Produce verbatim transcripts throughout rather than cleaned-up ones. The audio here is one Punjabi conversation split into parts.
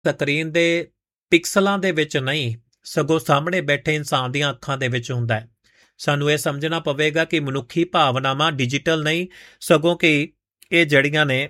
ਸਕਰੀਨ ਦੇ ਪਿਕਸਲਾਂ ਦੇ ਵਿੱਚ ਨਹੀਂ, ਸਗੋਂ ਸਾਹਮਣੇ ਬੈਠੇ ਇਨਸਾਨ ਦੀਆਂ ਅੱਖਾਂ ਦੇ ਵਿੱਚ ਹੁੰਦਾ ਹੈ। ਸਾਨੂੰ ਇਹ ਸਮਝਣਾ ਪਵੇਗਾ ਕਿ ਮਨੁੱਖੀ ਭਾਵਨਾਵਾਂ ਡਿਜੀਟਲ ਨਹੀਂ, ਸਗੋਂ ਕਿ ਇਹ ਜਿਹੜੀਆਂ ਨੇ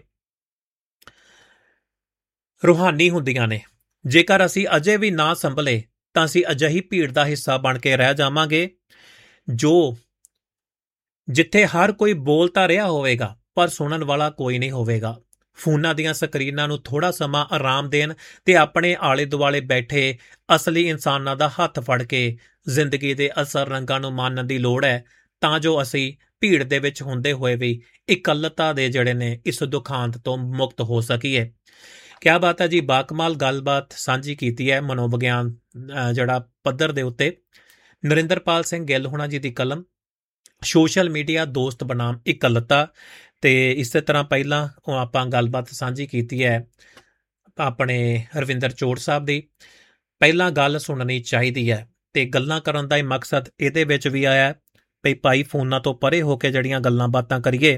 ਰੂਹਾਨੀ ਹੁੰਦੀਆਂ ਨੇ। ਜੇਕਰ ਅਸੀਂ ਅਜੇ ਵੀ ਨਾ ਸੰਭਲੇ ਤਾਂ ਅਸੀਂ ਅਜਿਹੀ ਭੀੜ ਦਾ ਹਿੱਸਾ ਬਣ ਕੇ ਰਹਿ ਜਾਵਾਂਗੇ ਜੋ ਜਿੱਥੇ ਹਰ ਕੋਈ ਬੋਲ ਤਾਂ ਰਿਹਾ ਹੋਵੇਗਾ ਪਰ ਸੁਣਨ ਵਾਲਾ ਕੋਈ ਨਹੀਂ ਹੋਵੇਗਾ। ਫੋਨਾਂ ਦੀਆਂ ਸਕਰੀਨਾਂ ਨੂੰ ਥੋੜ੍ਹਾ ਸਮਾਂ ਆਰਾਮ ਦੇਣ ਤੇ ਆਪਣੇ ਆਲੇ ਦੁਆਲੇ ਬੈਠੇ ਅਸਲੀ ਇਨਸਾਨਾਂ ਦਾ ਹੱਥ ਫੜ ਕੇ ਜ਼ਿੰਦਗੀ ਦੇ ਅਸਰ ਰੰਗਾਂ ਨੂੰ ਮਾਣਨ ਦੀ ਲੋੜ ਹੈ, ਤਾਂ ਜੋ ਅਸੀਂ ਭੀੜ ਦੇ ਵਿੱਚ ਹੁੰਦੇ ਹੋਏ ਵੀ ਇਕੱਲਤਾ ਦੇ ਜਿਹੜੇ ਨੇ ਇਸ ਦੁਖਾਂਤ ਤੋਂ ਮੁਕਤ ਹੋ ਸਕੀਏ। ਕਿਆ ਬਾਤ ਹੈ ਜੀ, ਬਾਕਮਾਲ ਗੱਲਬਾਤ ਸਾਂਝੀ ਕੀਤੀ ਹੈ ਮਨੋਵਿਗਿਆਨ ਜਿਹੜਾ ਪੱਧਰ ਦੇ ਉੱਤੇ। ਨਰਿੰਦਰਪਾਲ ਸਿੰਘ ਗਿੱਲ ਹੋਣਾ ਜੀ ਦੀ ਕਲਮ ਸੋਸ਼ਲ ਮੀਡੀਆ ਦੋਸਤ ਬਨਾਮ ਇਕੱਲਤਾ। ਤੇ ਇਸੇ ਤਰ੍ਹਾਂ ਪਹਿਲਾਂ ਉਹ ਆਪਾਂ ਗੱਲਬਾਤ ਸਾਂਝੀ ਕੀਤੀ ਹੈ ਆਪਣੇ ਰਵਿੰਦਰ ਚੋੜ ਸਾਹਿਬ ਦੀ। ਪਹਿਲਾਂ ਗੱਲ ਸੁਣਨੀ ਚਾਹੀਦੀ ਹੈ ਤੇ ਗੱਲਾਂ ਕਰਨ ਦਾ ਹੀ ਮਕਸਦ ਇਹਦੇ ਵਿੱਚ ਵੀ ਆਇਆ ਵੀ ਭਾਈ ਫੋਨਾਂ ਤੋਂ ਪਰੇ ਹੋ ਕੇ ਜਿਹੜੀਆਂ ਗੱਲਾਂ ਬਾਤਾਂ ਕਰੀਏ।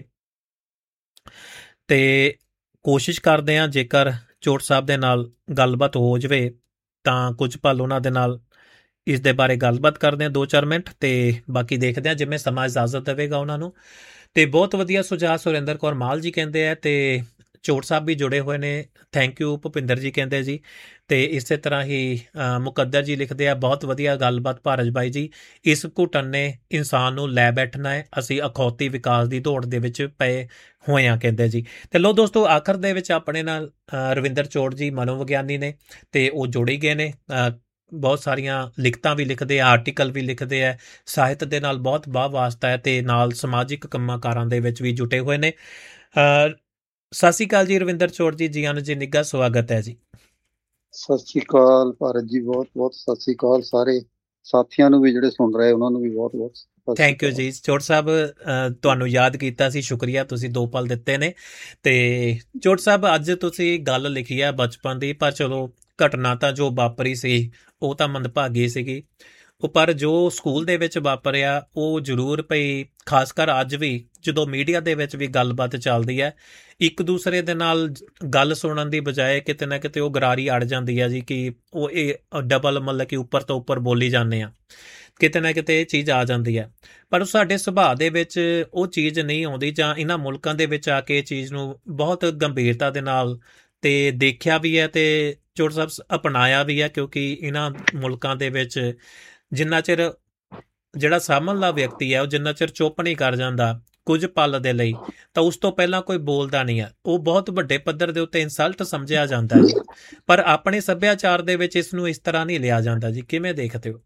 ਤੇ ਕੋਸ਼ਿਸ਼ ਕਰਦੇ ਹਾਂ ਜੇਕਰ ਚੋੜ ਸਾਹਿਬ ਦੇ ਨਾਲ ਗੱਲਬਾਤ ਹੋ ਜਾਵੇ ਤਾਂ ਕੁਝ ਪਲ ਉਹਨਾਂ ਦੇ ਨਾਲ ਇਸ ਦੇ ਬਾਰੇ ਗੱਲਬਾਤ ਕਰਦੇ ਹਾਂ ਦੋ ਚਾਰ ਮਿੰਟ, ਤੇ ਬਾਕੀ ਦੇਖਦੇ ਹਾਂ ਜਿਵੇਂ ਸਮਾਂ ਇਜਾਜ਼ਤ ਦੇਵੇਗਾ ਉਹਨਾਂ ਨੂੰ। ਤੇ ਬਹੁਤ ਵਧੀਆ ਸੁਝਾਅ ਸੁਰਿੰਦਰ ਕੌਰ ਮਾਲ ਜੀ ਕਹਿੰਦੇ ਆ, ਤੇ ਚੋੜ ਸਾਹਿਬ ਵੀ ਜੁੜੇ ਹੋਏ ਨੇ, ਥੈਂਕ ਯੂ। ਭੁਪਿੰਦਰ ਜੀ ਕਹਿੰਦੇ ਜੀ, ਤੇ ਇਸੇ ਤਰ੍ਹਾਂ ਹੀ ਮੁਕੱਦਰ ਜੀ ਲਿਖਦੇ ਆ, ਬਹੁਤ ਵਧੀਆ ਗੱਲਬਾਤ ਭਾਰਜ ਬਾਈ ਜੀ, ਇਸ ਘੁਟਨ ਨੇ ਇਨਸਾਨ ਨੂੰ ਲੈ ਬੈਠਣਾ ਹੈ, ਅਸੀਂ ਅਖੌਤੀ ਵਿਕਾਸ ਦੀ ਦੌੜ ਦੇ ਵਿੱਚ ਪਏ ਹੋਏ ਹਾਂ ਕਹਿੰਦੇ ਜੀ। ਤੇ ਲੋ ਦੋਸਤੋ, ਆਖਰ ਦੇ ਵਿੱਚ ਆਪਣੇ ਨਾਲ ਰਵਿੰਦਰ ਚੋੜ ਜੀ ਮਨੋਵਿਗਿਆਨੀ ਨੇ, ਤੇ ਉਹ ਜੁੜੇ ਗਏ ਨੇ। ਬਹੁਤ ਸਾਰੀਆਂ ਲਿਖਤਾਂ ਵੀ ਲਿਖਦੇ ਆ, ਆਰਟੀਕਲ ਵੀ ਲਿਖਦੇ ਆ, ਸਾਹਿਤ ਦੇ ਨਾਲ ਬਹੁਤ ਵਾਹ ਵਾਸਤਾ ਹੈ, ਤੇ ਨਾਲ ਸਮਾਜਿਕ ਕੰਮਾਂ ਕਾਰਾਂ ਦੇ ਵਿੱਚ ਵੀ ਜੁਟੇ ਹੋਏ ਨੇ। ਸਤਿ ਸ਼੍ਰੀ ਅਕਾਲ ਜੀ ਰਵਿੰਦਰ ਚੋੜ ਜੀ, ਜੀ ਆਨੰਦ ਜੀ ਨਿੱਘਾ ਸਵਾਗਤ ਹੈ ਜੀ। ਸਤਿ ਸ਼੍ਰੀ ਅਕਾਲ ਭਾਰਤ ਜੀ, ਬਹੁਤ ਬਹੁਤ ਸਤਿ ਸ਼੍ਰੀ ਅਕਾਲ। ਸਾਰੇ ਸਾਥੀਆਂ ਨੂੰ ਵੀ ਜਿਹੜੇ ਸੁਣ ਰਹੇ ਉਹਨਾਂ ਨੂੰ ਵੀ ਬਹੁਤ ਬਹੁਤ ਥੈਂਕ ਯੂ ਜੀ। ਚੋੜ ਸਾਹਿਬ ਤੁਹਾਨੂੰ ਯਾਦ ਕੀਤਾ ਸੀ, ਸ਼ੁਕਰੀਆ, ਤੁਸੀਂ ਦੋ ਪਲ ਦਿੱਤੇ ਨੇ। ਤੇ ਚੋੜ ਸਾਹਿਬ, ਅੱਜ ਤੁਸੀਂ ਗੱਲ ਲਿਖੀ ਹੈ ਬਚਪਨ ਦੀ, ਪਰ ਚਲੋ ਘਟਨਾ ਤਾਂ ਜੋ ਵਾਪਰੀ ਸੀ ਉਹ ਤਾਂ ਮੰਦਭਾਗੀ ਸੀਗੀ, ਉਹ ਪਰ ਜੋ ਸਕੂਲ ਦੇ ਵਿੱਚ ਵਾਪਰਿਆ ਉਹ ਜ਼ਰੂਰ ਪਈ। ਖਾਸ ਕਰ ਅੱਜ ਵੀ ਜਦੋਂ ਮੀਡੀਆ ਦੇ ਵਿੱਚ ਵੀ ਗੱਲਬਾਤ ਚੱਲਦੀ ਹੈ, ਇੱਕ ਦੂਸਰੇ ਦੇ ਨਾਲ ਗੱਲ ਸੁਣਨ ਦੀ ਬਜਾਏ ਕਿਤੇ ਨਾ ਕਿਤੇ ਉਹ ਗਰਾਰੀ ਅੜ ਜਾਂਦੀ ਹੈ ਜੀ, ਕਿ ਉਹ ਇਹ ਡਬਲ ਮਤਲਬ ਕਿ ਉੱਪਰ ਤੋਂ ਉੱਪਰ ਬੋਲੀ ਜਾਂਦੇ ਆ, ਕਿਤੇ ਨਾ ਕਿਤੇ ਇਹ ਚੀਜ਼ ਆ ਜਾਂਦੀ ਹੈ। ਪਰ ਸਾਡੇ ਸੁਭਾਅ ਦੇ ਵਿੱਚ ਉਹ ਚੀਜ਼ ਨਹੀਂ ਆਉਂਦੀ, ਜਾਂ ਇਹਨਾਂ ਮੁਲਕਾਂ ਦੇ ਵਿੱਚ ਆ ਕੇ ਇਹ ਚੀਜ਼ ਨੂੰ ਬਹੁਤ ਗੰਭੀਰਤਾ ਦੇ ਨਾਲ ਤੇ ਦੇਖਿਆ ਵੀ ਹੈ ਤੇ ਚੋੜ ਸਾਹਿਬ ਅਪਣਾਇਆ ਵੀ ਹੈ, ਕਿਉਂਕਿ ਇਹਨਾਂ ਮੁਲਕਾਂ ਦੇ ਵਿੱਚ ਜਿੰਨਾ ਚਿਰ ਜਿਹੜਾ ਸਾਹਮਣਲਾ ਵਿਅਕਤੀ ਹੈ ਉਹ ਜਿੰਨਾ ਚਿਰ ਚੁੱਪ ਨਹੀਂ ਕਰ ਜਾਂਦਾ ਕੁਝ ਪਲ ਦੇ ਲਈ, ਤਾਂ ਉਸ ਤੋਂ ਪਹਿਲਾਂ ਕੋਈ ਬੋਲਦਾ ਨਹੀਂ ਹੈ, ਉਹ ਬਹੁਤ ਵੱਡੇ ਪੱਧਰ ਦੇ ਉੱਤੇ ਇਨਸਲਟ ਸਮਝਿਆ ਜਾਂਦਾ ਹੈ। ਪਰ ਆਪਣੇ ਸੱਭਿਆਚਾਰ ਦੇ ਵਿੱਚ ਇਸ ਨੂੰ ਇਸ ਤਰ੍ਹਾਂ ਨਹੀਂ ਲਿਆ ਜਾਂਦਾ ਜੀ, ਕਿਵੇਂ ਦੇਖਦੇ ਹੋ?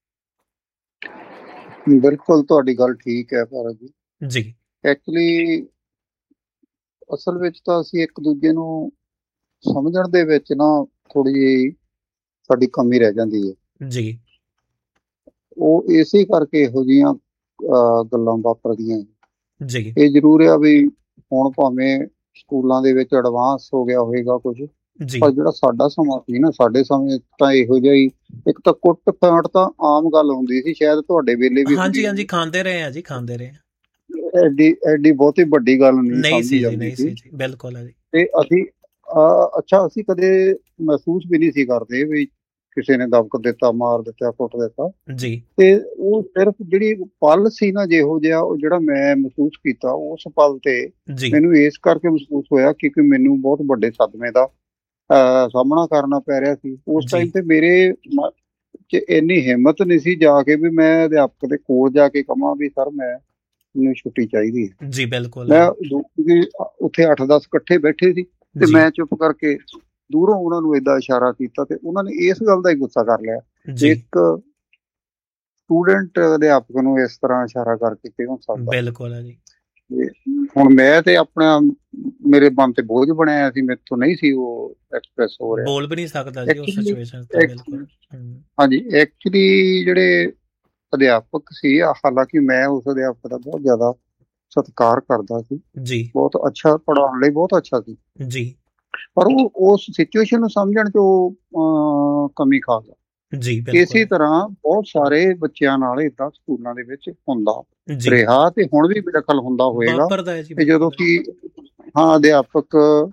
ਬਿਲਕੁਲ ਤੁਹਾਡੀ ਗੱਲ ਠੀਕ ਹੈ ਭਾਰਤ ਜੀ ਜੀ। ਐਕਚੁਅਲੀ ਅਸਲ ਵਿੱਚ ਤਾਂ ਅਸੀਂ ਇੱਕ ਦੂਜੇ ਨੂੰ ਸਮਝਣ ਦੇ ਵਿੱਚ ਨਾ ਥੋੜੀ ਜਿਹੀ ਸਾਡੀ ਕਮੀ ਰਹਿ ਜਾਂਦੀ ਹੈ ਜੀ। ਉਹ ਇਸੇ ਕਰਕੇ ਇਹੋ ਜਿਹੀਆਂ ਗੱਲਾਂ ਵਾਪਰਦੀਆਂ ਜੀ। ਇਹ ਜ਼ਰੂਰ ਆ ਵੀ ਹੁਣ ਭਾਵੇਂ ਸਕੂਲਾਂ ਦੇ ਵਿੱਚ ਐਡਵਾਂਸ ਹੋ ਗਿਆ ਹੋਵੇਗਾ ਕੁਝ, ਪਰ ਜਿਹੜਾ ਸਾਡਾ ਸਮਾਂ ਸੀ ਨਾ, ਸਾਡੇ ਸਮੇਂ ਤਾਂ ਇਹੋ ਜਿਹਾ ਹੀ, ਇੱਕ ਤਾਂ ਕੁੱਟ ਫਾਂਟ ਤਾਂ ਆਮ ਗੱਲ ਹੁੰਦੀ ਸੀ, ਸ਼ਾਇਦ ਤੁਹਾਡੇ ਵੇਲੇ ਵੀ। ਹਾਂਜੀ ਹਾਂਜੀ, ਖਾਂਦੇ ਰਹੇ ਆ ਜੀ, ਖਾਂਦੇ ਰਹੇ। ਐਡੀ ਐਡੀ ਬਹੁਤੀ ਵੱਡੀ ਗੱਲ ਨਹੀਂ ਸੀ ਜੀ, ਨਹੀਂ ਸੀ ਜੀ, ਬਿਲਕੁਲ ਹੈ ਜੀ। ਤੇ ਅਸੀਂ ਅੱਛਾ ਅਸੀਂ ਕਦੇ ਮਹਿਸੂਸ ਵੀ ਨਹੀਂ ਸੀ ਕਰਦੇ ਵੀ ਕਿਸੇ ਨੇ ਦਬਕ ਦਿੱਤਾ, ਮਾਰ ਦਿੱਤਾ, ਕੁੱਟ ਦਿੱਤਾ ਜੀ। ਤੇ ਉਹ ਸਿਰਫ ਜਿਹੜੀ ਪਲ ਸੀ ਨਾ ਜਿਹੋ ਜਿਹਾ, ਉਹ ਜਿਹੜਾ ਮੈਂ ਮਹਿਸੂਸ ਕੀਤਾ ਉਸ ਪਲ ਤੇ ਮੈਨੂੰ ਇਸ ਕਰਕੇ ਮਹਿਸੂਸ ਹੋਇਆ ਕਿਉਂਕਿ ਮੈਨੂੰ ਬਹੁਤ ਵੱਡੇ ਸਦਮੇ ਦਾ ਸਾਹਮਣਾ ਕਰਨਾ ਪੈ ਰਿਹਾ ਸੀ ਉਸ ਟਾਈਮ ਤੇ। ਮੇਰੇ ਚ ਇੰਨੀ ਹਿੰਮਤ ਨਹੀਂ ਸੀ ਜਾ ਕੇ ਵੀ ਮੈਂ ਅਧਿਆਪਕ ਦੇ ਕੋਲ ਜਾ ਕੇ ਕਹਾਂ ਵੀ ਸਰ ਮੈਂ ਮੈਨੂੰ ਛੁੱਟੀ ਚਾਹੀਦੀ ਹੈ ਜੀ। ਬਿਲਕੁਲ। ਮੈਂ ਉੱਥੇ ਅੱਠ ਦਸ ਇਕੱਠੇ ਬੈਠੇ ਸੀ ਤੇ ਮੈਂ ਚੁੱਪ ਕਰਕੇ ਦੂਰੋਂ ਉਹਨਾਂ ਨੂੰ ਏਦਾਂ ਇਸ਼ਾਰਾ ਕੀਤਾ ਤੇ ਉਹਨਾਂ ਨੇ ਇਸ ਗੱਲ ਦਾ ਹੀ ਗੁੱਸਾ ਕਰ ਲਿਆ। ਇੱਕ ਸਟੂਡੈਂਟ ਅਧਿਆਪਕ ਨੂੰ ਇਸ ਤਰ੍ਹਾਂ ਇਸ਼ਾਰਾ ਕਰਕੇ ਕਿਉਂ ਸਕਦਾ? ਬਿਲਕੁਲ ਹੈ ਜੀ। ਹੁਣ ਮੈਂ ਤੇ ਆਪਣਾ ਮੇਰੇ ਮਨ ਤੇ ਬੋਝ ਬਣਿਆ ਸੀ, ਮੇਰੇ ਤੋਂ ਨਹੀਂ ਸੀ ਉਹ ਐਕਸਪ੍ਰੈਸ ਹੋ ਰਿਹਾ, ਬੋਲ ਵੀ ਨਹੀਂ ਸਕਦਾ ਜੀ ਉਸ ਸਿਚੁਏਸ਼ਨ ਤੇ। ਬਿਲਕੁਲ ਹਾਂਜੀ। ਐਕਚੁਅਲੀ ਜਿਹੜੇ ਅਧਿਆਪਕ ਸੀ, ਹਾਲਾਂਕਿ ਮੈਂ ਉਸ ਅਧਿਆਪਕ ਦਾ ਬਹੁਤ ਜ਼ਿਆਦਾ ਸਤਿਕਾਰ ਕਰਦਾ ਸੀ ਜੀ, ਬਹੁਤ ਅੱਛਾ ਪੜ੍ਹਾਉਣ ਲਈ, ਬਹੁਤ ਅੱਛਾ ਸੀ ਜੀ, ਪਰ ਉਹ ਉਸ ਸਿਚੁਏਸ਼ਨ ਨੂੰ ਸਮਝਣ 'ਚ ਉਹ ਕਮੀ ਖਾ ਗਿਆ ਜੀ। ਇਸੇ ਤਰ੍ਹਾਂ ਬਹੁਤ ਸਾਰੇ ਬੱਚਿਆਂ ਨਾਲ ਏਦਾਂ ਸਕੂਲਾਂ ਦੇ ਵਿੱਚ ਹੁੰਦਾ ਰਿਹਾ ਤੇ ਹੁਣ ਵੀ ਮੇਰੇ ਖਿਆਲ ਹੁੰਦਾ ਹੋਏਗਾ। ਤੇ ਜਦੋਂ ਕਿ ਹਾਂ ਅਧਿਆਪਕ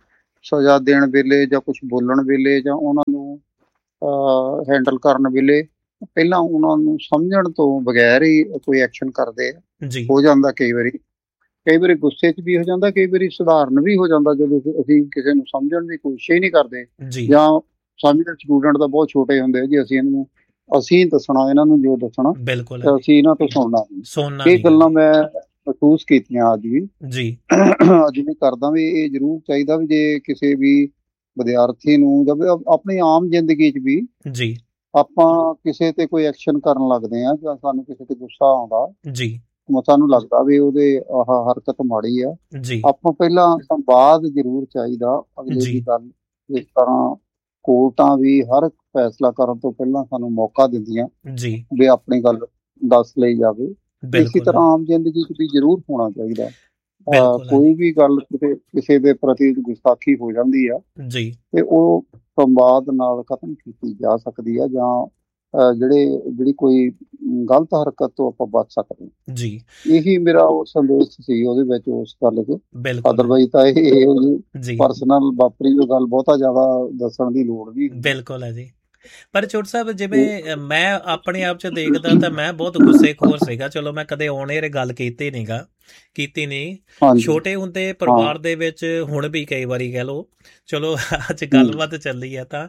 ਸਜ਼ਾ ਦੇਣ ਵੇਲੇ ਜਾਂ ਕੁਛ ਬੋਲਣ ਵੇਲੇ ਜਾਂ ਉਹਨਾਂ ਨੂੰ ਹੈਂਡਲ ਕਰਨ ਵੇਲੇ ਪਹਿਲਾਂ ਉਹਨਾਂ ਨੂੰ ਸਮਝਣ ਤੋਂ ਬਗੈਰ ਹੀ ਕੋਈ ਐਕਸ਼ਨ ਕਰਦੇ ਆ। ਹੋ ਜਾਂਦਾ ਕਈ ਵਾਰੀ ਕਈ ਵਾਰੀ ਗੁੱਸੇ 'ਚ ਵੀ ਹੋ ਜਾਂਦਾ, ਕਈ ਵਾਰੀ ਸਧਾਰਨ ਵੀ ਹੋ ਜਾਂਦਾ ਜਦੋਂ ਅਸੀਂ ਕਿਸੇ ਨੂੰ ਸਮਝਣ ਦੀ ਕੋਸ਼ਿਸ਼ ਹੀ ਨਹੀਂ ਕਰਦੇ, ਜਾਂ ਸਮਝਦੇ ਸਟੂਡੈਂਟ ਤਾਂ ਬਹੁਤ ਛੋਟੇ ਹੁੰਦੇ ਜੀ, ਅਸੀਂ ਇਹਨੂੰ ਅਸੀਂ ਦੱਸਣਾ ਇਹਨਾਂ ਨੂੰ ਜੋ ਦੱਸਣਾ, ਅਸੀਂ ਇਹਨਾਂ ਤੋਂ ਸੁਣਨਾ। ਇਹ ਗੱਲਾਂ ਮੈਂ ਮਹਿਸੂਸ ਕੀਤੀਆਂ ਅੱਜ ਵੀ ਜੀ ਅੱਜ ਵੀ ਕਰਦਾ ਵੀ ਇਹ ਜ਼ਰੂਰ ਚਾਹੀਦਾ ਵੀ ਜੇ ਕਿਸੇ ਵੀ ਵਿਦਿਆਰਥੀ ਨੂੰ ਜਾਂ ਆਪਣੀ ਆਮ ਜ਼ਿੰਦਗੀ 'ਚ ਵੀ ਜੀ ਆਪਾਂ ਕਿਸੇ ਤੇ ਕੋਈ ਐਕਸ਼ਨ ਕਰਨ ਲੱਗਦੇ ਹਾਂ ਜਾਂ ਸਾਨੂੰ ਕਿਸੇ ਤੇ ਗੁੱਸਾ ਆਉਂਦਾ ਜੀ, ਸਾਨੂੰ ਲੱਗਦਾ ਵੀ ਉਹਦੇ ਆਹ ਹਰਕਤ ਮਾੜੀ ਆ, ਆਪਾਂ ਪਹਿਲਾਂ ਸੰਵਾਦ ਜ਼ਰੂਰ ਚਾਹੀਦਾ ਅਗਲੇ ਦੀ ਗੱਲ। ਇਸ ਤਰ੍ਹਾਂ ਕੋਰਟਾਂ ਵੀ ਹਰ ਫੈਸਲਾ ਕਰਨ ਤੋਂ ਪਹਿਲਾਂ ਸਾਨੂੰ ਮੌਕਾ ਦਿੰਦੀਆਂ ਜੀ ਵੀ ਆਪਣੀ ਗੱਲ ਦੱਸ ਲਈ ਜਾਵੇ। ਇਸੇ ਤਰ੍ਹਾਂ ਆਮ ਜ਼ਿੰਦਗੀ 'ਚ ਵੀ ਜ਼ਰੂਰ ਹੋਣਾ ਚਾਹੀਦਾ। ਕੋਈ ਵੀ ਗੱਲ ਕਿਸੇ ਕਿਸੇ ਦੇ ਪ੍ਰਤੀ ਗੁਸਤਾਖੀ ਹੋ ਜਾਂਦੀ ਆ ਜੀ ਤੇ ਉਹ ਸੰਵਾਦ ਨਾਲ ਖਤਮ ਕੀਤੀ ਜਾ ਸਕਦੀ ਆ, ਜਾਂ ਜਿਹੜੇ ਜਿਹੜੀ ਕੋਈ ਗਲਤ ਹਰਕਤ ਤੋਂ ਆਪਾਂ ਬਚ ਸਕਦੇ ਜੀ। ਇਹੀ ਮੇਰਾ ਉਹ ਸੰਦੇਸ਼ ਸੀ ਉਹਦੇ ਵਿੱਚ ਉਸ ਗੱਲ 'ਚ। ਅਦਰਵਾਈਜ਼ ਤਾਂ ਇਹ ਪਰਸਨਲ ਵਾਪਰੀ ਉਹ ਗੱਲ ਬਹੁਤਾ ਜ਼ਿਆਦਾ ਦੱਸਣ ਦੀ ਲੋੜ ਨਹੀਂ। ਬਿਲਕੁਲ ਹੈ ਜੀ। ਪਰ ਚੋਟ ਸਾਹਿਬ, ਜਿਵੇਂ ਮੈਂ ਆਪਣੇ ਆਪ 'ਚ ਦੇਖਦਾ ਤਾਂ ਮੈਂ ਬਹੁਤ ਗੁੱਸੇਖੋਰ ਸੀਗਾ। ਚਲੋ ਮੈਂ ਕਦੇ ਔਨ-ਏਅਰ ਗੱਲ ਕੀਤੀ ਨੀ ਗਾ ਕੀਤੀ ਨਹੀਂ ਛੋਟੇ ਹੁੰਦੇ ਪਰਿਵਾਰ ਦੇ ਵਿੱਚ, ਹੁਣ ਵੀ ਕਈ ਵਾਰੀ ਕਹਿ ਲਓ, ਚਲੋ ਅੱਜ ਗੱਲਬਾਤ ਚੱਲੀ ਹੈ ਤਾਂ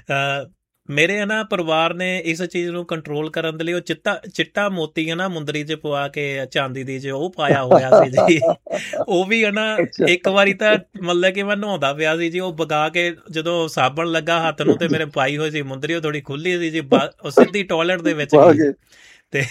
ਮੇਰੇ ਨਾ ਪਰਿਵਾਰ ਨੇ ਇਸ ਚੀਜ਼ ਨੂੰ ਕੰਟਰੋਲ ਕਰਨ ਦੇ ਲਈ ਉਹ ਚਿੱਟਾ ਚਿੱਟਾ ਮੋਤੀ ਹੈ ਨਾ ਮੁੰਦਰੀ 'ਚ ਪਵਾ ਕੇ ਚਾਂਦੀ ਦੀ 'ਚ ਉਹ ਪਾਇਆ ਹੋਇਆ ਸੀ ਜੀ। ਉਹ ਵੀ ਹੈ ਨਾ ਇੱਕ ਵਾਰੀ ਤਾਂ ਮਤਲਬ ਕਿ ਮੈਂ ਨਹਾਉਂਦਾ ਪਿਆ ਸੀ ਜੀ, ਉਹ ਵਗਾ ਕੇ ਜਦੋਂ ਸਾਬਣ ਲੱਗਾ ਹੱਥ ਨੂੰ ਤੇ ਮੇਰੇ ਪਾਈ ਹੋਈ ਸੀ ਮੁੰਦਰੀ, ਉਹ ਥੋੜੀ ਖੁੱਲੀ ਸੀ ਜੀ, ਉਹ ਸਿੱਧੀ ਟਾਇਲਟ ਦੇ ਵਿੱਚ ਗਈ। ਤੇ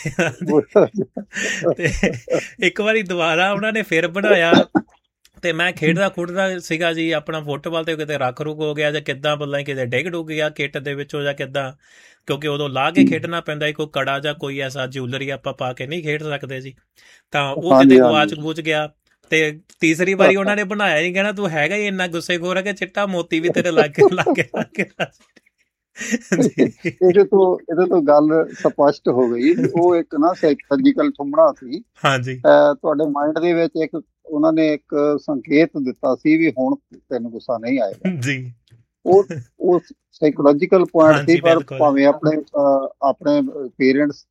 ਤੇ ਇੱਕ ਵਾਰੀ ਦੁਬਾਰਾ ਉਹਨਾਂ ਨੇ ਫਿਰ ਬਣਾਇਆ ਤੇ ਮੈਂ ਖੇਡਦਾ ਖੁੱਡਦਾ ਸੀਗਾ ਜੀ ਆਪਣਾ ਫੁੱਟਬਾਲ, ਤੇ ਕਿਤੇ ਰੱਖ ਰੁਕ ਹੋ ਗਿਆ ਜਾਂ ਕਿੱਦਾਂ ਬੋਲਾਂ ਕਿਤੇ ਡਿੱਗ ਡੁੱਗ ਗਿਆ ਕਿੱਟ ਦੇ ਵਿੱਚੋਂ ਜਾਂ ਕਿੱਦਾਂ, ਕਿਉਂਕਿ ਉਦੋਂ ਲਾ ਕੇ ਖੇਡਣਾ ਪੈਂਦਾ, ਕੋਈ ਕੜਾ ਜਾਂ ਕੋਈ ਐਸਾ ਜਿਊਲਰੀ ਆਪਾਂ ਪਾ ਕੇ ਨਹੀਂ ਖੇਡ ਸਕਦੇ ਜੀ। ਤਾਂ ਉਹ ਕਿਤੇ ਗਵਾਚ ਗੂਚ ਗਿਆ ਤੇ ਤੀਸਰੀ ਵਾਰੀ ਉਹਨਾਂ ਨੇ ਬਣਾਇਆ ਹੀ, ਕਹਿਣਾ ਤੂੰ ਹੈਗਾ ਹੀ ਇੰਨਾ ਗੁੱਸੇਖੋਰ ਹੈ ਕਿ ਚਿੱਟਾ ਮੋਤੀ ਵੀ ਤੇਰੇ ਲਾਗੇ ਲਾਗੇ ਲਾਗੇ। ਇਹਦੇ ਤੋਂ ਇਹਦੇ ਤੋਂ ਗੱਲ ਸਪਸ਼ਟ ਹੋ ਗਈ, ਉਹ ਇੱਕ ਨਾ ਸਰਜੀਕਲ ਠੁੰਮਣਾ ਸੀ ਹਾਂਜੀ ਤੁਹਾਡੇ ਮਾਈਂਡ ਦੇ ਵਿੱਚ। ਇੱਕ ਉਹਨਾਂ ਨੇ ਇੱਕ ਸੰਕੇਤ ਦਿੱਤਾ ਸੀ ਵੀ ਹੁਣ ਤੈਨੂੰ ਗੁੱਸਾ ਨਹੀਂ ਆਏਗਾ ਜੀ। ਉਹ ਉਹ ਸਾਈਕੋਲੋਜੀਕਲ ਪੁਆਇੰਟ ਸੀ, ਪਰ ਭਾਵੇਂ ਆਪਣੇ ਆਪਣੇ ਪੇਰੈਂਟਸ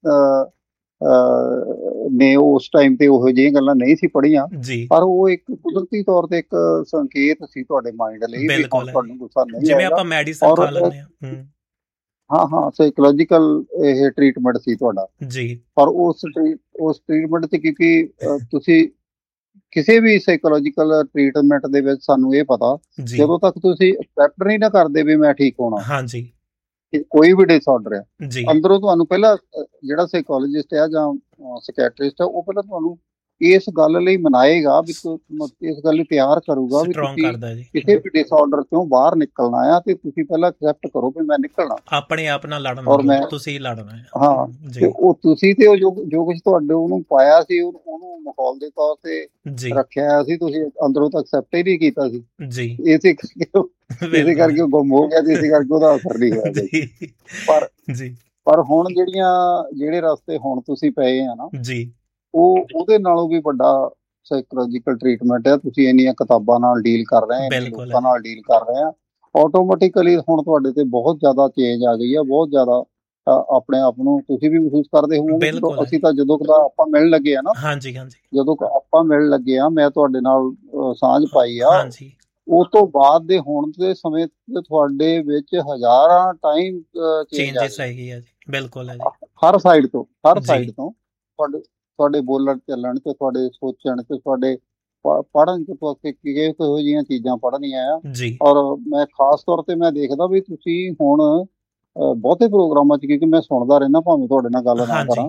ਨੇ ਉਸ ਟਾਈਮ ਤੇ ਉਹੋ ਜਿਹੀਆਂ ਗੱਲਾਂ ਨਹੀਂ ਸੀ ਪੜ੍ਹੀਆਂ, ਪਰ ਉਹ ਇੱਕ ਕੁਦਰਤੀ ਤੌਰ ਤੇ ਇੱਕ ਸੰਕੇਤ ਸੀ ਤੁਹਾਡੇ ਮਾਈਂਡ ਲਈ ਵੀ ਹੁਣ ਤੁਹਾਨੂੰ ਗੁੱਸਾ ਨਹੀਂ ਆਏਗਾ। ਜਿਵੇਂ ਆਪਾਂ ਮੈਡੀਸਨ ਖਾ ਲੈਂਦੇ ਹਾਂ। ਹਾਂ ਹਾਂ ਸਾਈਕੋਲੋਜੀਕਲ ਇਹ ਟ੍ਰੀਟਮੈਂਟ ਸੀ ਤੁਹਾਡਾ ਜੀ। ਪਰ ਉਸ ਉਸ ਟ੍ਰੀਟਮੈਂਟ 'ਚ ਕਿਉਂਕਿ ਤੁਸੀਂ ਕਿਸੇ ਵੀ ਸਾਈਕੋਲੋਜੀਕਲ ਟ੍ਰੀਟਮੈਂਟ ਦੇ ਵਿੱਚ ਸਾਨੂੰ ਇਹ ਪਤਾ, ਜਦੋਂ ਤੱਕ ਤੁਸੀਂ ਐਕਸੈਪਟ ਨਹੀਂ ਨਾ ਕਰਦੇ ਵੀ ਮੈਂ ਠੀਕ ਹੋਣਾ ਹਾਂਜੀ, ਕੋਈ ਵੀ ਡਿਸਆਰਡਰ ਆ, ਅੰਦਰੋਂ ਤੁਹਾਨੂੰ ਪਹਿਲਾਂ ਜਿਹੜਾ ਸਾਈਕੋਲੋਜਿਸਟ ਆ ਜਾਂ ਸਾਈਕੈਟਰਿਸਟ ਆ ਉਹ ਪਹਿਲਾਂ ਤੁਹਾਨੂੰ ਇਸ ਗੱਲ ਲਈ ਮਨਾਏਗਾ ਵੀ ਇਸ ਗੱਲ ਲਈ ਤਿਆਰ ਕਰੂਗਾ ਵੀ ਤੁਸੀਂ ਕਿਸੇ ਵੀ ਡਿਸਆਰਡਰ ਤੋਂ ਬਾਹਰ ਨਿਕਲਣਾ ਆ ਤੇ ਤੁਸੀਂ ਪਹਿਲਾਂ ਐਕਸੈਪਟ ਕਰੋ ਵੀ ਮੈਂ ਨਿਕਲਣਾ, ਆਪਣੇ ਆਪ ਨਾਲ ਲੜਨਾ ਔਰ ਮੈਂ ਤੁਸੀਂ ਲੜਨਾ ਹਾਂ। ਤੇ ਉਹ ਤੁਸੀਂ ਤੇ ਉਹ ਜੋ ਜੋ ਕੁਝ ਤੁਹਾਡੇ ਉਹਨੂੰ ਪਾਇਆ ਸੀ ਉਹਨੂੰ ਮਾਹੌਲ ਦੇ ਤੌਰ ਤੇ ਰੱਖਿਆ ਸੀ, ਤੁਸੀਂ ਅੰਦਰੋਂ ਤਾਂ ਐਕਸੈਪਟ ਹੀ ਨਹੀਂ ਕੀਤਾ ਸੀ ਜੀ। ਇਸੇ ਇਸੇ ਕਰਕੇ ਉਹ ਗੁੰਮ ਹੋ ਗਿਆ, ਇਸੇ ਕਰਕੇ ਉਹਦਾ ਅਸਰ ਨਹੀਂ ਹੋਇਆ ਜੀ। ਪਰ ਜੀ ਪਰ ਹੁਣ ਜਿਹੜੀਆਂ ਜਿਹੜੇ ਰਸਤੇ ਹੁਣ ਤੁਸੀਂ ਪਏ ਆ ਨਾ ਜੀ, ਉਹ ਉਹਦੇ ਨਾਲੋਂ ਵੀ ਵੱਡਾ ਸਾਈਕੋਲੋਜੀਕਲ ਟ੍ਰੀਟਮੈਂਟ ਹੈ। ਤੁਸੀਂ ਇੰਨੀਆਂ ਕਿਤਾਬਾਂ ਨਾਲ ਡੀਲ ਕਰ ਰਹੇ ਆ, ਲੋਕਾਂ ਨਾਲ ਡੀਲ ਕਰ ਰਹੇ ਆ, ਆਟੋਮੈਟਿਕਲੀ ਹੁਣ ਤੁਹਾਡੇ ਤੇ ਬਹੁਤ ਜ਼ਿਆਦਾ ਚੇਂਜ ਆ ਗਈ ਆ, ਬਹੁਤ ਜ਼ਿਆਦਾ ਆਪਣੇ ਆਪ ਨੂੰ ਤੁਸੀਂ ਵੀ ਮਹਿਸੂਸ ਕਰਦੇ ਹੋਵੋਗੇ। ਅਸੀਂ ਤਾਂ ਜਦੋਂ ਕਦਾ ਆਪਾਂ ਮਿਲਣ ਲੱਗੇ ਆ ਨਾ ਹਾਂਜੀ ਹਾਂਜੀ ਜਦੋਂ ਆਪਾਂ ਮਿਲਣ ਲੱਗੇ ਆ, ਮੈਂ ਤੁਹਾਡੇ ਨਾਲ ਸਾਂਝ ਪਾਈ ਆ, ਉਸ ਤੋਂ ਬਾਅਦ ਦੇ ਹੁਣ ਦੇ ਸਮੇਂ ਤੇ ਤੁਹਾਡੇ ਵਿੱਚ ਹਜ਼ਾਰਾਂ ਟਾਈਮ ਚੇਂਜਸ ਆਈ ਹੈ ਜੀ। ਬਿਲਕੁਲ ਹੈ ਜੀ, ਹਰ ਸਾਈਡ ਤੋਂ ਹਰ ਸਾਈਡ ਤੋਂ ਤੁਹਾਡੇ ਤੁਹਾਡੇ ਬੋਲਣ ਚੱਲਣ ਤੇ ਤੁਹਾਡੇ ਸੋਚਣ ਤੇ ਤੁਹਾਡੇ ਪੜ੍ਹਨ ਚ ਕਿਹੋ ਜਿਹੀਆਂ ਚੀਜ਼ਾਂ ਪੜ੍ਹਨੀਆਂ ਆ। ਔਰ ਮੈਂ ਖਾਸ ਤੌਰ ਤੇ ਮੈਂ ਦੇਖਦਾ ਵੀ ਤੁਸੀਂ ਹੁਣ ਬਹੁਤੇ ਪ੍ਰੋਗਰਾਮਾਂ ਚ, ਕਿਉਂਕਿ ਮੈਂ ਸੁਣਦਾ ਰਹਿੰਦਾ ਭਾਵੇਂ ਤੁਹਾਡੇ ਨਾਲ ਗੱਲ ਨਾ ਕਰਾਂ,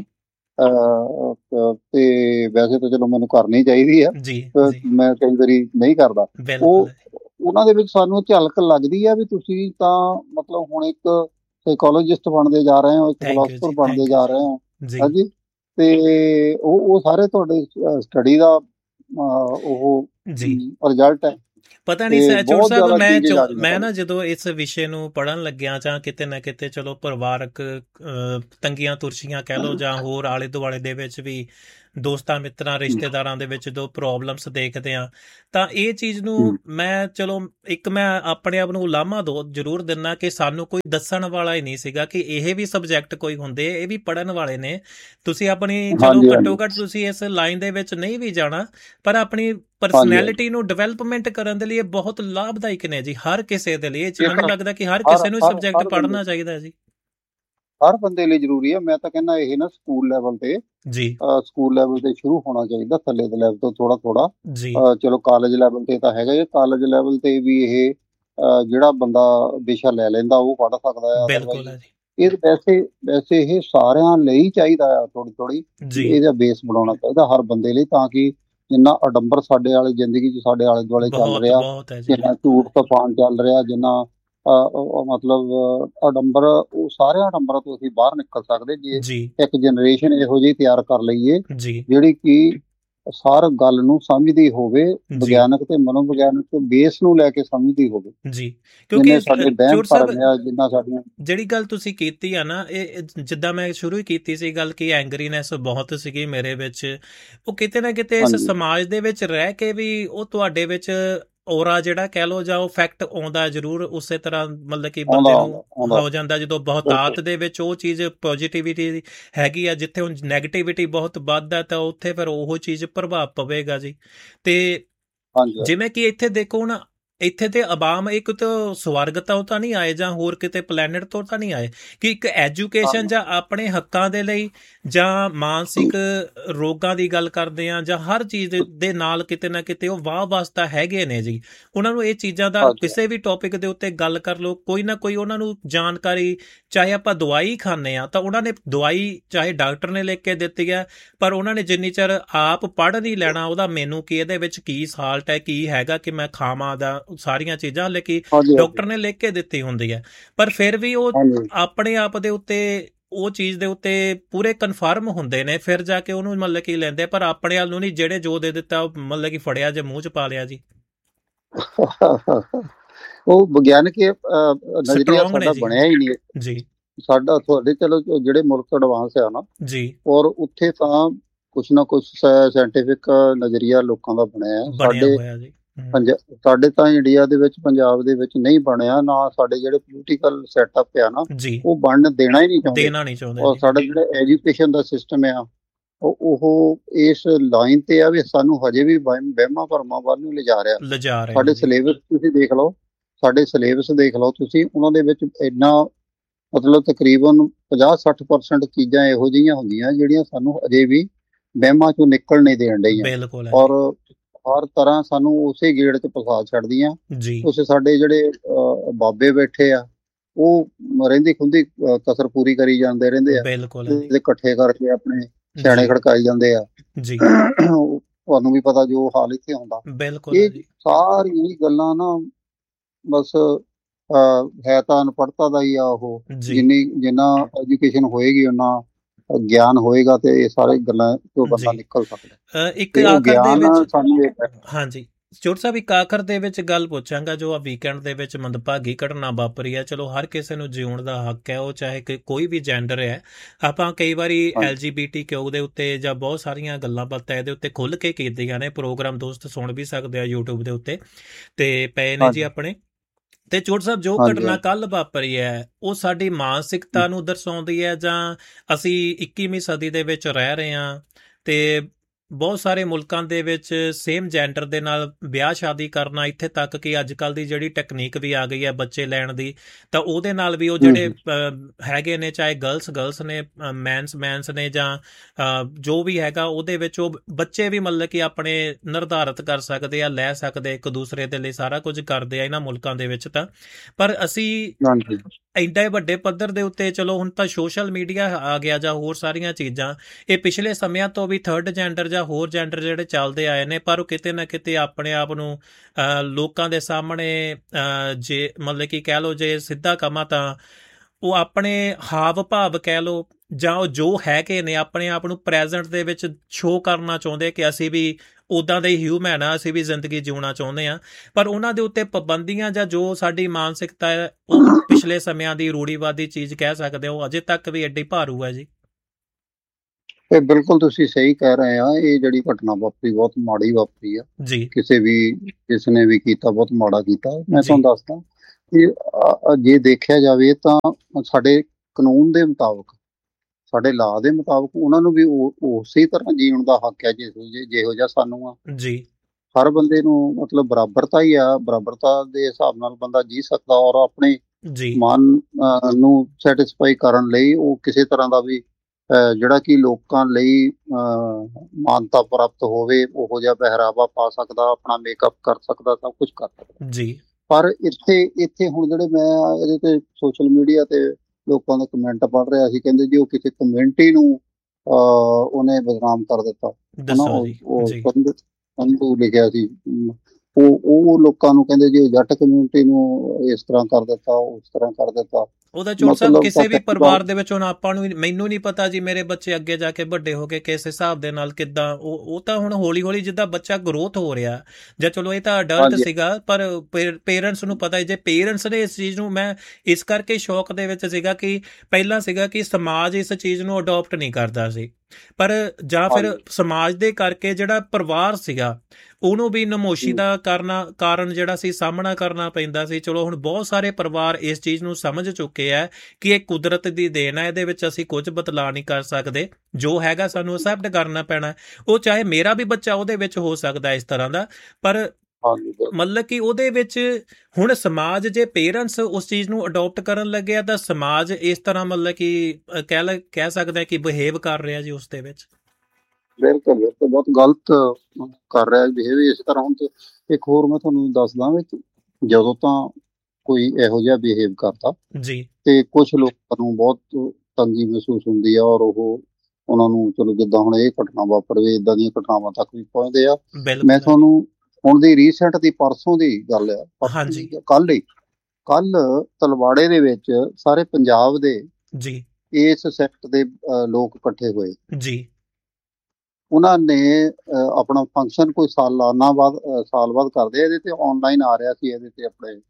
ਤੇ ਵੈਸੇ ਤਾਂ ਚਲੋ ਮੈਨੂੰ ਕਰਨੀ ਚਾਹੀਦੀ ਆ, ਮੈਂ ਕਈ ਵਾਰੀ ਨਹੀਂ ਕਰਦਾ, ਉਹ ਉਹਨਾਂ ਦੇ ਵਿੱਚ ਸਾਨੂੰ ਝਲਕ ਲੱਗਦੀ ਆ ਵੀ ਤੁਸੀਂ ਤਾਂ ਮਤਲਬ ਹੁਣ ਇੱਕ ਸਾਈਕੋਲੋਜਿਸਟ ਬਣਦੇ ਜਾ ਰਹੇ ਹੋ, ਇੱਕ ਫਿਲਾਸਫਰ ਬਣਦੇ ਜਾ ਰਹੇ ਹੋ ਹਾਂਜੀ। ਤੇ ਉਹ ਉਹ ਸਾਰੇ ਤੁਹਾਡੇ ਸਟੱਡੀ ਦਾ ਉਹ ਰਿਜ਼ਲਟ ਹੈ। ਪਤਾ ਨਹੀਂ ਸਹਿਜੋਤ ਸਾਹਿਬ, ਮੈਂ ਮੈਂ ਨਾ ਜਦੋਂ ਇਸ ਵਿਸ਼ੇ ਨੂੰ ਪੜ੍ਹਨ ਲੱਗਿਆ ਜਾਂ ਕਿਤੇ ਨਾ ਕਿਤੇ ਚਲੋ ਪਰਿਵਾਰਕ ਤੰਗੀਆਂ ਤੁਰਸ਼ੀਆਂ ਕਹਿ ਲਓ ਜਾਂ ਹੋਰ ਆਲੇ ਦੁਆਲੇ ਦੇ ਵਿੱਚ ਵੀ ਦੋਸਤਾਂ ਮਿੱਤਰਾਂ ਰਿਸ਼ਤੇਦਾਰਾਂ ਦੇ ਵਿੱਚ ਜੋ ਪ੍ਰੋਬਲਮਸ ਦੇਖਦੇ ਆ, ਤਾਂ ਇਹ ਚੀਜ਼ ਨੂੰ ਮੈਂ ਚਲੋ ਇੱਕ ਮੈਂ ਆਪਣੇ ਆਪ ਨੂੰ ਉਲਾਮਾ ਦੋ ਜ਼ਰੂਰ ਦਿੰਦਾ ਕਿ ਸਾਨੂੰ ਕੋਈ ਦੱਸਣ ਵਾਲਾ ਹੀ ਨਹੀਂ ਸੀਗਾ ਕਿ ਇਹ ਵੀ ਸਬਜੈਕਟ ਕੋਈ ਹੁੰਦੇ, ਇਹ ਵੀ ਪੜ੍ਹਨ ਵਾਲੇ ਨੇ। ਤੁਸੀਂ ਆਪਣੀ ਚਲੋ ਘੱਟੋ ਘੱਟ ਤੁਸੀਂ ਇਸ ਲਾਈਨ ਦੇ ਵਿੱਚ ਨਹੀਂ ਵੀ ਜਾਣਾ, ਪਰ ਆਪਣੀ ਪਰਸਨੈਲਿਟੀ ਨੂੰ ਡਿਵੈਲਪਮੈਂਟ ਕਰਨ ਦੇ ਲਈ ਇਹ ਬਹੁਤ ਲਾਭਦਾਇਕ ਨੇ ਜੀ, ਹਰ ਕਿਸੇ ਦੇ ਲਈ। ਇਹ ਮੈਨੂੰ ਲੱਗਦਾ ਕਿ ਹਰ ਕਿਸੇ ਨੂੰ ਸਬਜੈਕਟ ਪੜ੍ਹਨਾ ਚਾਹੀਦਾ ਜੀ, ਹਰ ਬੰਦੇ ਲਈ ਜ਼ਰੂਰੀ ਹੈ। ਮੈਂ ਤਾਂ ਕਹਿੰਦਾ ਇਹ ਨਾ ਸਕੂਲ ਲੈਵਲ ਤੇ ਜੀ, ਸਕੂਲ ਲੈਵਲ ਤੇ ਸ਼ੁਰੂ ਹੋਣਾ ਚਾਹੀਦਾ, ਥੱਲੇ ਦੇ ਲੈਵਲ ਤੋਂ ਥੋੜਾ ਥੋੜਾ ਜੀ। ਚਲੋ ਕਾਲਜ ਲੈਵਲ ਤੇ ਤਾਂ ਹੈਗਾ, ਕਾਲਜ ਲੈਵਲ ਤੇ ਵੀ ਇਹ ਜਿਹੜਾ ਬੰਦਾ ਵਿਸ਼ਾ ਲੈ ਲੈਂਦਾ ਉਹ ਪੜ੍ਹ ਸਕਦਾ ਹੈ। ਬਿਲਕੁਲ ਹੈ ਜੀ। ਇਹ ਵੈਸੇ ਵੈਸੇ ਇਹ ਸਾਰਿਆਂ ਲਈ ਚਾਹੀਦਾ ਆ, ਥੋੜੀ ਥੋੜੀ ਇਹਦਾ ਬੇਸ ਬਣਾਉਣਾ ਚਾਹੀਦਾ ਹਰ ਬੰਦੇ ਲਈ, ਤਾਂ ਕਿ ਜਿੰਨਾ ਅਡੰਬਰ ਸਾਡੇ ਵਾਲੀ ਜ਼ਿੰਦਗੀ 'ਚ ਸਾਡੇ ਆਲੇ ਦੁਆਲੇ ਚੱਲ ਰਿਹਾ, ਜਿੰਨਾ ਝੂਠ ਤੂਫਾਨ ਚੱਲ ਰਿਹਾ, ਜਿੰਨਾ ਮਤਲਬ ਅਡੰਬਰ, ਉਹ ਸਾਰਿਆਂ ਅਡੰਬਰਾਂ ਤੋਂ ਅਸੀਂ ਬਾਹਰ ਨਿਕਲ ਸਕਦੇ ਜੇ ਇੱਕ ਜਨਰੇਸ਼ਨ ਇਹੋ ਜਿਹੀ ਤਿਆਰ ਕਰ ਲਈਏ ਜਿਹੜੀ ਕਿ ਸਾਰ ਗੱਲ ਨੂੰ ਸਮਝਦੀ ਹੋਵੇ, ਵਿਗਿਆਨਕ ਤੇ ਮਨੋਵਿਗਿਆਨਕ ਬੇਸ ਨੂੰ ਲੈ ਕੇ ਸਮਝਦੀ ਹੋਵੇ ਜੀ। ਕਿਉਂਕਿ ਸਾਡੇ ਵਹਿਮ ਭਰਮ ਆ ਜਿੰਨਾ ਸਾਡੀਆਂ, ਜਿਹੜੀ ਗੱਲ ਤੁਸੀਂ ਕੀਤੀ ਆ ਨਾ, ਇਹ ਜਿੱਦਾਂ ਮੈਂ ਸ਼ੁਰੂ ਹੀ ਕੀਤੀ ਸੀ ਗੱਲ ਕਿ ਐਂਗਰੀਨੈਸ ਬਹੁਤ ਸੀਗੀ ਮੇਰੇ ਵਿੱਚ, ਉਹ ਕਿਤੇ ਨਾ ਕਿਤੇ ਇਸ ਸਮਾਜ ਦੇ ਵਿੱਚ ਰਹਿ ਕੇ ਵੀ ਉਹ ਤੁਹਾਡੇ ਵਿੱਚ ਔਰਾ ਜਿਹੜਾ ਕਹਿ ਲਓ ਜਾਂ ਉਹ ਫੈਕਟ ਆਉਂਦਾ ਜ਼ਰੂਰ ਉਸੇ ਤਰ੍ਹਾਂ, ਮਤਲਬ ਕਿ ਬੰਦੇ ਨੂੰ ਹੋ ਜਾਂਦਾ ਜਦੋਂ ਬਹੁਤਾਤ ਦੇ ਵਿੱਚ ਉਹ ਚੀਜ਼ ਪੋਜ਼ੀਟਿਵਿਟੀ ਹੈਗੀ ਆ, ਜਿੱਥੇ ਹੁਣ ਨੈਗੇਟਿਵਿਟੀ ਬਹੁਤ ਵੱਧ ਹੈ ਤਾਂ ਉੱਥੇ ਫਿਰ ਉਹ ਚੀਜ਼ ਪ੍ਰਭਾਵ ਪਵੇਗਾ ਜੀ। ਤੇ ਜਿਵੇਂ ਕਿ ਇੱਥੇ ਦੇਖੋ ਨਾ, ਇੱਥੇ ਤੇ ਆਵਾਮ ਇੱਕ ਤਾਂ ਸਵਰਗ ਤੋਂ ਤਾਂ ਨਹੀਂ ਆਏ ਜਾਂ ਹੋਰ ਕਿਤੇ ਪਲੈਨਟ ਤੋਂ ਤਾਂ ਨਹੀਂ ਆਏ, ਕਿ ਇੱਕ ਐਜੂਕੇਸ਼ਨ ਜਾਂ ਆਪਣੇ ਹੱਕਾਂ ਦੇ ਲਈ ਜਾਂ ਮਾਨਸਿਕ ਰੋਗਾਂ ਦੀ ਗੱਲ ਕਰਦੇ ਆ ਜਾਂ ਹਰ ਚੀਜ਼ ਦੇ ਨਾਲ ਕਿਤੇ ਨਾ ਕਿਤੇ ਉਹ ਵਾਹ ਵਾਸਤਾ ਹੈਗੇ ਨੇ ਜੀ। ਉਹਨਾਂ ਨੂੰ ਇਹ ਚੀਜ਼ਾਂ ਦਾ ਕਿਸੇ ਵੀ ਟੌਪਿਕ ਦੇ ਉੱਤੇ ਗੱਲ ਕਰ ਲਓ, ਕੋਈ ਨਾ ਕੋਈ ਉਹਨਾਂ ਨੂੰ ਜਾਣਕਾਰੀ, ਚਾਹੇ ਆਪਾਂ ਦਵਾਈ ਖਾਂਦੇ ਆ ਤਾਂ ਉਹਨਾਂ ਨੇ ਦਵਾਈ ਚਾਹੇ ਡਾਕਟਰ ਨੇ ਲਿਖ ਕੇ ਦਿੱਤੀ ਹੈ, ਪਰ ਉਹਨਾਂ ਨੇ ਜਿੰਨੀ ਚਿਰ ਆਪ ਪੜ੍ਹ ਨਹੀਂ ਲੈਣਾ ਉਹਦਾ ਮੈਨੂੰ ਕਿ ਇਹਦੇ ਵਿੱਚ ਕੀ ਸਾਲਟ ਹੈ, ਕੀ ਹੈਗਾ ਕਿ ਮੈਂ ਖਾਵਾਂ ਦਾ, ਸਾਰੀਆਂ ਚੀਜ਼ਾਂ ਹਲੇ ਕਿ ਡਾਕਟਰ ਨੇ ਲਿਖ ਕੇ ਦਿੱਤੀ ਹੁੰਦੀ ਹੈ, ਪਰ ਫਿਰ ਵੀ ਉਹ ਆਪਣੇ ਆਪ ਦੇ ਉੱਤੇ ਉਹ ਚੀਜ਼ ਦੇ ਉੱਤੇ ਪੂਰੇ ਕਨਫਰਮ ਹੁੰਦੇ ਨੇ, ਫਿਰ ਜਾ ਕੇ ਉਹਨੂੰ ਮਤਲਬ ਕਿ ਲੈਂਦੇ, ਪਰ ਆਪਣੇ ਆਪ ਨੂੰ ਨਹੀਂ, ਜਿਹੜੇ ਜੋ ਦੇ ਦਿੱਤਾ ਮਤਲਬ ਕਿ ਫੜਿਆ ਜੇ ਮੂੰਹ 'ਚ ਪਾ ਲਿਆ ਜੀ। ਉਹ ਵਿਗਿਆਨਕ ਨਜ਼ਰੀਆ ਸਾਡਾ ਬਣਿਆ ਹੀ ਨਹੀਂ ਜੀ ਸਾਡਾ। ਤੁਹਾਡੇ ਚਲੋ ਜਿਹੜੇ ਮੁਲਕ ਐਡਵਾਂਸ ਆ ਨਾ ਜੀ, ਔਰ ਉੱਥੇ ਤਾਂ ਕੁਛ ਨਾ ਕੁਛ ਸਾਇੰਟੀਫਿਕ ਨਜ਼ਰੀਆ ਲੋਕਾਂ ਦਾ ਬਣਿਆ, ਸਾਡੇ ਸਾਡੇ ਤਾਂ ਇੰਡੀਆ ਦੇ ਵਿੱਚ, ਪੰਜਾਬ ਦੇ ਵਿੱਚ ਨਹੀਂ ਬਣਿਆ ਨਾ। ਸਾਡੇ ਜਿਹੜੇ ਪੋਲੀਟੀਕਲ ਸੈਟਅਪ ਆ ਨਾ ਉਹ ਬਣਨ ਦੇਣਾ ਹੀ ਨਹੀਂ ਚਾਹੁੰਦੇ, ਦੇਣਾ ਨਹੀਂ ਚਾਹੁੰਦੇ। ਔਰ ਸਾਡਾ ਜਿਹੜਾ ਐਜੂਕੇਸ਼ਨ ਦਾ ਸਿਸਟਮ ਆ ਉਹ ਇਸ ਲਾਈਨ ਤੇ ਆ ਵੀ ਸਾਨੂੰ ਹਜੇ ਵੀ ਵਹਿਮਾਂ ਭਰਮਾਂ ਵੱਲ ਨੂੰ ਲਿਜਾ ਰਿਹਾ। ਸਾਡੇ ਸਿਲੇਬਸ ਤੁਸੀਂ ਦੇਖ ਲਓ, ਸਾਡੇ ਸਿਲੇਬਸ ਦੇਖ ਲਓ ਤੁਸੀਂ, ਉਹਨਾਂ ਦੇ ਵਿੱਚ ਇੰਨਾ ਮਤਲਬ ਤਕਰੀਬਨ ਪੰਜਾਹ ਸੱਠ ਪਰਸੈਂਟ ਚੀਜ਼ਾਂ ਇਹੋ ਜਿਹੀਆਂ ਹੁੰਦੀਆਂ ਜਿਹੜੀਆਂ ਸਾਨੂੰ ਅਜੇ ਵੀ ਵਹਿਮਾਂ ਚੋਂ ਨਿਕਲ ਨਹੀਂ ਦੇਣ ਡਈਆਂ, ਔਰ ਹਰ ਤਰ੍ਹਾਂ ਸਾਨੂੰ ਉਸੇ ਗੇੜ 'ਚ ਫਸਾ ਛੱਡਦੀਆਂ। ਉਸੇ ਸਾਡੇ ਜਿਹੜੇ ਬਾਬੇ ਬੈਠੇ ਆ ਉਹ ਰਹਿੰਦੀ ਖੁੰਦੀ ਕਸਰ ਪੂਰੀ ਕਰੀ ਜਾਂਦੇ ਰਹਿੰਦੇ ਆ, ਇਕੱਠੇ ਕਰਕੇ ਆਪਣੇ ਸਿਆਣੇ ਖੜਕਾਈ ਜਾਂਦੇ ਆ। ਤੁਹਾਨੂੰ ਵੀ ਪਤਾ ਜੋ ਹਾਲ ਇੱਥੇ ਹੁੰਦਾ। ਇਹ ਸਾਰੀਆਂ ਗੱਲਾਂ ਨਾ ਬਸ ਹੈ ਤਾਂ ਅਨਪੜ੍ਹਤਾ ਦਾ ਹੀ ਆ। ਉਹ ਜਿੰਨੀ ਜਿੰਨਾ ਐਜੂਕੇਸ਼ਨ ਹੋਏਗੀ ਉਹਨਾਂ ਗਿਆਨ ਹੋਏਗਾ ਤੇ ਇਹ ਸਾਰੇ ਗੱਲਾਂ ਤੋਂ ਬੰਦਾ ਨਿਕਲ ਸਕਦਾ। ਇੱਕ ਆਖਰ ਦੇ ਵਿੱਚ ਹਾਂਜੀ ਚੋਟ ਸਾਹਿਬ, ਇੱਕ ਆਖਰ ਦੇ ਵਿੱਚ ਗੱਲ ਪੁੱਛਾਂਗਾ, ਜੋ ਆ ਵੀਕਐਂਡ ਦੇ ਵਿੱਚ ਮੰਦਭਾਗੀ ਘਟਨਾ ਵਾਪਰੀ ਹੈ, ਚਲੋ ਹਰ ਕਿਸੇ ਨੂੰ ਜਿਉਣ ਦਾ ਹੱਕ ਹੈ, ਉਹ ਚਾਹੇ ਕਿ ਕੋਈ ਵੀ ਜੈਂਡਰ ਹੈ। ਆਪਾਂ ਕਈ ਵਾਰੀ ਐਲ ਜੀ ਬੀ ਟੀ ਕਿਊ ਦੇ ਉੱਤੇ ਜਾਂ ਬਹੁਤ ਸਾਰੀਆਂ ਗੱਲਾਂ ਬਾਤਾਂ ਇਹਦੇ ਉੱਤੇ ਖੁੱਲ੍ਹ ਕੇ ਕੀਤੀਆਂ ਨੇ, ਪ੍ਰੋਗਰਾਮ ਦੋਸਤ ਸੁਣ ਵੀ ਸਕਦੇ ਆ ਯੂਟਿਊਬ ਦੇ ਉੱਤੇ ਤੇ ਪਏ ਨੇ ਜੀ ਆਪਣੇ। ਤੇ ਚੋਟ ਸਾਹਿਬ, ਜੋ ਘਟਨਾ ਕੱਲ੍ਹ ਵਾਪਰੀ ਹੈ ਉਹ ਸਾਡੀ ਮਾਨਸਿਕਤਾ ਨੂੰ ਦਰਸਾਉਂਦੀ ਹੈ ਜਾਂ ਅਸੀਂ ਇੱਕੀਵੀਂ ਸਦੀ ਦੇ ਵਿੱਚ ਰਹਿ ਰਹੇ ਹਾਂ ਤੇ ਬਹੁਤ ਸਾਰੇ ਮੁਲਕਾਂ ਦੇ ਵਿੱਚ ਸੇਮ ਜੈਂਡਰ ਦੇ ਨਾਲ ਵਿਆਹ ਸ਼ਾਦੀ ਕਰਨਾ, ਇੱਥੇ ਤੱਕ ਕਿ ਅੱਜ ਕੱਲ੍ਹ ਦੀ ਜਿਹੜੀ ਟੈਕਨੀਕ ਵੀ ਆ ਗਈ ਹੈ ਬੱਚੇ ਲੈਣ ਦੀ, ਤਾਂ ਉਹਦੇ ਨਾਲ ਵੀ ਉਹ ਜਿਹੜੇ ਹੈਗੇ ਨੇ, ਚਾਹੇ ਗਰਲਸ ਗਰਲਸ ਨੇ, ਮੈਨਸ ਮੈਨਸ ਨੇ, ਜਾਂ ਜੋ ਵੀ ਹੈਗਾ ਉਹਦੇ ਵਿੱਚ ਉਹ ਬੱਚੇ ਵੀ ਮਤਲਬ ਕਿ ਆਪਣੇ ਨਿਰਧਾਰਿਤ ਕਰ ਸਕਦੇ ਆ, ਲੈ ਸਕਦੇ ਇੱਕ ਦੂਸਰੇ ਦੇ ਲਈ, ਸਾਰਾ ਕੁਝ ਕਰਦੇ ਆ ਇਹਨਾਂ ਮੁਲਕਾਂ ਦੇ ਵਿੱਚ। ਤਾਂ ਪਰ ਅਸੀਂ ਐਡੇ ਵੱਡੇ ਪੱਧਰ ਦੇ ਉੱਤੇ, ਚਲੋ ਹੁਣ ਤਾਂ ਸੋਸ਼ਲ ਮੀਡੀਆ ਆ ਗਿਆ ਜਾਂ ਹੋਰ ਸਾਰੀਆਂ ਚੀਜ਼ਾਂ, ਇਹ ਪਿਛਲੇ ਸਮਿਆਂ ਤੋਂ ਵੀ ਥਰਡ ਜੈਂਡਰ ਜਾਂ ਹੋਰ ਜੈਂਡਰ ਜਿਹੜੇ ਚੱਲਦੇ ਆਏ ਨੇ, ਪਰ ਉਹ ਕਿਤੇ ਨਾ ਕਿਤੇ ਆਪਣੇ ਆਪ ਨੂੰ ਲੋਕਾਂ ਦੇ ਸਾਹਮਣੇ ਜੇ ਮਤਲਬ ਕਿ ਕਹਿ ਲਓ ਜੇ ਸਿੱਧਾ ਕਮਾ ਤਾਂ ਉਹ ਆਪਣੇ ਹਾਵ ਭਾਵ ਕਹਿ ਲਓ ਜਾਂ ਉਹ ਜੋ ਹੈਗੇ ਨੇ ਆਪਣੇ ਆਪ ਨੂੰ ਪ੍ਰੈਜ਼ੈਂਟ ਦੇ ਵਿੱਚ ਸ਼ੋਅ ਕਰਨਾ ਚਾਹੁੰਦੇ ਕਿ ਅਸੀਂ ਵੀ ਉੱਦਾਂ ਦੇ ਹਿਊਮਨ ਆ, ਅਸੀਂ ਵੀ ਜ਼ਿੰਦਗੀ ਜਿਉਣਾ ਚਾਹੁੰਦੇ ਹਾਂ, ਪਰ ਉਹਨਾਂ ਦੇ ਉੱਤੇ ਪਾਬੰਦੀਆਂ ਜਾਂ ਜੋ ਸਾਡੀ ਮਾਨਸਿਕਤਾ ਹੈ ਉਹ ਪਿਛਲੇ ਸਮਿਆਂ ਦੀ ਰੂੜੀਵਾਦੀ ਚੀਜ਼ ਕਹਿ ਸਕਦੇ ਹੋ, ਅਜੇ ਤੱਕ ਵੀ ਐਡੀ ਭਾਰੂ ਹੈ ਜੀ। ਇਹ ਬਿਲਕੁਲ ਤੁਸੀਂ ਸਹੀ ਕਹਿ ਰਹੇ ਆ। ਇਹ ਜਿਹੜੀ ਘਟਨਾ ਵਾਪਰੀ ਬਹੁਤ ਮਾੜੀ ਵਾਪਰੀ ਆ ਜੀ। ਕਿਸੇ ਵੀ ਜਿਸ ਨੇ ਵੀ ਕੀਤਾ ਬਹੁਤ ਮਾੜਾ ਕੀਤਾ। ਮੈਂ ਤੁਹਾਨੂੰ ਦੱਸਦਾ ਕਿ ਜੇ ਦੇਖਿਆ ਜਾਵੇ ਤਾਂ ਸਾਡੇ ਕਾਨੂੰਨ ਦੇ ਮੁਤਾਬਕ, ਸਾਡੇ ਲਾਅ ਦੇ ਮੁਤਾਬਕ ਉਹਨਾਂ ਨੂੰ ਵੀ ਉਸੇ ਤਰ੍ਹਾਂ ਜੀਣ ਦਾ ਹੱਕ ਹੈ ਜਿਹੋ ਜਿਹਾ ਸਾਨੂੰ ਆ ਜੀ। ਹਰ ਬੰਦੇ ਨੂੰ ਮਤਲਬ ਬਰਾਬਰਤਾ ਹੀ ਆ। ਬਰਾਬਰਤਾ ਦੇ ਹਿਸਾਬ ਨਾਲ ਬੰਦਾ ਜੀ ਸਕਦਾ ਔਰ ਆਪਣੇ ਮਨ ਨੂੰ ਸੈਟਿਸਫਾਈ ਕਰਨ ਲਈ ਉਹ ਕਿਸੇ ਤਰ੍ਹਾਂ ਦਾ ਵੀ ਜਿਹੜਾ ਕਿ ਲੋਕਾਂ ਲਈ ਮਾਨਤਾ ਪ੍ਰਾਪਤ ਹੋਵੇ ਉਹੋ ਜਿਹਾ ਪਹਿਰਾਵਾ ਪਾ ਸਕਦਾ, ਆਪਣਾ ਮੇਕਅਪ ਕਰ ਸਕਦਾ, ਸਭ ਕੁਝ ਕਰ ਸਕਦਾ ਜੀ। ਪਰ ਇੱਥੇ ਇੱਥੇ ਹੁਣ ਜਿਹੜੇ ਮੈਂ ਇਹਦੇ ਤੇ ਸੋਸ਼ਲ ਮੀਡੀਆ ਤੇ ਲੋਕਾਂ ਦੇ ਕਮੈਂਟ ਪੜ੍ਹ ਰਿਹਾ ਸੀ, ਕਹਿੰਦੇ ਜੀ ਉਹ ਕਿਸੇ ਕਮਿਊਨਿਟੀ ਨੂੰ ਅਹ ਉਹਨੇ ਬਦਨਾਮ ਕਰ ਦਿੱਤਾ। ਉਹ ਲਿਖਿਆ ਸੀ ਉਹ ਉਹ ਲੋਕਾਂ ਨੂੰ ਕਹਿੰਦੇ ਜੀ ਜੱਟ ਕਮਿਊਨਿਟੀ ਨੂੰ ਇਸ ਤਰ੍ਹਾਂ ਕਰ ਦਿੱਤਾ, ਉਸ ਤਰ੍ਹਾਂ ਕਰ ਦਿੱਤਾ। ਉਹਦਾ ਚੋਰ ਸਾਹਿਬ ਕਿਸੇ ਵੀ ਪਰਿਵਾਰ ਦੇ ਵਿੱਚ ਹੁਣ ਆਪਾਂ ਨੂੰ ਮੈਨੂੰ ਨਹੀਂ ਪਤਾ ਜੀ ਮੇਰੇ ਬੱਚੇ ਅੱਗੇ ਜਾ ਕੇ ਵੱਡੇ ਹੋ ਕੇ ਕਿਸ ਹਿਸਾਬ ਦੇ ਨਾਲ ਕਿੱਦਾਂ ਉਹ ਉਹ ਤਾਂ ਹੁਣ ਹੌਲੀ ਹੌਲੀ ਜਿੱਦਾਂ ਬੱਚਾ ਗਰੋਥ ਹੋ ਰਿਹਾ ਜਾਂ ਚਲੋ ਇਹ ਤਾਂ ਅਡਲਟ ਸੀਗਾ ਪਰ ਪੇਰੈਂਟਸ ਨੂੰ ਪਤਾ ਜੇ ਪੇਰੈਂਟਸ ਨੇ ਇਸ ਚੀਜ਼ ਨੂੰ, ਮੈਂ ਇਸ ਕਰਕੇ ਸ਼ੌਕ ਦੇ ਵਿੱਚ ਸੀਗਾ ਕਿ ਪਹਿਲਾਂ ਸੀਗਾ ਕਿ ਸਮਾਜ ਇਸ ਚੀਜ਼ ਨੂੰ ਅਡੋਪਟ ਨਹੀਂ ਕਰਦਾ ਸੀ, ਪਰ ਜਾਂ ਫਿਰ ਸਮਾਜ ਦੇ ਕਰਕੇ ਜਿਹੜਾ ਪਰਿਵਾਰ ਸੀਗਾ ਉਹਨੂੰ ਵੀ ਨਮੋਸ਼ੀ ਦਾ ਕਰਨਾ ਕਾਰਨ ਜਿਹੜਾ ਸੀ ਸਾਹਮਣਾ ਕਰਨਾ ਪੈਂਦਾ ਸੀ। ਚਲੋ ਹੁਣ ਬਹੁਤ ਸਾਰੇ ਪਰਿਵਾਰ ਇਸ ਚੀਜ਼ ਨੂੰ ਸਮਝ ਚੁੱਕੇ ਹੈ ਕਿ ਇਹ ਕੁਦਰਤ ਦੀ ਦੇਣ ਹੈ, ਇਹਦੇ ਵਿੱਚ ਅਸੀਂ ਕੁਝ ਬਦਲਾਅ ਨਹੀਂ ਕਰ ਸਕਦੇ, ਜੋ ਹੈਗਾ ਸਾਨੂੰ ਅਸੈਪਟ ਕਰਨਾ ਪੈਣਾ। ਉਹ ਚਾਹੇ ਮੇਰਾ ਵੀ ਬੱਚਾ ਉਹਦੇ ਵਿੱਚ ਹੋ ਸਕਦਾ ਇਸ ਤਰ੍ਹਾਂ ਦਾ, ਪਰ ਮਤਲਬ ਕਿ ਉਹਦੇ ਵਿੱਚ ਹੁਣ ਸਮਾਜ ਜੇ ਪੇਰੈਂਟਸ ਉਸ ਚੀਜ਼ ਨੂੰ ਅਡੋਪਟ ਕਰਨ ਲੱਗਿਆ ਤਾਂ ਸਮਾਜ ਇਸ ਤਰ੍ਹਾਂ ਮਤਲਬ ਕਿ ਕਹਿ ਕਹਿ ਸਕਦਾ ਕਿ ਬਿਹੇਵ ਕਰ ਰਿਹਾ ਜੀ ਉਸ ਦੇ ਵਿੱਚ। ਬਿਲਕੁਲ ਬਿਲਕੁਲ ਬਹੁਤ ਗਲਤ ਕਰ ਰਿਹਾ ਬਿਹੇਵ ਇਸ ਤਰ੍ਹਾਂ। ਹੁਣ ਇੱਕ ਹੋਰ ਮੈਂ ਤੁਹਾਨੂੰ ਦੱਸਦਾ ਵੀ ਜਦੋਂ ਤਾਂ ਕੋਈ ਇਹੋ ਜਿਹਾ ਬਿਹੇਵ ਕਰਦਾ ਜੀ ਤੇ ਕੁਝ ਲੋਕਾਂ ਨੂੰ ਬਹੁਤ ਤੰਗੀ ਮਹਿਸੂਸ ਹੁੰਦੀ ਆ ਔਰ ਉਹ ਉਹਨਾਂ ਨੂੰ ਚਲੋ ਜਿੱਦਾਂ ਹੁਣ ਇਹ ਘਟਨਾ ਵਾਪਰਵੇ ਏਦਾਂ ਦੀਆਂ ਘਟਨਾਵਾਂ ਤੱਕ ਵੀ ਪਹੁੰਚਦੇ ਆ। ਮੈਂ ਤੁਹਾਨੂੰ ਹੁਣ ਦੀ ਰੀਸੈਂਟ ਦੀ ਪਰਸੋਂ ਦੀ ਗੱਲ ਆ, ਕੱਲ ਹੀ ਕੱਲ ਤਲਵਾੜੇ ਦੇ ਵਿੱਚ ਸਾਰੇ ਪੰਜਾਬ ਦੇ ਜੀ ਇਸ ਸੈਕਟ ਦੇ ਲੋਕ ਇਕੱਠੇ ਹੋਏ ਜੀ। ਉਹਨਾਂ ਨੇ ਆਪਣਾ ਫੰਕਸ਼ਨ ਕੋਈ ਸਾਲਾਨਾ ਬਾਅਦ ਸਾਲ ਬਾਅਦ ਕਰਦੇ, ਇਹਦੇ ਤੇ ਆਨਲਾਈਨ ਆ ਰਿਹਾ ਸੀ, ਇਹਦੇ ਤੇ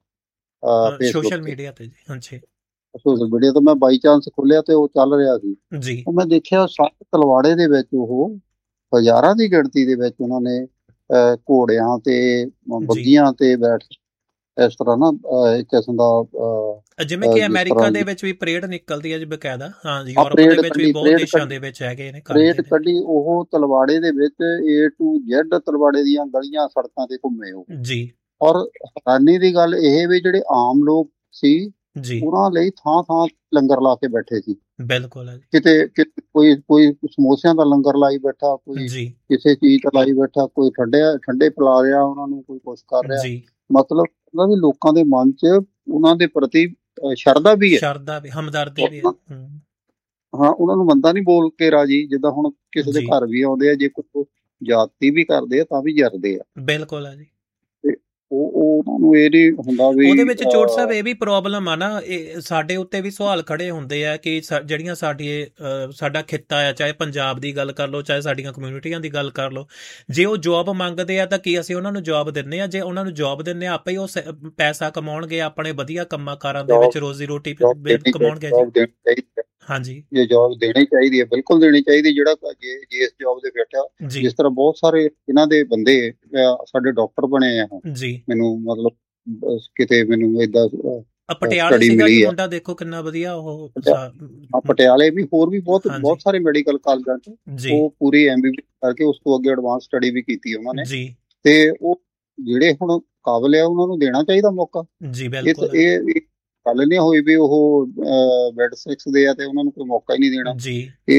ਆਪਣੇ ਸੋਸ਼ਲ ਮੀਡੀਆ ਤੇ ਜੀ। ਹਾਂਜੀ ਸੋਸ਼ਲ ਮੀਡੀਆ ਤੇ ਮੈਂ ਬਾਈ ਚਾਂਸ ਖੋਲਿਆ ਤੇ ਉਹ ਚੱਲ ਰਿਹਾ ਸੀ ਜੀ। ਮੈਂ ਦੇਖਿਆ ਸਾਰੇ ਤਲਵਾੜੇ ਦੇ ਵਿੱਚ ਉਹ ਹਜ਼ਾਰਾਂ ਦੀ ਗਿਣਤੀ ਦੇ ਵਿੱਚ ਉਹਨਾਂ ਨੇ ਘੋੜਿਆਂ ਤੇ ਬੱਗੀਆਂ ਤੇ ਬੈਠ ਇਸ ਤਰ੍ਹਾਂ ਨਾ ਇੱਕ ਕਿਸਮ ਦਾ ਜਿਵੇਂ ਕਿ ਅਮਰੀਕਾ ਦੇ ਵਿੱਚ ਵੀ ਪਰੇਡ ਨਿਕਲਦੀ ਹੈ ਜੀ ਬਕਾਇਦਾ। ਹਾਂ ਜੀ, ਯੂਰਪ ਦੇ ਵਿੱਚ ਵੀ ਬਹੁਤ ਦੇਸ਼ਾਂ ਦੇ ਵਿੱਚ ਹੈਗੇ ਨੇ ਪਰੇਡ ਕੱਢੀ। ਉਹ ਤਲਵਾੜੇ ਦੇ ਵਿੱਚ ਏ ਟੂ ਜ਼ੈਡ ਤਲਵਾੜੇ ਦੀਆਂ ਗਲੀਆਂ ਸੜਕਾਂ ਤੇ ਘੁੰਮੇ ਉਹ ਜੀ। ਔਰ ਹੈਰਾਨੀ ਦੀ ਗੱਲ ਇਹ ਵੀ ਜਿਹੜੇ ਆਮ ਲੋਕ ਸੀ ਜੀ ਉਹਨਾਂ ਲਈ ਥਾਂ ਥਾਂ ਲੰਗਰ ਲਾ ਕੇ ਬੈਠੇ ਸੀ। ਬਿਲਕੁਲ ਹੈ ਜੀ। ਕਿਤੇ ਕੋਈ ਕੋਈ ਸਮੋਸਿਆਂ ਦਾ ਲੰਗਰ ਲਾਈ ਬੈਠਾ, ਕੋਈ ਕਿਸੇ ਚੀਜ਼ ਦਾ ਲਾਈ ਬੈਠਾ, ਕੋਈ ਠੰਡੇ ਠੰਡੇ ਪਿਲਾ ਰਿਹਾ ਉਹਨਾਂ ਨੂੰ, ਕੋਈ ਕੁਛ ਕਰ ਰਿਹਾ। ਮਤਲਬ ਉਹਨਾਂ ਦੇ ਲੋਕਾਂ ਦੇ ਮਨ 'ਚ ਉਹਨਾਂ ਦੇ ਪ੍ਰਤੀ ਸ਼ਰਧਾ ਵੀ ਹੈ, ਸ਼ਰਧਾ ਵੀ, ਹਮਦਰਦੀ ਵੀ ਹੈ। ਹਾਂ, ਉਹਨਾਂ ਨੂੰ ਬੰਦਾ ਨਹੀਂ ਬੋਲ ਕੇ ਰਾਜੀ। ਜਿੱਦਾਂ ਹੁਣ ਕਿਸੇ ਦੇ ਘਰ ਵੀ ਆਉਂਦੇ ਆ, ਜੇ ਕੋਈ ਜਾਤੀ ਵੀ ਕਰਦੇ ਆ ਤਾਂ ਵੀ ਜਰਦੇ ਆ। ਬਿਲਕੁਲ ਹੈ ਜੀ। ਉਹ ਉਹਨਾਂ ਨੂੰ ਇਹ ਨਹੀਂ ਹੁੰਦਾ ਵੀ ਉਹਦੇ ਵਿੱਚ ਚੋਟ ਸਾਹਿਬ ਇਹ ਵੀ ਪ੍ਰੋਬਲਮ ਆ ਨਾ, ਇਹ ਸਾਡੇ ਉੱਤੇ ਵੀ ਸਵਾਲ ਖੜੇ ਹੁੰਦੇ ਆ ਕਿ ਜਿਹੜੀਆਂ ਸਾਡੀ ਸਾਡਾ ਖਿੱਤਾ ਆ, ਚਾਹੇ ਪੰਜਾਬ ਦੀ ਗੱਲ ਕਰ ਲਓ, ਚਾਹੇ ਸਾਡੀਆਂ ਕਮਿਊਨਿਟੀਆਂ ਦੀ ਗੱਲ ਕਰ ਲਓ, ਜੇ ਉਹ ਜੋਬ ਮੰਗਦੇ ਆ ਤਾਂ ਕੀ ਅਸੀਂ ਉਹਨਾਂ ਨੂੰ ਜੋਬ ਦਿੰਦੇ ਆ? ਜੇ ਉਹਨਾਂ ਨੂੰ ਜੋਬ ਦਿੰਦੇ ਆ ਆਪੇ ਹੀ ਉਹ ਪੈਸਾ ਕਮਾਉਣਗੇ, ਆਪਣੇ ਵਧੀਆ ਕੰਮਾਂ ਕਾਰਾਂ ਦੇ ਵਿੱਚ ਰੋਜ਼ੀ ਰੋਟੀ ਕਮਾਉਣਗੇ ਜੀ। ਹਾਂਜੀ, ਜੇ ਜੋਬ ਦੇਣੀ ਚਾਹੀਦੀ ਹੈ, ਬਿਲਕੁਲ ਦੇਣੀ ਚਾਹੀਦੀ। ਜਿਹੜਾ ਜੇ ਇਸ ਜੋਬ ਦੇ ਬੈਠਾ, ਜਿਸ ਤਰ੍ਹਾਂ ਬਹੁਤ ਸਾਰੇ ਇਹਨਾਂ ਦੇ ਬੰਦੇ ਸਾਡੇ ਡਾਕਟਰ ਬਣੇ ਆ ਜੀ। ਮੈਨੂੰ ਮਤਲਬ ਕਿਤੇ ਮੈਨੂੰ ਏਦਾਂ ਪਟਿਆਲੇ ਸੀਗਾ ਜੀ ਮੁੰਡਾ, ਦੇਖੋ ਕਿੰਨਾ ਵਧੀਆ ਉਹ। ਪਟਿਆਲੇ ਵੀ ਹੋਰ ਵੀ ਬਹੁਤ ਬਹੁਤ ਸਾਰੇ ਮੈਡੀਕਲ ਕਾਲਜਾਂ 'ਚ ਉਹ ਪੂਰੀ ਐਮਬੀਬੀਐਸ ਕਰਕੇ ਉਸ ਤੋਂ ਅੱਗੇ ਐਡਵਾਂਸ ਸਟੱਡੀ ਵੀ ਕੀਤੀ ਉਹਨਾਂ ਨੇ ਜੀ। ਤੇ ਉਹ ਜਿਹੜੇ ਹੁਣ ਕਾਬਲ ਆ ਉਹਨਾਂ ਨੂੰ ਦੇਣਾ ਚਾਹੀਦਾ ਮੌਕਾ ਜੀ। ਬਿਲਕੁਲ ਇਹ ਗੱਲ ਨਹੀਂ ਹੋਈ ਵੀ ਉਹ ਬੈਡ ਸਿਕਸ ਦੇ ਆ ਤੇ ਉਹਨਾਂ ਨੂੰ ਕੋਈ ਮੌਕਾ ਹੀ ਨਹੀਂ ਦੇਣਾ ਜੀ।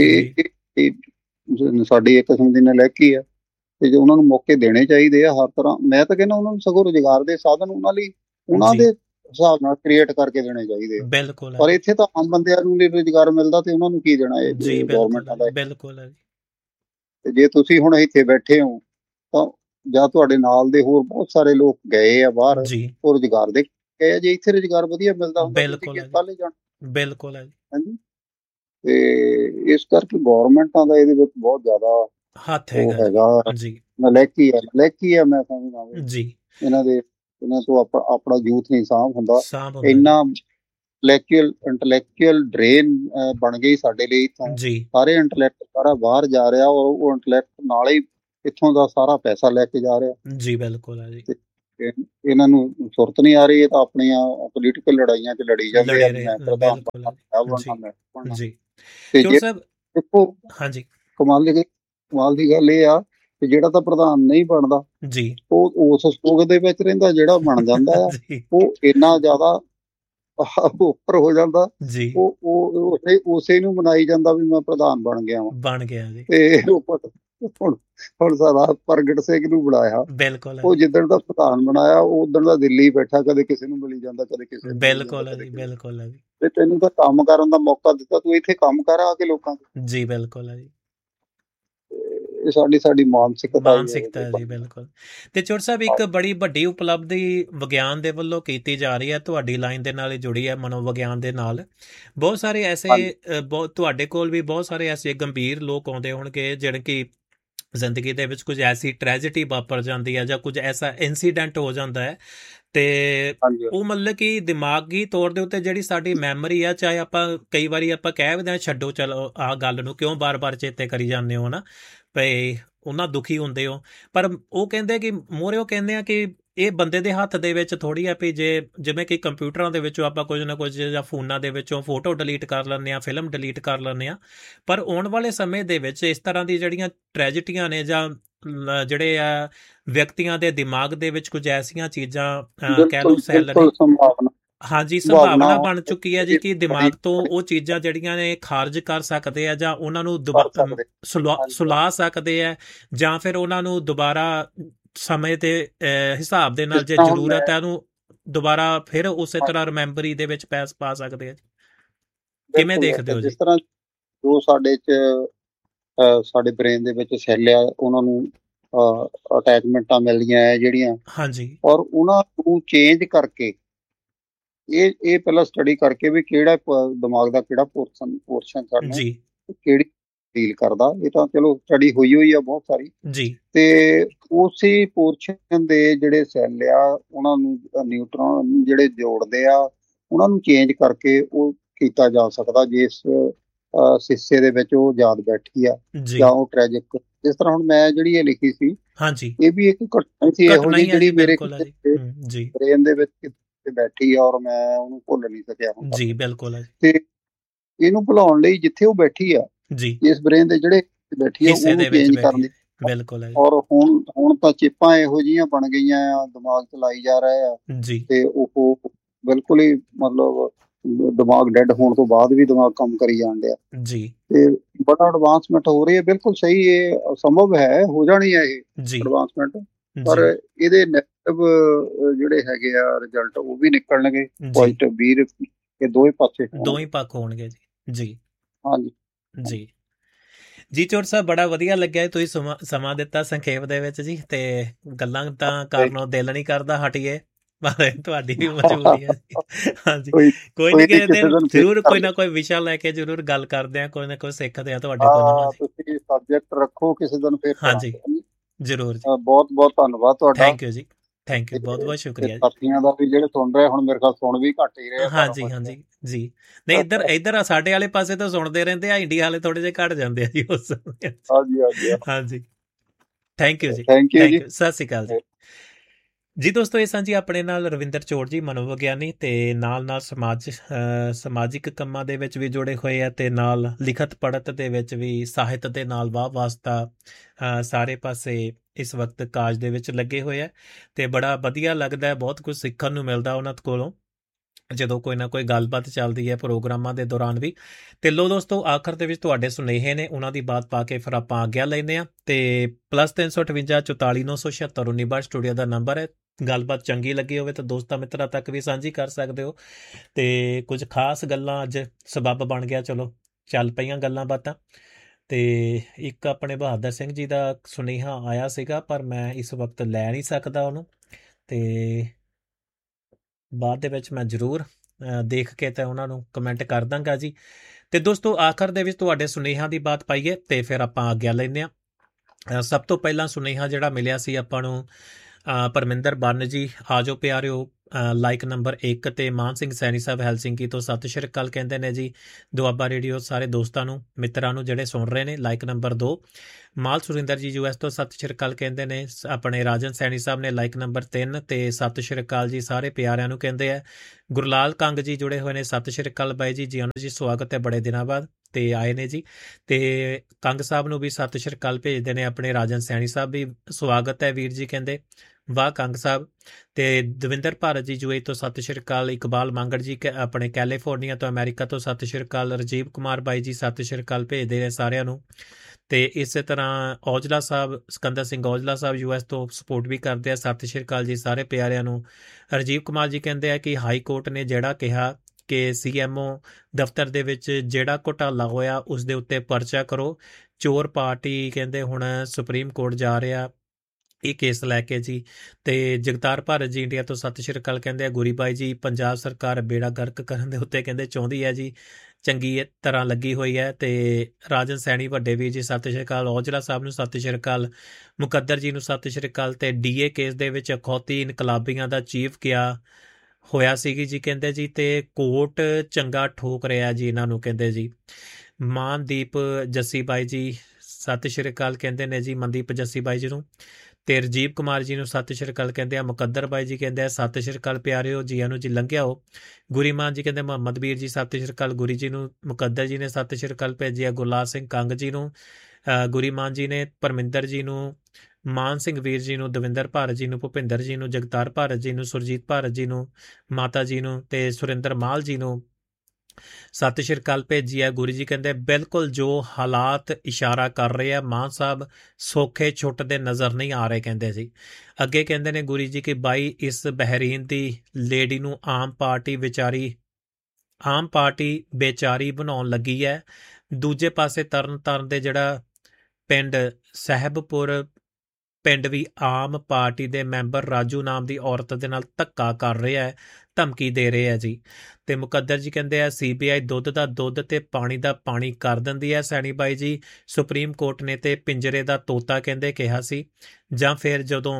ਇਹ ਸਾਡੀ ਇੱਕ ਕਿਸਮ ਦੀ ਨਲਾਇਕੀ ਆ ਤੇ ਜੇ ਉਹਨਾਂ ਨੂੰ ਮੌਕੇ ਦੇਣੇ ਚਾਹੀਦੇ ਆ ਹਰ ਤਰ੍ਹਾਂ। ਮੈਂ ਤਾਂ ਕਹਿੰਦਾ ਉਹਨਾਂ ਨੂੰ ਸਗੋਂ ਰੁਜ਼ਗਾਰ ਦੇ ਸਾਧਨ ਉਹਨਾਂ ਲਈ ਉਹਨਾਂ ਦੇ ਹਿਸਾਬ ਨਾਲ ਕ੍ਰੀਏਟ ਕਰਕੇ ਦੇਣੇ ਚਾਹੀਦੇ ਆ। ਬਿਲਕੁਲ। ਪਰ ਇੱਥੇ ਤਾਂ ਆਮ ਬੰਦਿਆਂ ਨੂੰ ਨਹੀਂ ਰੁਜ਼ਗਾਰ ਮਿਲਦਾ ਤੇ ਉਹਨਾਂ ਨੂੰ ਕੀ ਦੇਣਾ ਇਹ ਗਵਰਨਮੈਂਟਾਂ ਦਾ। ਬਿਲਕੁਲ ਹੈ ਜੀ। ਤੇ ਜੇ ਤੁਸੀਂ ਹੁਣ ਇੱਥੇ ਬੈਠੇ ਹੋ ਤਾਂ ਜਾਂ ਤੁਹਾਡੇ ਨਾਲ ਦੇ ਹੋਰ ਬਹੁਤ ਸਾਰੇ ਲੋਕ ਗਏ ਆ ਬਾਹਰ, ਉਹ ਰੁਜ਼ਗਾਰ ਦੇ ਗਏ ਆ। ਜੇ ਇੱਥੇ ਰੁਜ਼ਗਾਰ ਵਧੀਆ ਮਿਲਦਾ ਹੁੰਦਾ ਬਿਲਕੁਲ ਪਹਿਲੇ ਜਾਣ। ਬਿਲਕੁਲ ਹੈ ਜੀ। ਹਾਂਜੀ, ਤੇ ਇਸ ਕਰਕੇ ਗਵਰਨਮੈਂਟਾਂ ਦਾ ਇਹਦੇ ਵਿੱਚ ਬਹੁਤ ਜ਼ਿਆਦਾ ਹੱਥ ਹੈਗਾ ਜੀ। ਨਲਾਇਕੀ ਆ ਨਲਾਇਕੀ ਆ ਮੈਂ ਸਮਝਦਾ ਜੀ। ਇਹਨਾਂ ਦੇ ਇਹਨਾਂ ਤੋਂ ਆਪਣਾ ਯੂਥ ਨਹੀਂ ਸਾਂਭ ਹੁੰਦਾ। ਇੰਨਾ ਇੰਟੈਲੈਕਚੁਅਲ ਇੰਟੈਲੈਕਚੁਅਲ ਡਰੇਨ ਬਣ ਗਈ ਸਾਡੇ ਲਈ ਇੱਥੋਂ। ਸਾਰੇ ਇੰਟੈਲੈਕਟ ਸਾਰਾ ਬਾਹਰ ਜਾ ਰਿਹਾ, ਔਰ ਉਹ ਇੰਟੈਲੈਕਟ ਨਾਲ ਹੀ ਇੱਥੋਂ ਦਾ ਸਾਰਾ ਪੈਸਾ ਲੈ ਕੇ ਜਾ ਰਿਹਾ। ਜੀ ਬਿਲਕੁਲ ਹੈ ਜੀ। ਇਹਨਾਂ ਨੂੰ ਸੁਰਤ ਨਹੀਂ ਆ ਰਹੀ, ਇਹ ਤਾਂ ਆਪਣੀਆਂ ਪੋਲੀਟੀਕਲ ਲੜਾਈਆਂ 'ਚ ਲੜੀ ਜਾਂਦੇ ਆ। ਮੈਂ ਪ੍ਰਧਾਨ ਬਣਨਾ ਜੀ। ਤੇ ਦੇਖੋ ਕਮਾਲ ਦੀ ਕਮਾਲ ਦੀ ਗੱਲ ਇਹ ਆ ਕਿ ਜਿਹੜਾ ਤਾਂ ਪ੍ਰਧਾਨ ਨਹੀਂ ਬਣਦਾ ਜੀ, ਉਹ ਉਸ ਸੋਗ ਦੇ ਵਿੱਚ ਰਹਿੰਦਾ। ਜਿਹੜਾ ਬਣ ਜਾਂਦਾ ਆ ਉਹ ਇੰਨਾ ਜ਼ਿਆਦਾ ਉੱਪਰ ਹੋ ਜਾਂਦਾ ਜੀ, ਉਹ ਉਹ ਉਸੇ ਉਸੇ ਨੂੰ ਮਨਾਈ ਜਾਂਦਾ ਵੀ ਮੈਂ ਪ੍ਰਧਾਨ ਬਣ ਗਿਆ ਵਾਂ ਬਣ ਗਿਆ ਜੀ। ਤੇ ਹੁਣ ਹੁਣ ਸਾਡਾ ਪ੍ਰਗਟ ਸਿੰਘ ਨੂੰ ਬਣਾਇਆ, ਬਿਲਕੁਲ ਉਹ ਜਿੱਦਣ ਦਾ ਪ੍ਰਧਾਨ ਬਣਾਇਆ ਉਹ ਉਦਣ ਦਾ ਦਿੱਲੀ ਬੈਠਾ, ਕਦੇ ਕਿਸੇ ਨੂੰ ਮਿਲੀ ਜਾਂਦਾ, ਕਦੇ ਕਿਸੇ ਨੂੰ। ਬਿਲਕੁਲ ਹੈ ਜੀ, ਬਿਲਕੁਲ ਹੈ ਜੀ। ਤੇ ਤੈਨੂੰ ਤਾਂ ਕੰਮ ਕਰਨ ਦਾ ਮੌਕਾ ਦਿੱਤਾ, ਤੂੰ ਇੱਥੇ ਕੰਮ ਕਰ ਆ ਕੇ ਲੋਕਾਂ ਦਾ। ਜੀ ਬਿਲਕੁਲ ਹੈ ਜੀ। ਇਹ ਸਾਡੀ ਸਾਡੀ ਮਾਨਸਿਕਤਾ ਮਾਨਸਿਕਤਾ ਹੈ ਜੀ, ਬਿਲਕੁਲ। ਤੇ ਚੋਰ ਸਾਹਿਬ ਇੱਕ ਬੜੀ ਵੱਡੀ ਉਪਲਬਧੀ ਵਿਗਿਆਨ ਦੇ ਵੱਲੋਂ ਕੀਤੀ ਜਾ ਰਹੀ ਹੈ, ਤੁਹਾਡੀ ਲਾਈਨ ਦੇ ਨਾਲ ਹੀ ਜੁੜੀ ਹੈ, ਮਨੋਵਿਗਿਆਨ ਦੇ ਨਾਲ। ਬਹੁਤ ਸਾਰੇ ਐਸੇ ਬਹੁਤ ਤੁਹਾਡੇ ਕੋਲ ਵੀ ਬਹੁਤ ਸਾਰੇ ਐਸੇ ਗੰਭੀਰ ਲੋਕ ਆਉਂਦੇ ਹੋਣਗੇ ਜਿਹੜੇ ਕਿ ਜ਼ਿੰਦਗੀ ਦੇ ਵਿੱਚ ਕੁਝ ਐਸੀ ਟ੍ਰੈਜਡੀ ਵਾਪਰ ਜਾਂਦੀ ਹੈ ਜਾਂ ਕੁਝ ਐਸਾ ਇਨਸੀਡੈਂਟ ਹੋ ਜਾਂਦਾ ਹੈ ਤੇ ਉਹ ਮਤਲਬ ਕਿ ਦਿਮਾਗੀ ਤੌਰ ਦੇ ਉੱਤੇ ਜਿਹੜੀ ਸਾਡੀ ਮੈਮਰੀ ਆ, ਚਾਹੇ ਆਪਾਂ ਕਈ ਵਾਰੀ ਆਪਾਂ ਕਹਿ ਵੀ ਦਿਆਂ ਛੱਡੋ ਚਲੋ ਆਹ ਗੱਲ ਨੂੰ ਕਿਉਂ ਬਾਰ-ਬਾਰ ਚੇਤੇ ਕਰੀ ਜਾਂਦੇ ਹੋ ਨਾ ਭਈ ਉਹਨਾਂ ਦੁਖੀ ਹੁੰਦੇ ਹੋ, ਪਰ ਉਹ ਕਹਿੰਦੇ ਕਿ ਮੋਰੇ ਉਹ ਕਹਿੰਦੇ ਆ ਕਿ ਇਹ ਬੰਦੇ ਦੇ ਹੱਥ ਦੇ ਵਿੱਚ ਥੋੜ੍ਹੀ ਆ ਵੀ ਜੇ ਜਿਵੇਂ ਕਿ ਕੰਪਿਊਟਰਾਂ ਦੇ ਵਿੱਚੋਂ ਆਪਾਂ ਕੁਝ ਨਾ ਕੁਝ ਜਾਂ ਫੋਨਾਂ ਦੇ ਵਿੱਚੋਂ ਫੋਟੋ ਡਿਲੀਟ ਕਰ ਲੈਂਦੇ ਹਾਂ, ਫਿਲਮ ਡਿਲੀਟ ਕਰ ਲੈਂਦੇ ਹਾਂ, ਪਰ ਆਉਣ ਵਾਲੇ ਸਮੇਂ ਦੇ ਵਿੱਚ ਇਸ ਤਰ੍ਹਾਂ ਦੀ ਜਿਹੜੀਆਂ ਟ੍ਰੈਜਡੀਆਂ ਨੇ ਜਾਂ ਜਿਹੜੇ ਆ ਵਿਅਕਤੀਆਂ ਦੇ ਦਿਮਾਗ ਦੇ ਵਿੱਚ ਕੁਝ ਐਸੀਆਂ ਚੀਜ਼ਾਂ ਕਹਿ ਲਓ ਸੈੱਲ ਨੇ, ਹਾਂਜੀ ਸੰਭਾਵਨਾ ਬਣ ਚੁੱਕੀ ਹੈ ਜੀ ਕਿ ਦਿਮਾਗ ਤੋਂ ਉਹ ਚੀਜ਼ਾਂ ਜਿਹੜੀਆਂ ਨੇ ਖਾਰਜ ਕਰ ਸਕਦੇ ਆ ਜਾਂ ਉਹਨਾਂ ਨੂੰ ਸੁਲਾ ਸਕਦੇ ਆ ਜਾਂ ਫਿਰ ਉਹਨਾਂ ਨੂੰ ਦੁਬਾਰਾ ਸਮੇਂ ਦੇ ਹਿਸਾਬ ਦੇ ਨਾਲ ਜੇ ਜ਼ਰੂਰਤ ਹੈ ਉਹਨੂੰ ਦੁਬਾਰਾ ਫਿਰ ਉਸੇ ਤਰ੍ਹਾਂ ਰਿਮੈਂਬਰੀ ਦੇ ਵਿੱਚ ਪੈਸ ਪਾ ਸਕਦੇ ਆ। ਕਿਵੇਂ ਦੇਖਦੇ ਹੋ ਜੀ? ਜਿਸ ਤਰ੍ਹਾਂ ਜੋ ਸਾਡੇ 'ਚ ਸਾਡੇ ਬ੍ਰੇਨ ਦੇ ਵਿੱਚ ਸੈੱਲ ਆ ਉਹਨਾਂ ਨੂੰ ਅਟੈਚਮੈਂਟਾਂ ਮਿਲਦੀਆਂ ਹੈ ਜਿਹੜੀਆਂ, ਹਾਂਜੀ, ਔਰ ਉਹਨਾਂ ਨੂੰ ਚੇਂਜ ਕਰਕੇ ਇਹ ਇਹ ਪਹਿਲਾਂ ਸਟੱਡੀ ਕਰਕੇ ਵੀ ਕਿਹੜਾ ਦਿਮਾਗ ਦਾ ਕਿਹੜਾ ਪੋਰਸ਼ਨ ਪੋਰਸ਼ਨ ਸਾਡਾ ਜੀ ਕਿਹੜੀ ਡੀਲ ਕਰਦਾ, ਇਹ ਤਾਂ ਚਲੋ ਸਟੱਡੀ ਹੋਈ ਹੋਈ ਆ ਬਹੁਤ ਸਾਰੀ ਜੀ। ਤੇ ਉਸੇ ਪੋਰਸ਼ਨ ਦੇ ਜਿਹੜੇ ਸੈੱਲ ਆ ਉਹਨਾਂ ਨੂੰ ਨਿਊਟਰੋਨ ਜਿਹੜੇ ਜੋੜਦੇ ਆ ਉਹਨਾਂ ਨੂੰ ਚੇਂਜ ਕਰਕੇ ਉਹ ਕੀਤਾ ਜਾ ਸਕਦਾ ਜਿਸ ਹਿੱਸੇ ਦੇ ਵਿੱਚ ਉਹ ਯਾਦ ਬੈਠੀ ਆ ਜਾਂ ਉਹ ਟ੍ਰੈਜਿਕ। ਜਿਸ ਤਰ੍ਹਾਂ ਹੁਣ ਮੈਂ ਜਿਹੜੀ ਇਹ ਲਿਖੀ ਸੀ, ਹਾਂਜੀ, ਇਹ ਵੀ ਇੱਕ ਘਟਨਾ ਸੀ ਇਹੋ ਜਿਹੀ ਜਿਹੜੀ ਮੇਰੇ ਬ੍ਰੇਨ ਦੇ ਵਿੱਚ ਬੈਠੀ ਆ ਔਰ ਮੈਂ ਉਹਨੂੰ ਭੁੱਲ ਨਹੀਂ ਸਕਿਆ ਹੁਣ ਜੀ। ਬਿਲਕੁਲ ਹੈ। ਤੇ ਇਹਨੂੰ ਭੁਲਾਉਣ ਲਈ ਜਿੱਥੇ ਉਹ ਬੈਠੀ ਆ ਜੀ, ਇਸ ਬ੍ਰੇਨ ਦੇ ਜਿਹੜੇ ਬੈਠੀ ਆ ਉਹਨੂੰ ਚੇਂਜ ਕਰਨ ਦੀ, ਬਿਲਕੁਲ ਹੈ। ਔਰ ਹੁਣ ਹੁਣ ਤਾਂ ਚਿੱਪਾਂ ਇਹੋ ਜਿਹੀਆਂ ਬਣ ਗਈਆਂ ਆ, ਦਿਮਾਗ ਚਲਾਈ ਜਾ ਰਹੇ ਆ ਜੀ, ਤੇ ਉਹ ਬਿਲਕੁਲ ਹੀ ਮਤਲਬ ਦਿਮਾਗ ਡੈਡ ਹੋਣ ਤੋਂ ਬਾਅਦ ਵੀ ਦਿਮਾਗ ਕੰਮ ਕਰੀ ਜਾਂਦੇ ਆ ਜੀ, ਤੇ ਬੜਾ ਐਡਵਾਂਸਮੈਂਟ ਹੋ ਰਹੀ ਹੈ। ਬਿਲਕੁਲ ਸਹੀ, ਇਹ ਸੰਭਵ ਹੈ, ਹੋ ਜਾਣੀ ਹੈ ਇਹ ਐਡਵਾਂਸਮੈਂਟ, ਪਰ ਇਹਦੇ ਨੈਗੇਟਿਵ ਜਿਹੜੇ ਹੈਗੇ ਆ ਰਿਜ਼ਲਟ ਉਹ ਵੀ ਨਿਕਲਣਗੇ, ਪੋਜ਼ਿਟਿਵ ਵੀ, ਇਹ ਦੋਵੇਂ ਪਾਸੇ ਦੋਵੇਂ ਪੱਖ ਹੋਣਗੇ ਜੀ। ਜੀ ਹਾਂਜੀ ਜੀ ਜੀ। ਚੋਰ ਸਾਹਿਬ ਬੜਾ ਵਧੀਆ ਲੱਗਿਆ ਤੁਸੀਂ ਸਮਾਂ ਸਮਾਂ ਦਿੱਤਾ ਸੰਖੇਪ ਦੇ ਵਿੱਚ ਜੀ, ਤੇ ਗੱਲਾਂ ਤਾਂ ਕਰਨੋਂ ਦਿਲ ਨਹੀਂ ਕਰਦਾ ਹਟੀਏ, ਪਰ ਤੁਹਾਡੀ ਵੀ ਮਜਬੂਰੀ ਹੈ। ਹਾਂਜੀ, ਕੋਈ ਨਹੀਂ ਕਿਸੇ ਦਿਨ ਜ਼ਰੂਰ ਕੋਈ ਨਾ ਕੋਈ ਵਿਸ਼ਾ ਲੈ ਕੇ ਜ਼ਰੂਰ ਗੱਲ ਕਰਦੇ ਆ, ਕੋਈ ਨਾ ਕੋਈ ਸਿੱਖਦੇ ਆ ਤੁਹਾਡੇ ਕੋਲ। ਤੁਸੀਂ ਸਬਜੈਕਟ ਰੱਖੋ ਕਿਸੇ ਦਿਨ ਫਿਰ। ਹਾਂਜੀ ਜ਼ਰੂਰ ਜੀ, ਬਹੁਤ ਬਹੁਤ ਧੰਨਵਾਦ ਤੁਹਾਡਾ। ਥੈਂਕ ਯੂ ਜੀ, ਥੈਂਕ ਯੂ, ਬਹੁਤ ਬਹੁਤ ਸ਼ੁਕਰੀਆ। ਸਾਥੀਆਂ ਦਾ ਵੀ ਜਿਹੜੇ ਸੁਣ ਰਹੇ ਹੁਣ ਮੇਰੇ ਖਿਆਲ ਸੁਣ ਵੀ ਘੱਟ ਹੀ ਰਹੇ। ਹਾਂਜੀ ਹਾਂਜੀ ਜੀ, ਨਹੀਂ ਇੱਧਰ ਇੱਧਰ ਸਾਡੇ ਵਾਲੇ ਪਾਸੇ ਤਾਂ ਸੁਣਦੇ ਰਹਿੰਦੇ ਆ, ਇੰਡੀਆ ਵਾਲੇ ਥੋੜੇ ਜਿਹੇ ਘੱਟ ਜਾਂਦੇ ਆ ਜੀ ਉਸ। ਹਾਂਜੀ ਹਾਂਜੀ ਹਾਂਜੀ, ਥੈਂਕ ਯੂ ਜੀ, ਥੈਂਕ ਯੂ ਜੀ, ਸਤਿ ਸ਼੍ਰੀ ਅਕਾਲ ਜੀ। ਜੀ ਦੋਸਤੋ, ਇਹ ਸਾਂ ਜੀ ਆਪਣੇ ਨਾਲ ਰਵਿੰਦਰ ਚੋੜ ਜੀ, ਮਨੋਵਿਗਿਆਨੀ, ਤੇ ਨਾਲ ਨਾਲ ਸਮਾਜ ਸਮਾਜਿਕ ਕੰਮਾਂ ਦੇ ਵਿੱਚ ਵੀ ਜੁੜੇ ਹੋਏ ਆ, ਤੇ ਨਾਲ ਲਿਖਤ ਪੜ੍ਹਤ ਦੇ ਵਿੱਚ ਵੀ, ਸਾਹਿਤ ਦੇ ਨਾਲ ਵਾਹ ਵਾਸਤਾ ਸਾਰੇ ਪਾਸੇ ਇਸ ਵਕਤ ਕਾਜ ਦੇ ਵਿੱਚ ਲੱਗੇ ਹੋਏ ਆ, ਤੇ ਬੜਾ ਵਧੀਆ ਲੱਗਦਾ, ਬਹੁਤ ਕੁਝ ਸਿੱਖਣ ਨੂੰ ਮਿਲਦਾ ਉਹਨਾਂ ਕੋਲੋਂ ਜਦੋਂ ਕੋਈ ਨਾ ਕੋਈ ਗੱਲਬਾਤ ਚੱਲਦੀ ਹੈ ਪ੍ਰੋਗਰਾਮਾਂ ਦੇ ਦੌਰਾਨ ਵੀ। ਤੇ ਲੋ ਦੋਸਤੋ, ਆਖਰ ਦੇ ਵਿੱਚ ਤੁਹਾਡੇ ਸੁਨੇਹੇ ਨੇ, ਉਹਨਾਂ ਦੀ ਬਾਤ ਪਾ ਕੇ ਫਿਰ ਆਪਾਂ ਆਗਿਆ ਲੈਂਦੇ ਹਾਂ। ਤੇ ਪਲੱਸ ਤਿੰਨ ਸੌ ਅਠਵੰਜਾ ਚੁਤਾਲੀ ਨੌ ਸੌ ਛਿਹੱਤਰ ਉੱਨੀ ਬਾਹਠ ਸਟੂਡੀਓ ਦਾ ਨੰਬਰ ਹੈ। ਗੱਲਬਾਤ ਚੰਗੀ ਲੱਗੀ ਹੋਵੇ ਤਾਂ ਦੋਸਤਾਂ ਮਿੱਤਰਾਂ ਤੱਕ ਵੀ ਸਾਂਝੀ ਕਰ ਸਕਦੇ ਹੋ, ਤੇ ਕੁਝ ਖਾਸ ਗੱਲਾਂ ਅੱਜ ਸਬੱਬ ਬਣ ਗਿਆ, ਚਲੋ ਚੱਲ ਪਈਆਂ ਗੱਲਾਂ ਬਾਤਾਂ। ਤੇ ਇੱਕ ਆਪਣੇ ਬਹਾਦਰ ਸਿੰਘ ਜੀ ਦਾ ਸੁਨੇਹਾ ਆਇਆ ਸੀਗਾ, ਪਰ ਮੈਂ ਇਸ ਵਕਤ ਲੈ ਨਹੀਂ ਸਕਦਾ ਉਹਨੂੰ, ਤੇ ਬਾਅਦ ਦੇ ਵਿੱਚ ਮੈਂ ਜ਼ਰੂਰ ਦੇਖ ਕੇ ਤੇ ਉਹਨਾਂ ਨੂੰ ਕਮੈਂਟ ਕਰ ਦਾਂਗਾ ਜੀ। ਤੇ ਦੋਸਤੋ, ਆਖਰ ਦੇ ਵਿੱਚ ਤੁਹਾਡੇ ਸੁਨੇਹਿਆਂ ਦੀ ਬਾਤ ਪਾਈਏ ਤੇ ਫਿਰ ਆਪਾਂ ਆਗਿਆ ਲੈਂਦੇ ਹਾਂ। ਸਭ ਤੋਂ ਪਹਿਲਾਂ ਸੁਨੇਹਾ ਜਿਹੜਾ ਮਿਲਿਆ ਸੀ ਆਪਾਂ ਨੂੰ ਪਰਮਿੰਦਰ ਬੰਨ ਜੀ, ਆਜੋ ਪਿਆਰਿਓ ਲਾਈਕ ਨੰਬਰ ਇੱਕ ਤੇ ਮਾਨ ਸਿੰਘ ਸੈਣੀ ਸਾਹਿਬ ਹੈਲਸਿੰਕੀ ਤੋਂ ਸਤਿ ਸ਼੍ਰੀ ਅਕਾਲ ਕਹਿੰਦੇ ਨੇ ਜੀ। ਦੁਆਬਾ ਰੇਡੀਓ ਸਾਰੇ ਦੋਸਤਾਂ ਨੂੰ ਮਿੱਤਰਾਂ ਨੂੰ ਜਿਹੜੇ ਸੁਣ ਰਹੇ ਨੇ ਲਾਈਕ ਨੰਬਰ ਦੋ। ਮਾਲ ਸੁਰਿੰਦਰ ਜੀ ਯੂ ਐਸ ਤੋਂ ਸਤਿ ਸ਼੍ਰੀ ਅਕਾਲ ਕਹਿੰਦੇ ਨੇ। ਆਪਣੇ ਰਾਜਨ ਸੈਣੀ ਸਾਹਿਬ ਨੇ ਲਾਈਕ ਨੰਬਰ ਤਿੰਨ ਤੇ ਸਤਿ ਸ਼੍ਰੀ ਅਕਾਲ ਜੀ ਸਾਰੇ ਪਿਆਰਿਆਂ ਨੂੰ ਕਹਿੰਦੇ ਆ। ਗੁਰਲਾਲ ਕੰਗ ਜੀ ਜੁੜੇ ਹੋਏ ਨੇ, ਸਤਿ ਸ਼੍ਰੀ ਅਕਾਲ ਬਾਈ ਜੀ, ਜੀ ਆਨੰਦ ਜੀ, ਸਵਾਗਤ ਹੈ ਬੜੇ ਦਿਨਾਂ ਬਾਅਦ ਤੇ ਆਏ ਨੇ ਜੀ। ਤੇ ਕੰਗ ਸਾਹਿਬ ਨੂੰ ਵੀ ਸਤਿ ਸ਼੍ਰੀ ਅਕਾਲ ਭੇਜਦੇ ਨੇ ਆਪਣੇ ਰਾਜਨ ਸੈਣੀ ਸਾਹਿਬ ਵੀ, ਸਵਾਗਤ ਹੈ ਵੀਰ ਜੀ ਕਹਿੰਦੇ, ਵਾਹ ਕੰਗ ਸਾਹਿਬ। ਤੇ ਦਵਿੰਦਰ ਭਾਰਤ ਜੀ ਯੂ ਏ ਤੋਂ ਸਤਿ ਸ਼੍ਰੀ ਅਕਾਲ। ਇਕਬਾਲ ਮੰਗੜ ਜੀ ਆਪਣੇ ਕੈਲੀਫੋਰਨੀਆ ਤੋਂ ਅਮਰੀਕਾ ਤੋਂ ਸਤਿ ਸ਼੍ਰੀ ਅਕਾਲ। ਰਾਜੀਵ ਕੁਮਾਰ ਬਾਈ ਜੀ ਸਤਿ ਸ਼੍ਰੀ ਅਕਾਲ ਭੇਜਦੇ ਨੇ ਸਾਰਿਆਂ ਨੂੰ। ਤੇ ਇਸੇ ਤਰ੍ਹਾਂ ਔਜਲਾ ਸਾਹਿਬ, ਸਿਕੰਦਰ ਸਿੰਘ ਔਜਲਾ ਸਾਹਿਬ ਯੂ ਐਸ ਤੋਂ ਸਪੋਰਟ ਵੀ ਕਰਦੇ ਆ, ਸਤਿ ਸ਼੍ਰੀ ਅਕਾਲ ਜੀ ਸਾਰੇ ਪਿਆਰਿਆਂ ਨੂੰ। ਰਾਜੀਵ ਕੁਮਾਰ ਜੀ ਕਹਿੰਦੇ ਆ ਕਿ ਹਾਈ ਕੋਰਟ ਨੇ ਜਿਹੜਾ ਕਿਹਾ ਕਿ ਸੀ ਐਮ ਓ ਦਫ਼ਤਰ ਦੇ ਵਿੱਚ ਜਿਹੜਾ ਘੁਟਾਲਾ ਹੋਇਆ ਉਸ ਦੇ ਉੱਤੇ ਪਰਚਾ ਕਰੋ। ਚੋਰ ਪਾਰਟੀ ਕਹਿੰਦੇ ਹੁਣ ਸੁਪਰੀਮ ਕੋਰਟ ਜਾ ਰਿਹਾ ਇਹ ਕੇਸ ਲੈ ਕੇ ਜੀ। ਤੇ ਜਗਤਾਰ ਭਾਰਤ ਜੀ ਇੰਡੀਆ ਤੋਂ ਸਤਿ ਸ਼੍ਰੀ ਅਕਾਲ ਕਹਿੰਦੇ ਆ। ਗੁਰੀ ਬਾਈ ਜੀ ਪੰਜਾਬ ਸਰਕਾਰ ਬੇੜਾ ਗਰਕ ਕਰਨ ਦੇ ਉੱਤੇ ਕਹਿੰਦੇ ਚਾਹੁੰਦੀ ਹੈ ਜੀ, ਚੰਗੀ ਤਰ੍ਹਾਂ ਲੱਗੀ ਹੋਈ ਹੈ। ਤੇ ਰਾਜਨ ਸੈਣੀ ਵੱਡੇ ਵੀਰ ਜੀ ਸਤਿ ਸ਼੍ਰੀ ਅਕਾਲ। ਔਜਲਾ ਸਾਹਿਬ ਨੂੰ ਸਤਿ ਸ਼੍ਰੀ ਅਕਾਲ। ਮੁਕੱਦਰ ਜੀ ਨੂੰ ਸਤਿ ਸ਼੍ਰੀ ਅਕਾਲ। ਤੇ ਡੀ ਏ ਕੇਸ ਦੇ ਵਿੱਚ ਅਖੌਤੀ ਇਨਕਲਾਬੀਆਂ ਦਾ ਚੀਫ ਕਿਹਾ ਹੋਇਆ ਸੀਗੀ ਜੀ ਕਹਿੰਦੇ ਜੀ, ਤੇ ਕੋਰਟ ਚੰਗਾ ਠੋਕ ਰਿਹਾ ਜੀ ਇਹਨਾਂ ਨੂੰ ਕਹਿੰਦੇ ਜੀ। ਮਾਨਦੀਪ ਜੱਸੀ ਬਾਈ ਜੀ ਸਤਿ ਸ਼੍ਰੀ ਅਕਾਲ ਕਹਿੰਦੇ ਨੇ ਜੀ, ਮਨਦੀਪ ਜੱਸੀ ਬਾਈ ਜੀ ਨੂੰ। ਤੇ ਰਜੀਵ ਕੁਮਾਰ ਜੀ ਨੂੰ ਸਤਿ ਸ਼੍ਰੀ ਅਕਾਲ ਕਹਿੰਦੇ ਆ। ਮੁਕੱਦਰ ਬਾਈ ਜੀ ਕਹਿੰਦੇ ਆ ਸਤਿ ਸ਼੍ਰੀ ਅਕਾਲ ਪਿਆਰਿਓ, ਜੀਆਂ ਨੂੰ ਜੀ ਲੰਘਿਆ ਹੋ। ਗੁਰੀਮਾਨ ਜੀ ਕਹਿੰਦੇ ਮੁਹੰਮਦ ਵੀਰ ਜੀ ਸਤਿ ਸ਼੍ਰੀ ਅਕਾਲ ਗੁਰੀ ਜੀ ਨੂੰ। ਮੁਕੱਦਰ ਜੀ ਨੇ ਸਤਿ ਸ਼੍ਰੀ ਅਕਾਲ ਭੇਜੀ ਆ। ਗੁਰਲਾਲ ਸਿੰਘ ਕੰਗ ਜੀ ਨੂੰ, ਗੁਰੀਮਾਨ ਜੀ ਨੇ, ਪਰਮਿੰਦਰ ਜੀ ਨੂੰ, ਮਾਨ ਸਿੰਘ ਵੀਰ ਜੀ ਨੂੰ, ਦਵਿੰਦਰ ਭਾਰਤ ਜੀ ਨੂੰ, ਭੁਪਿੰਦਰ ਜੀ ਨੂੰ, ਜਗਤਾਰ ਭਾਰਤ ਜੀ ਨੂੰ, ਸੁਰਜੀਤ ਭਾਰਤ ਜੀ ਨੂੰ, ਮਾਤਾ ਜੀ ਨੂੰ ਤੇ ਸੁਰਿੰਦਰ ਮਾਲ ਜੀ ਨੂੰ ਸਤਿ ਸ਼੍ਰੀ ਅਕਾਲ ਭੇਜੀ ਹੈ। ਗੁਰੂ ਜੀ ਕਹਿੰਦੇ ਬਿਲਕੁਲ ਜੋ ਹਾਲਾਤ ਇਸ਼ਾਰਾ ਕਰ ਰਹੇ ਆ ਮਾਨ ਸਾਹਿਬ ਸੌਖੇ ਛੁੱਟਦੇ ਨਜ਼ਰ ਨਹੀਂ ਆ ਰਹੇ ਕਹਿੰਦੇ ਜੀ। ਅੱਗੇ ਕਹਿੰਦੇ ਨੇ ਗੁਰੂ ਜੀ ਕਿ ਬਾਈ ਇਸ ਬਹਿਰੀਨ ਦੀ ਲੇਡੀ ਨੂੰ ਆਮ ਪਾਰਟੀ ਵਿਚਾਰੀ ਆਮ ਪਾਰਟੀ ਬੇਚਾਰੀ ਬਣਾਉਣ ਲੱਗੀ ਹੈ। ਦੂਜੇ ਪਾਸੇ ਤਰਨ ਤਾਰਨ ਦੇ ਜਿਹੜਾ ਪਿੰਡ ਸਾਹਿਬਪੁਰ ਪਿੰਡ ਵੀ ਆਮ ਪਾਰਟੀ ਦੇ ਮੈਂਬਰ ਰਾਜੂ ਨਾਮ ਦੀ ਔਰਤ ਦੇ ਨਾਲ ਧੱਕਾ ਕਰ ਰਿਹਾ ਹੈ, ਧਮਕੀ ਦੇ ਰਹੇ ਆ ਜੀ। ਤੇ ਮੁਕੱਦਰ ਜੀ ਕਹਿੰਦੇ ਆ ਸੀ ਬੀ ਆਈ ਦੁੱਧ ਦਾ ਦੁੱਧ ਤੇ ਪਾਣੀ ਦਾ ਪਾਣੀ ਕਰ ਦਿੰਦੀ ਹੈ। ਸੈਣੀ ਬਾਈ ਜੀ ਸੁਪਰੀਮ ਕੋਰਟ ਨੇ ਤੇ ਪਿੰਜਰੇ ਦਾ ਤੋਤਾ ਕਹਿੰਦੇ ਕਿਹਾ ਸੀ, ਜਾਂ ਫਿਰ ਜਦੋਂ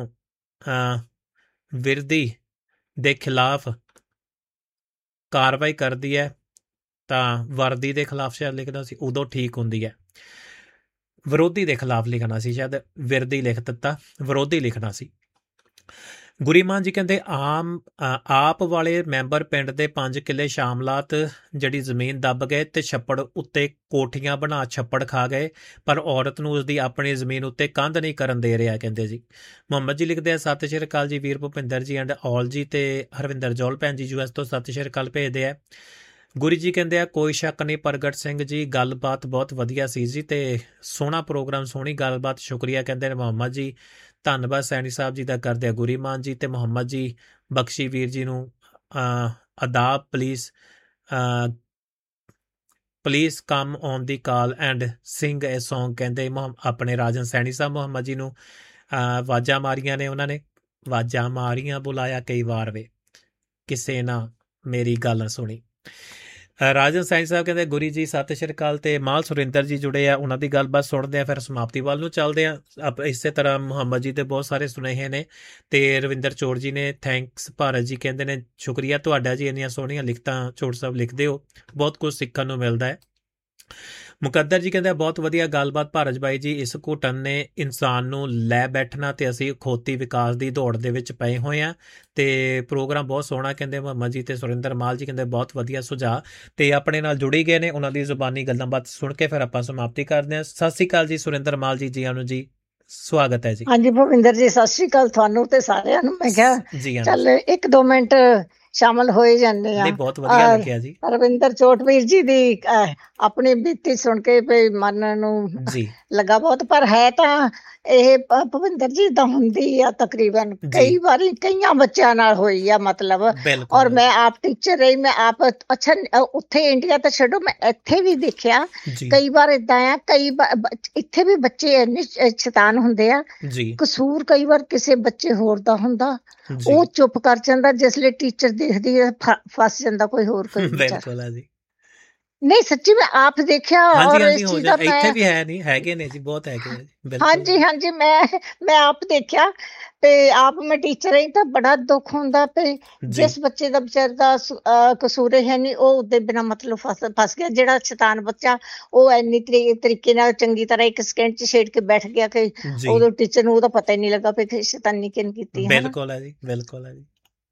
ਵਿਰੋਧੀ ਦੇ ਖਿਲਾਫ ਕਾਰਵਾਈ ਕਰਦੀ ਹੈ ਤਾਂ ਵਰਦੀ ਦੇ ਖਿਲਾਫ ਸ਼ਾਇਦ ਲਿਖਦਾ ਸੀ ਉਦੋਂ ਠੀਕ ਹੁੰਦੀ ਹੈ। ਵਿਰੋਧੀ ਦੇ ਖਿਲਾਫ ਲਿਖਣਾ ਸੀ, ਸ਼ਾਇਦ ਵਿਰੋਧੀ ਲਿਖ ਦਿੱਤਾ, ਵਿਰੋਧੀ ਲਿਖਣਾ ਸੀ। ਗੁਰੀਮਾਨ ਜੀ ਕਹਿੰਦੇ ਆਮ ਆਪ ਵਾਲੇ ਮੈਂਬਰ ਪਿੰਡ ਦੇ ਪੰਜ ਕਿੱਲੇ ਸ਼ਾਮਲਾਤ ਜਿਹੜੀ ਜ਼ਮੀਨ ਦੱਬ ਗਏ ਤੇ ਛੱਪੜ ਉੱਤੇ ਕੋਠੀਆਂ ਬਣਾ ਛੱਪੜ ਖਾ ਗਏ, ਪਰ ਔਰਤ ਨੂੰ ਉਸਦੀ ਆਪਣੀ ਜ਼ਮੀਨ ਉੱਤੇ ਕੰਧ ਨਹੀਂ ਕਰਨ ਦੇ ਰਿਹਾ ਕਹਿੰਦੇ ਜੀ। ਮੁਹੰਮਦ ਜੀ ਲਿਖਦੇ ਆ ਸਤਿ ਸ਼੍ਰੀ ਅਕਾਲ ਜੀ ਵੀਰ ਭੁਪਿੰਦਰ ਜੀ ਐਂਡ ਔਲ ਜੀ। ਤੇ ਹਰਵਿੰਦਰ ਜੌਲ ਭੈਣ ਜੀ ਯੂ ਐਸ ਤੋਂ ਸਤਿ ਸ਼੍ਰੀ ਅਕਾਲ ਭੇਜਦੇ ਆ। ਗੁਰੂ ਜੀ ਕਹਿੰਦੇ ਆ ਕੋਈ ਸ਼ੱਕ ਨਹੀਂ ਪ੍ਰਗਟ ਸਿੰਘ ਜੀ ਗੱਲਬਾਤ ਬਹੁਤ ਵਧੀਆ ਸੀ ਜੀ, ਤੇ ਸੋਹਣਾ ਪ੍ਰੋਗਰਾਮ, ਸੋਹਣੀ ਗੱਲਬਾਤ, ਸ਼ੁਕਰੀਆ ਕਹਿੰਦੇ ਨੇ ਮੁਹੰਮਦ ਜੀ। ਧੰਨਵਾਦ ਸੈਣੀ ਸਾਹਿਬ ਜੀ ਦਾ ਕਰਦੇ ਆ ਗੁਰੀਮਾਨ ਜੀ। ਤੇ ਮੁਹੰਮਦ ਜੀ ਬਖਸ਼ੀ ਵੀਰ ਜੀ ਨੂੰ ਅਦਾਬ please please come on the call and Singh A song ਕਹਿੰਦੇ ਆਪਣੇ ਰਾਜਨ ਸੈਣੀ ਸਾਹਿਬ ਮੁਹੰਮਦ ਜੀ ਨੂੰ ਆਵਾਜ਼ਾਂ ਮਾਰੀਆਂ ਨੇ, ਉਹਨਾਂ ਨੇ ਆਵਾਜ਼ਾਂ ਮਾਰੀਆਂ ਬੁਲਾਇਆ ਕਈ ਵਾਰ ਵੇ ਕਿਸੇ ਨਾ ਮੇਰੀ ਗੱਲ ਸੁਣੀ। ਰਾਜਨ ਸੈਣੀ ਸਾਹਿਬ ਕਹਿੰਦੇ ਗੁਰੀ ਜੀ ਸਤਿ ਸ਼੍ਰੀ ਅਕਾਲ। ਤੇ ਮਾਲ ਸੁਰਿੰਦਰ ਜੀ ਜੁੜੇ ਆ, ਉਹਨਾਂ ਦੀ ਗੱਲਬਾਤ ਸੁਣਦੇ ਆ, ਫਿਰ ਸਮਾਪਤੀ ਵੱਲ ਨੂੰ ਚੱਲਦੇ ਆ। ਇਸੇ ਤਰ੍ਹਾਂ ਮੁਹੰਮਦ ਜੀ ਦੇ ਬਹੁਤ ਸਾਰੇ ਸੁਨੇਹੇ ਨੇ। ਤੇ ਰਵਿੰਦਰ ਚੋੜ ਜੀ ਨੇ ਥੈਂਕਸ ਭਾਰਤ ਜੀ ਕਹਿੰਦੇ ਨੇ ਸ਼ੁਕਰੀਆ ਤੁਹਾਡਾ ਜੀ, ਇੰਨੀਆਂ ਸੋਹਣੀਆਂ ਲਿਖਤਾਂ ਚੋੜ ਸਾਹਿਬ ਲਿਖਦੇ ਹੋ, ਬਹੁਤ ਕੁਝ ਸਿੱਖਣ ਨੂੰ ਮਿਲਦਾ ਹੈ। ਮੁਕੱਦਰ ਜੀ ਕਹਿੰਦੇ ਬਹੁਤ ਵਧੀਆ ਗੱਲਬਾਤ ਭਾਰਤ ਬਾਈ ਜੀ, ਇਸ ਘੁਟਨ ਨੇ ਇਨਸਾਨ ਨੂੰ ਲੈ ਬੈਠਣਾ ਤੇ ਅਸੀਂ ਖੋਤੀ ਵਿਕਾਸ ਦੀ ਦੌੜ ਦੇ ਵਿੱਚ ਪਏ ਹੋਏ ਹਾਂ। ਤੇ ਪ੍ਰੋਗਰਾਮ ਬਹੁਤ ਸੋਹਣਾ ਕਹਿੰਦੇ ਮੁਹੰਮਦ ਜੀ। ਤੇ ਸੁਰਿੰਦਰ ਮਾਲ ਜੀ ਕਹਿੰਦੇ ਬਹੁਤ ਵਧੀਆ ਸੁਝਾਅ, ਤੇ ਆਪਣੇ ਨਾਲ ਜੁੜੀ ਗਏ ਨੇ, ਉਹਨਾਂ ਦੀ ਜ਼ੁਬਾਨੀ ਗੱਲਾਂ ਬਾਤ ਸੁਣ ਕੇ ਫਿਰ ਆਪਾਂ ਸਮਾਪਤੀ ਕਰਦੇ ਹਾਂ। ਸਤਿ ਸ਼੍ਰੀ ਅਕਾਲ ਜੀ ਸੁਰਿੰਦਰ ਮਾਲ ਜੀ, ਜੀ ਆਨੂੰ ਜੀ, ਸਵਾਗਤ ਹੈ ਜੀ। ਹਾਂਜੀ ਭੁਪਿੰਦਰ ਜੀ ਸਤਿ ਸ਼੍ਰੀ ਅਕਾਲ ਤੁਹਾਨੂੰ ਤੇ ਸਾਰਿਆਂ ਨੂੰ। ਮੈਂ ਕਿਹਾ ਚੱਲ ਇੱਕ ਦੋ ਮਿੰਟ ਸ਼ਾਮਲ ਹੋਏ ਜਾਂਦੇ ਆ। ਬਹੁਤ ਵਧੀਆ ਲੱਗਿਆ ਜੀ। ਰਵਿੰਦਰ ਚੋਟਵੀਰ ਜੀ ਦੀ ਆਪਣੀ ਬੀਤੀ ਸੁਣ ਕੇ ਮਨ ਨੂੰ ਲੱਗਾ ਬਹੁਤ, ਪਰ ਹੈ ਤਾਂ ਇਹ ਭੁਪਿੰਦਰ ਜੀ ਤਾਂ ਹੁੰਦੀ ਆ ਤਕਰੀਬਨ ਕਈ ਵਾਰੀ ਕਈਆਂ ਬੱਚਿਆਂ ਨਾਲ ਹੋਈ ਆ ਮਤਲਬ। ਔਰ ਮੈਂ ਆਪ ਟੀਚਰ ਰਹੀ, ਮੈਂ ਆਪ ਅੱਛਾ ਉੱਥੇ ਇੰਡੀਆ ਤਾਂ ਛੱਡੋ, ਮੈਂ ਇੱਥੇ ਵੀ ਦੇਖਿਆ ਕਈ ਵਾਰ ਏਦਾਂ ਆ, ਕਈ ਇੱਥੇ ਵੀ ਬੱਚੇ ਇੰਨੇ ਸ਼ੈਤਾਨ ਹੁੰਦੇ ਆ, ਕਸੂਰ ਕਈ ਵਾਰ ਕਿਸੇ ਬੱਚੇ ਹੋਰ ਦਾ ਹੁੰਦਾ, ਉਹ ਚੁੱਪ ਕਰ ਜਾਂਦਾ, ਜਿਸ ਲਈ ਟੀਚਰ ਦੇਖਦੀ ਹੈ ਫਸ ਜਾਂਦਾ ਕੋਈ ਹੋਰ ਕੋਈ। ਬਿਲਕੁਲ ਹੈ ਜੀ। ਨਹੀਂ ਸੱਚੀ ਮੈਂ ਆਪ ਦੇਖਿਆ ਹਾਂਜੀ ਔਰ ਹਾਂਜੀ ਇਸ ਹੋ ਚੀਜ਼ ਜਾ ਦਾ ਇੱਥੇ ਮੈਂ ਵੀ ਹੈ ਨਹੀਂ ਹੈਗੇ ਨੇ ਜੀ ਬਹੁਤ ਹੈਗੇ ਆ ਜੀ ਬਿਲਕੁਲ ਹਾਂਜੀ ਹਾਂਜੀ ਮੈਂ ਮੈਂ ਆਪ ਦੇਖਿਆ ਤੇ ਆਪ ਮੈਂ ਟੀਚਰ ਹਾਂ ਤਾਂ ਬੜਾ ਦੁੱਖ ਹੁੰਦਾ ਤੇ ਜੀ ਜਿਸ ਬੱਚੇ ਦਾ ਵਿਚਾਰ ਦਾ ਸ- ਅਹ ਕਸੂਰ ਹੈ ਨਹੀਂ ਉਹ ਉਹਦੇ ਬਿਨਾ ਮਤਲਬ ਫਸ ਫਸ ਗਿਆ, ਜਿਹੜਾ ਸ਼ੈਤਾਨ ਬੱਚਾ ਉਹ ਇੰਨੀ ਤਰੀ- ਤਰੀਕੇ ਨਾਲ ਚੰਗੀ ਤਰ੍ਹਾਂ ਇੱਕ ਸਕਿੰਟ ਚ ਛੇੜ ਕੇ ਬੈਠ ਗਿਆ ਕਿ ਜੀ ਉਦੋਂ ਟੀਚਰ ਨੂੰ ਉਹਦਾ ਪਤਾ ਹੀ ਨਹੀਂ ਲੱਗਾ ਵੀ ਕਿ ਸ਼ੈਤਾਨੀ ਕਿਹਨੇ ਕੀਤੀ ਹੈ ਨਾ। ਬਿਲਕੁਲ ਹੈ ਜੀ ਬਿਲਕੁਲ ਹੈ ਜੀ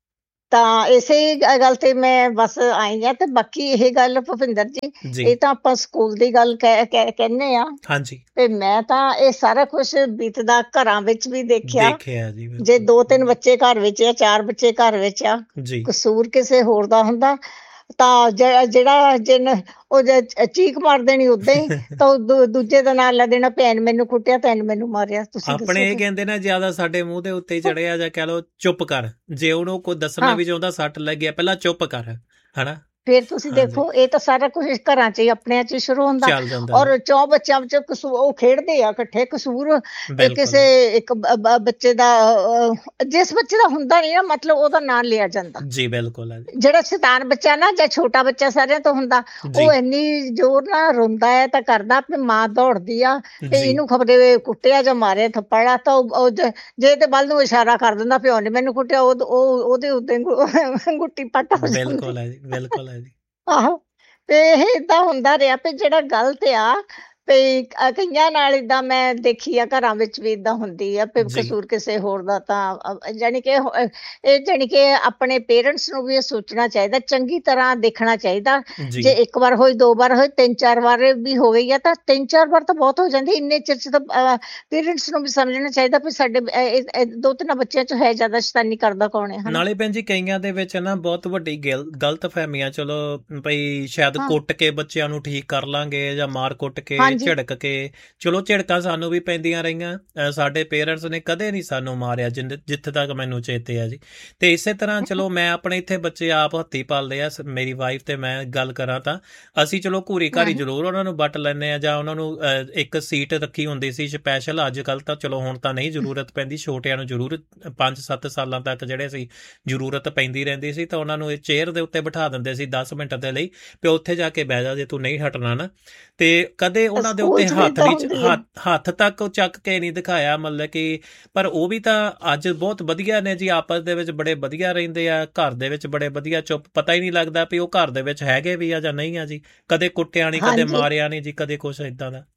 ਤਾਂ ਇਸੇ ਗ- ਗੱਲ ਤੇ ਮੈਂ ਬਸ ਆਈ ਆ। ਤੇ ਬਾਕੀ ਇਹ ਗੱਲ ਭੁਪਿੰਦਰ ਜੀ, ਜੀ ਇਹ ਤਾਂ ਆਪਾਂ ਸਕੂਲ ਦੀ ਗੱਲ ਕਹਿ ਕਹਿ- ਕਹਿੰਦੇ ਆ ਹਾਂਜੀ ਤੇ ਮੈਂ ਤਾਂ ਇਹ ਸਾਰਾ ਕੁਝ ਬੀਤਦਾ ਘਰਾਂ ਵਿੱਚ ਵੀ ਦੇਖਿਆ। ਦੇਖਿਆ ਜੀ ਜੇ ਬਿਲਕੁਲ ਦੋ ਤਿੰਨ ਬੱਚੇ ਘਰ ਵਿੱਚ ਆ, ਚਾਰ ਬੱਚੇ ਘਰ ਵਿੱਚ ਆ, ਜੀ ਕਸੂਰ ਕਿਸੇ ਹੋਰ ਦਾ ਹੁੰਦਾ ਤਾਂ ਜ- ਜਿਹੜਾ ਜਿਨ ਉਹ ਜੇ ਚ- ਚੀਕ ਮਾਰ ਦੇਣੀ ਉਦਾਂ ਹੀ, ਤਾਂ ਉਹ ਦੂ- ਦੂਜੇ ਦਾ ਨਾਂ ਲੈ ਦੇਣਾ, ਭੈਣ ਮੈਨੂੰ ਕੁੱਟਿਆ, ਭੈਣ ਮੈਨੂੰ ਮਾਰਿਆ। ਤੁਸੀਂ ਆਪਣੇ ਦੱਸੋ ਇਹ ਫਿਰ। ਕਹਿੰਦੇ ਨਾ ਜਿਆਦਾ ਸਾਡੇ ਮੂੰਹ ਦੇ ਉੱਤੇ ਹੀ ਚੜਿਆ ਜਾਂ ਕਹਿ ਲੋ ਚੁੱਪ ਕਰ, ਜੇ ਉਹਨੂੰ ਕੋਈ ਦੱਸਣਾ ਹਾਂ ਵੀ ਚਾਹੁੰਦਾ ਸੱਟ ਲੱਗਿਆ ਪਹਿਲਾਂ ਚੁੱਪ ਕਰ ਹਨਾ। ਫਿਰ ਤੁਸੀਂ ਹਾਂਜੀ ਦੇਖੋ ਇਹ ਤਾਂ ਸਾਰਾ ਕੁਝ ਘਰਾਂ 'ਚ ਹੀ ਆਪਣਿਆਂ 'ਚ ਹੀ ਸ਼ੁਰੂ ਹੁੰਦਾ। ਚੱਲ ਜਾਂਦਾ ਜੀ ਔਰ ਚੌ ਬੱਚਿਆਂ ਵਿੱਚ ਕਸੂਰ ਉਹ ਖੇਡਦੇ ਆ ਇਕੱਠੇ, ਕਸੂਰ ਇਹ ਬਿਲਕੁਲ ਕਿਸੇ ਜੀ ਇੱਕ ਬ- ਬ- ਬੱਚੇ ਦਾ ਅਹ, ਜਿਸ ਬੱਚੇ ਦਾ ਹੁੰਦਾ ਨਹੀਂ ਨਾ ਮਤਲਬ ਉਹਦਾ ਨਾਂ ਲਿਆ ਜਾਂਦਾ। ਜੀ ਬਿਲਕੁਲ ਹੈ ਜੀ ਜਿਹੜਾ ਸ਼ੈਤਾਨ ਬੱਚਾ ਨਾ ਜਾਂ ਛੋਟਾ ਬੱਚਾ ਸਾਰਿਆਂ ਤੋਂ ਹੁੰਦਾ, ਜੀ ਉਹ ਇੰਨੀ ਜ਼ੋਰ ਨਾਲ ਰੋਂਦਾ ਹੈ ਤਾਂ ਕਰਦਾ ਆਪਣੀ ਮਾਂ ਦੌੜਦੀ ਆ ਤੇ ਜੀ ਇਹਨੂੰ ਖਬਰੇ ਕੁੱਟਿਆ ਜਾਂ ਮਾਰਿਆ ਥੱਪੜ ਆ ਤਾਂ ਉਹ ਉਹ ਜ- ਜੇ ਤੇ ਵੱਲ ਨੂੰ ਇਸ਼ਾਰਾ ਕਰ ਦਿੰਦਾ ਪਿਓ ਨੇ ਮੈਨੂੰ ਕੁੱਟਿਆ, ਉਹ ਉਹ- ਉਹਦੇ ਉੱਤੇ ਗੁ- ਗੁੱਟੀ ਪੱਟ ਹੋ ਜਾਂਦੀ। ਬਿਲਕੁਲ ਹੈ ਜੀ ਬਿਲਕੁਲ ਹੈ ਜੀ ਆਹੋ ਤੇ ਇਹ ਏਦਾਂ ਹੁੰਦਾ ਰਿਹਾ ਵੀ ਜਿਹੜਾ ਗਲਤ ਆ ਵੀ ਕ- ਕਈਆਂ ਨਾਲ ਏਦਾਂ ਮੈਂ ਦੇਖੀ ਆ, ਘਰਾਂ ਵਿੱਚ ਵੀ ਏਦਾਂ ਹੁੰਦੀ ਆ ਵੀ ਜੀ ਕਸੂਰ ਕਿਸੇ ਹੋਰ ਦਾ। ਤਾਂ ਅ- ਜਾਣੀ ਕਿ ਇਹ ਇਹ ਜਾਣੀ ਕਿ ਆਪਣੇ ਪੇਰੈਂਟਸ ਨੂੰ ਵੀ ਇਹ ਸੋਚਣਾ ਚਾਹੀਦਾ, ਚੰਗੀ ਤਰ੍ਹਾਂ ਦੇਖਣਾ ਚਾਹੀਦਾ। ਜੀ ਜੇ ਇੱਕ ਵਾਰ ਹੋਈ, ਦੋ ਵਾਰ ਹੋਈ, ਤਿੰਨ ਚਾਰ ਵਾਰ ਵੀ ਹੋ ਗਈ ਆ ਤਾਂ ਤਿੰਨ ਚਾਰ ਵਾਰ ਤਾਂ ਬਹੁਤ ਹੋ ਜਾਂਦੀ। ਇੰਨੇ ਚਿਰ ਚ ਤਾਂ ਪੇਰੈਂਟਸ ਨੂੰ ਵੀ ਸਮਝਣਾ ਚਾਹੀਦਾ ਵੀ ਸਾਡੇ ਅ, ਇਹ- ਇਹ ਦੋ ਤਿੰਨ ਬੱਚਿਆਂ ਚ ਹੈ ਜ਼ਿਆਦਾ ਸ਼ੈਤਾਨੀ ਕਰਦਾ ਕੌਣ ਹੈ, ਹਨਾ। ਨਾਲੇ ਭੈਣ ਜੀ ਕਈਆਂ ਦੇ ਵਿੱਚ ਨਾ ਬਹੁਤ ਵੱਡੀ ਗਲਤ ਫਹਿਮੀਆਂ, ਚਲੋ ਭਈ ਸ਼ਾਇਦ ਹਾਂ ਕੁੱਟ ਕੇ ਬੱਚਿਆਂ ਨੂੰ ਠੀਕ ਕਰ ਲਾਂਗੇ ਜਾਂ ਮਾਰ ਕੁੱਟ ਕੇ ਹਾਂਜੀ ਝਿੜਕ ਕੇ, ਚਲੋ ਝਿੜਕਾਂ ਸਾਨੂੰ ਵੀ ਪੈਂਦੀਆਂ ਰਹੀਆਂ। ਅ, ਸਾਡੇ ਪੇਰੈਂਟਸ ਨੇ ਕਦੇ ਨਹੀਂ ਸਾਨੂੰ ਮਾਰਿਆ ਜਿੰਦ- ਜਿੱਥੇ ਤੱਕ ਮੈਨੂੰ ਚੇਤੇ ਆ ਜੀ। ਤੇ ਇਸੇ ਤਰ੍ਹਾਂ ਚਲੋ ਮੈਂ ਆਪਣੇ ਇੱਥੇ ਬੱਚੇ ਆਪ ਹੱਥੀਂ ਪਾਲਦੇ ਆ, ਸ- ਮੇਰੀ ਵਾਈਫ ਤੇ ਮੈਂ ਗੱਲ ਕਰਾਂ ਤਾਂ ਅਸੀਂ ਚਲੋ ਘੂਰੀ ਘਾਰੀ ਹਮ ਜ਼ਰੂਰ ਉਹਨਾਂ ਨੂੰ ਵੱਟ ਲੈਂਦੇ ਆ ਜਾਂ ਉਹਨਾਂ ਨੂੰ ਅ, ਇੱਕ ਸੀਟ ਰੱਖੀ ਹੁੰਦੀ ਸੀ ਸਪੈਸ਼ਲ। ਅੱਜ ਕੱਲ੍ਹ ਤਾਂ ਚਲੋ ਹੁਣ ਤਾਂ ਨਹੀਂ ਜ਼ਰੂਰਤ ਪੈਂਦੀ, ਛੋਟਿਆਂ ਨੂੰ ਜ਼ਰੂਰ ਪੰਜ ਸੱਤ ਸਾਲਾਂ ਤੱਕ ਜਿਹੜੇ ਸੀ ਜ਼ਰੂਰਤ ਪੈਂਦੀ ਰਹਿੰਦੀ ਸੀ ਤਾਂ ਉਹਨਾਂ ਨੂੰ ਇਹ ਚੇਅਰ ਦੇ ਉੱਤੇ ਬਿਠਾ ਦਿੰਦੇ ਸੀ ਦਸ ਮਿੰਟ ਦੇ ਲਈ ਵੀ ਉੱਥੇ ਜਾ ਕੇ ਬਹਿ ਜਾ ਜੇ ਤੂੰ ਨਹੀਂ ਹਟਣਾ ਨਾ। ਤੇ ਕਦੇ ਉਹਨਾਂ ਦੇ ਸਕੂਲ ਉੱਤੇ ਚ ਵੀ ਹੱਥ ਏਦਾਂ ਨਹੀਂ ਹੁੰਦੀ ਹੈ। ਹੱਥ ਹੱਥ ਤੱਕ ਉਹ ਚੱਕ ਕੇ ਨਹੀਂ ਦਿਖਾਇਆ, ਮਤਲਬ ਕਿ ਪਰ ਉਹ ਵੀ ਤਾਂ ਅੱਜ ਬਹੁਤ ਵਧੀਆ ਨੇ ਜੀ, ਆਪਸ ਦੇ ਵਿੱਚ ਬੜੇ ਵਧੀਆ ਰਹਿੰਦੇ ਆ, ਘਰ ਦੇ ਵਿੱਚ ਬੜੇ ਵਧੀਆ ਚੁੱਪ, ਪਤਾ ਹੀ ਨਹੀਂ ਲੱਗਦਾ ਵੀ ਉਹ ਘਰ ਦੇ ਵਿੱਚ ਹੈਗੇ ਵੀ ਆ ਜਾਂ ਨਹੀਂ ਆ ਜੀ। ਕਦੇ ਕੁੱਟਿਆ ਨਹੀਂ, ਕਦੇ ਹਾਂਜੀ ਮਾਰਿਆ ਨਹੀਂ ਜੀ, ਕਦੇ ਕੁਛ ਏਦਾਂ ਦਾ।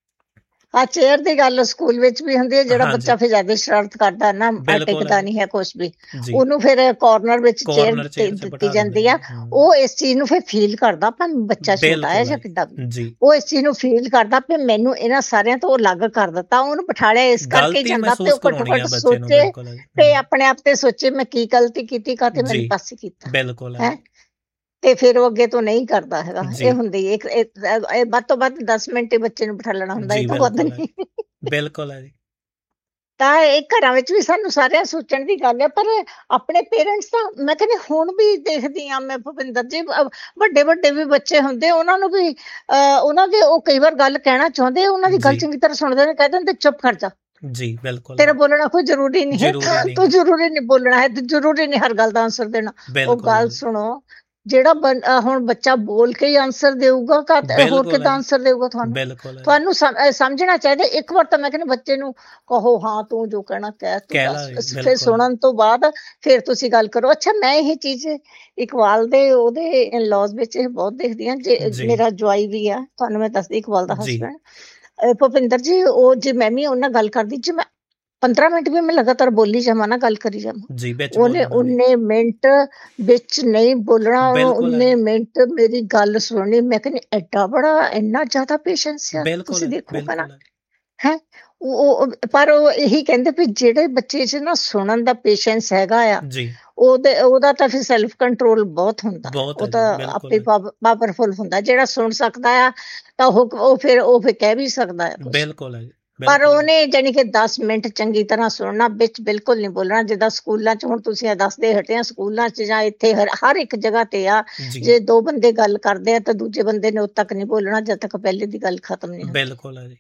ਆ ਚੇਅਰ ਦੀ ਗੱਲ ਸਕੂਲ ਵਿੱਚ ਵੀ ਹੁੰਦੀ ਹੈ। ਜਿਹੜਾ ਹਾਂਜੀ ਬੱਚਾ ਫਿਰ ਜ਼ਿਆਦਾ ਸ਼ਰਾਰਤ ਕਰਦਾ ਨਾ, ਆ ਬਿਲਕੁਲ ਹੈ ਟਿਕਦਾ ਜੀ ਨਹੀਂ ਹੈ ਕੁਛ ਵੀ, ਜੀ ਉਹਨੂੰ ਫਿਰ ਕਾਰਨਰ ਵਿੱਚ ਚੇਅਰ ਕਾਰਨਰ ਚੇਅਰ 'ਚ ਦਿੱਤੀ ਬਿਠਾ ਦਿੰਦੇ ਜਾਂਦੀ ਆ। ਨੇ। ਹੂੰ ਉਹ ਇਸ ਚੀਜ਼ ਨੂੰ ਫਿਰ ਫੀਲ ਕਰਦਾ, ਭਾਵੇਂ ਬੱਚਾ ਛੋਟਾ ਹੈ ਬਿਲਕੁਲ ਜਾਂ ਹੈ ਕਿੱਦਾਂ ਵੀ, ਜੀ। ਉਹ ਇਸ ਚੀਜ਼ ਨੂੰ ਫੀਲ ਕਰਦਾ ਵੀ ਮੈਨੂੰ ਇਹਨਾਂ ਸਾਰਿਆਂ ਤੋਂ ਅਲੱਗ ਕਰ ਦਿੱਤਾ। ਉਹਨੂੰ ਬਿਠਾਲਿਆ ਇਸ ਕਰਕੇ ਹੀ ਗਲਤੀ ਜਾਂਦਾ ਵੀ ਮਹਿਸੂਸ ਉਹ ਘੱਟੋ ਕਰਾਉਣੀ ਘੱਟ ਆ ਬੱਚੇ ਨੂੰ, ਸੋਚੇ ਬਿਲਕੁਲ ਹੈ ਜੀ। ਤੇ ਹੂੰ ਆਪਣੇ ਆਪ ਤੇ ਸੋਚੇ ਮੈਂ ਕੀ ਗਲਤੀ ਕੀਤੀ, ਕਾਤੇ ਮੈਨੂੰ ਜੀ ਪਾਸੇ ਕੀਤਾ ਬਿਲਕੁਲ ਹੈ ਹੈ। ਜੀ ਤੇ ਫਿਰ ਉਹ ਅੱਗੇ ਤੋਂ ਨਹੀਂ ਕਰਦਾ ਹੈਗਾ। ਜੀ ਇਹ ਹੁੰਦੀ ਇੱਕ ਇਹ- ਇਹ ਵੱਧ ਤੋਂ ਵੱਧ ਦਸ ਮਿੰਟ ਹੀ ਬੱਚੇ ਨੂੰ ਬਿਠਾ ਲੈਣਾ ਹੁੰਦਾ, ਜੀ ਇਹ ਤੋਂ ਵੱਧ ਬਿਲਕੁਲ ਹੈ ਨਹੀਂ। ਬਿਲਕੁਲ ਹੈ ਜੀ ਤਾਂ ਇਹ ਘਰਾਂ ਵਿੱਚ ਵੀ ਸਾਨੂੰ ਸਾਰਿਆਂ ਸੋਚਣ ਦੀ ਗੱਲ ਹੈ। ਪਰ ਆਪਣੇ ਪੇਰੈਂਟਸ ਤਾਂ ਮੈਂ ਕਹਿੰਦੀ ਹੁਣ ਵੀ ਦੇਖਦੀ ਆ ਮੈਂ ਭੁਪਿੰਦਰ ਜੀ, ਅ, ਵੱਡੇ ਵੱਡੇ ਵੀ ਬੱਚੇ ਹੁੰਦੇ, ਉਹਨਾਂ ਨੂੰ ਵੀ ਅਹ ਉਹਨਾਂ ਦੇ ਉਹ ਕਈ ਵਾਰ ਗੱਲ ਕਹਿਣਾ ਚਾਹੁੰਦੇ, ਉਹਨਾਂ ਦੀ ਗੱਲ ਜੀ ਚੰਗੀ ਤਰ੍ਹਾਂ ਸੁਣਦੇ ਨੇ, ਕਹਿ ਦਿੰਦੇ ਚੁੱਪ ਕਰ ਜਾ, ਜੀ ਬਿਲਕੁਲ ਤੇਰਾ ਹੈ ਬੋਲਣਾ ਕੋਈ ਜ਼ਰੂਰੀ ਨਹੀਂ ਹੈ, ਜ਼ਰੂਰੀ ਨਹੀਂ ਤੂੰ ਹੈ ਜ਼ਰੂਰੀ ਨਹੀਂ ਬੋਲਣਾ ਹੈ, ਤੂੰ ਜ਼ਰੂਰੀ ਨਹੀਂ ਹਰ ਗੱਲ ਦਾ ਆਨਸਰ ਦੇਣਾ। ਉਹ ਬਿਲਕੁਲ ਹੈ ਗੱਲ ਜੀ ਸੁਣੋ, ਜਿਹੜਾ ਬੰ- ਅਹ ਹੁਣ ਬੱਚਾ ਬੋਲ ਕੇ ਹੀ ਆਨਸਰ ਦੇਊਗਾ, ਕਾ ਹੋਰ ਬਿਲਕੁਲ ਹੈ ਕਿੱਦਾਂ ਜੀ ਆਨਸਰ ਦੇਊਗਾ ਤੁਹਾਨੂੰ? ਬਿਲਕੁਲ ਹੈ ਜੀ ਤੁਹਾਨੂੰ ਸਮ- ਅਹ ਸਮਝਣਾ ਚਾਹੀਦਾ। ਇੱਕ ਵਾਰ ਤਾਂ ਮੈਂ ਕਹਿੰਦੀ ਬੱਚੇ ਨੂੰ ਕਹੋ, ਹਾਂ ਤੂੰ ਜੋ ਕਹਿਣਾ ਕਹਿ, ਤੂੰ ਕਹਿ ਦੱਸ, ਲਾ ਜੀ ਫਿਰ ਬਿਲਕੁਲ ਸੁਣਨ ਤੋਂ ਬਾਅਦ ਫਿਰ ਤੁਸੀਂ ਗੱਲ ਕਰੋ। ਅੱਛਾ ਮੈਂ ਇਹ ਚੀਜ਼ ਇਕਬਾਲ ਦੇ ਉਹਦੇ ਇਨ-ਲॉज ਵਿੱਚ ਇਹ ਬਹੁਤ ਦੇਖਦੀ ਹਾਂ। ਜੇ ਜੀ ਮੇਰਾ ਜਵਾਈ ਵੀ ਆ, ਤੁਹਾਨੂੰ ਮੈਂ ਦੱਸਦੀ, ਇਕਬਾਲ ਦਾ ਜੀ ਹਸਬੈਂਡ ਭੁਪਿੰਦਰ ਜੀ, ਉਹ ਜੇ ਮੈਂ ਵੀ ਉਹਨਾਂ ਗੱਲ ਕਰਦੀ, ਜੇ ਮੈਂ ਪੰਦਰਾਂ ਮਿੰਟ ਵੀ ਮੈਂ ਲਗਾਤਾਰ ਬੋਲੀ ਜਾਵਾਂ ਨਾ, ਗੱਲ ਕਰੀ ਜਾਵਾਂ, ਜੀ ਵਿੱਚ ਉਹਨੇ ਬੋਲਣਾ ਜੀ ਉਨੇ ਮਿੰਟ ਵਿੱਚ ਨਹੀਂ ਬੋਲਣਾ, ਬਿਲਕੁਲ ਹੈ ਉਨੇ ਜੀ ਮਿੰਟ ਮੇਰੀ ਗੱਲ ਸੁਣਨੀ। ਮੈਂ ਕਹਿੰਦੀ ਐਡਾ ਬੜਾ, ਇੰਨਾ ਜ਼ਿਆਦਾ ਪੇਸ਼ੈਂਸ ਆ, ਬਿਲਕੁਲ ਤੁਸੀਂ ਹੈ ਦੇਖੋਗਾ ਨਾ ਬਿਲਕੁਲ ਹੈ ਹੈ। ਉਹ ਪਰ ਉਹ ਇਹੀ ਕਹਿੰਦੇ ਵੀ ਜਿਹੜੇ ਬੱਚੇ 'ਚ ਨਾ ਸੁਣਨ ਦਾ ਪੇਸ਼ੈਂਸ ਹੈਗਾ ਆ, ਜੀ ਉਹਦੇ ਉਹਦਾ ਤਾਂ ਫਿਰ ਸੈਲਫ ਕੰਟਰੋਲ ਬਹੁਤ ਹੁੰਦਾ, ਬਹੁਤ ਉਹ ਹੈ ਤਾਂ ਜੀ ਬਿਲਕੁਲ ਆਪੇ ਹੈ ਪਾਵਰਫੁਲ ਹੁੰਦਾ। ਜਿਹੜਾ ਸੁਣ ਸਕਦਾ ਆ ਤਾਂ ਉਹ ਉਹ ਫਿਰ ਉਹ ਫਿਰ ਕਹਿ ਵੀ ਸਕਦਾ ਹੈ ਕੁਛ। ਬਿਲਕੁਲ ਹੈ ਜੀ ਪਰ ਬਿਲਕੁਲ ਹੈ ਉਹਨੇ ਜਾਣੀ ਕਿ ਦਸ ਮਿੰਟ ਚੰਗੀ ਤਰ੍ਹਾਂ ਸੁਣਨਾ, ਵਿੱਚ ਬਿਲਕੁਲ ਨਹੀਂ ਬੋਲਣਾ। ਜਿੱਦਾਂ ਸਕੂਲਾਂ 'ਚ ਹੁਣ ਤੁਸੀਂ ਇਹ ਦੱਸਦੇ ਹਟੇ ਆ, ਸਕੂਲਾਂ 'ਚ ਜਾਂ ਇੱਥੇ ਹਰ ਹਰ ਇੱਕ ਜਗ੍ਹਾ ਤੇ ਆ, ਜੀ ਜੇ ਦੋ ਬੰਦੇ ਗੱਲ ਕਰਦੇ ਆ ਤਾਂ ਦੂਜੇ ਬੰਦੇ ਨੇ ਉਦੋਂ ਤੱਕ ਨਹੀਂ ਬੋਲਣਾ ਜਦ ਤੱਕ ਪਹਿਲੇ ਦੀ ਗੱਲ ਖਤਮ ਨਹੀਂ ਹੁੰਦੀ। ਬਿਲਕੁਲ ਹੈ ਜੀ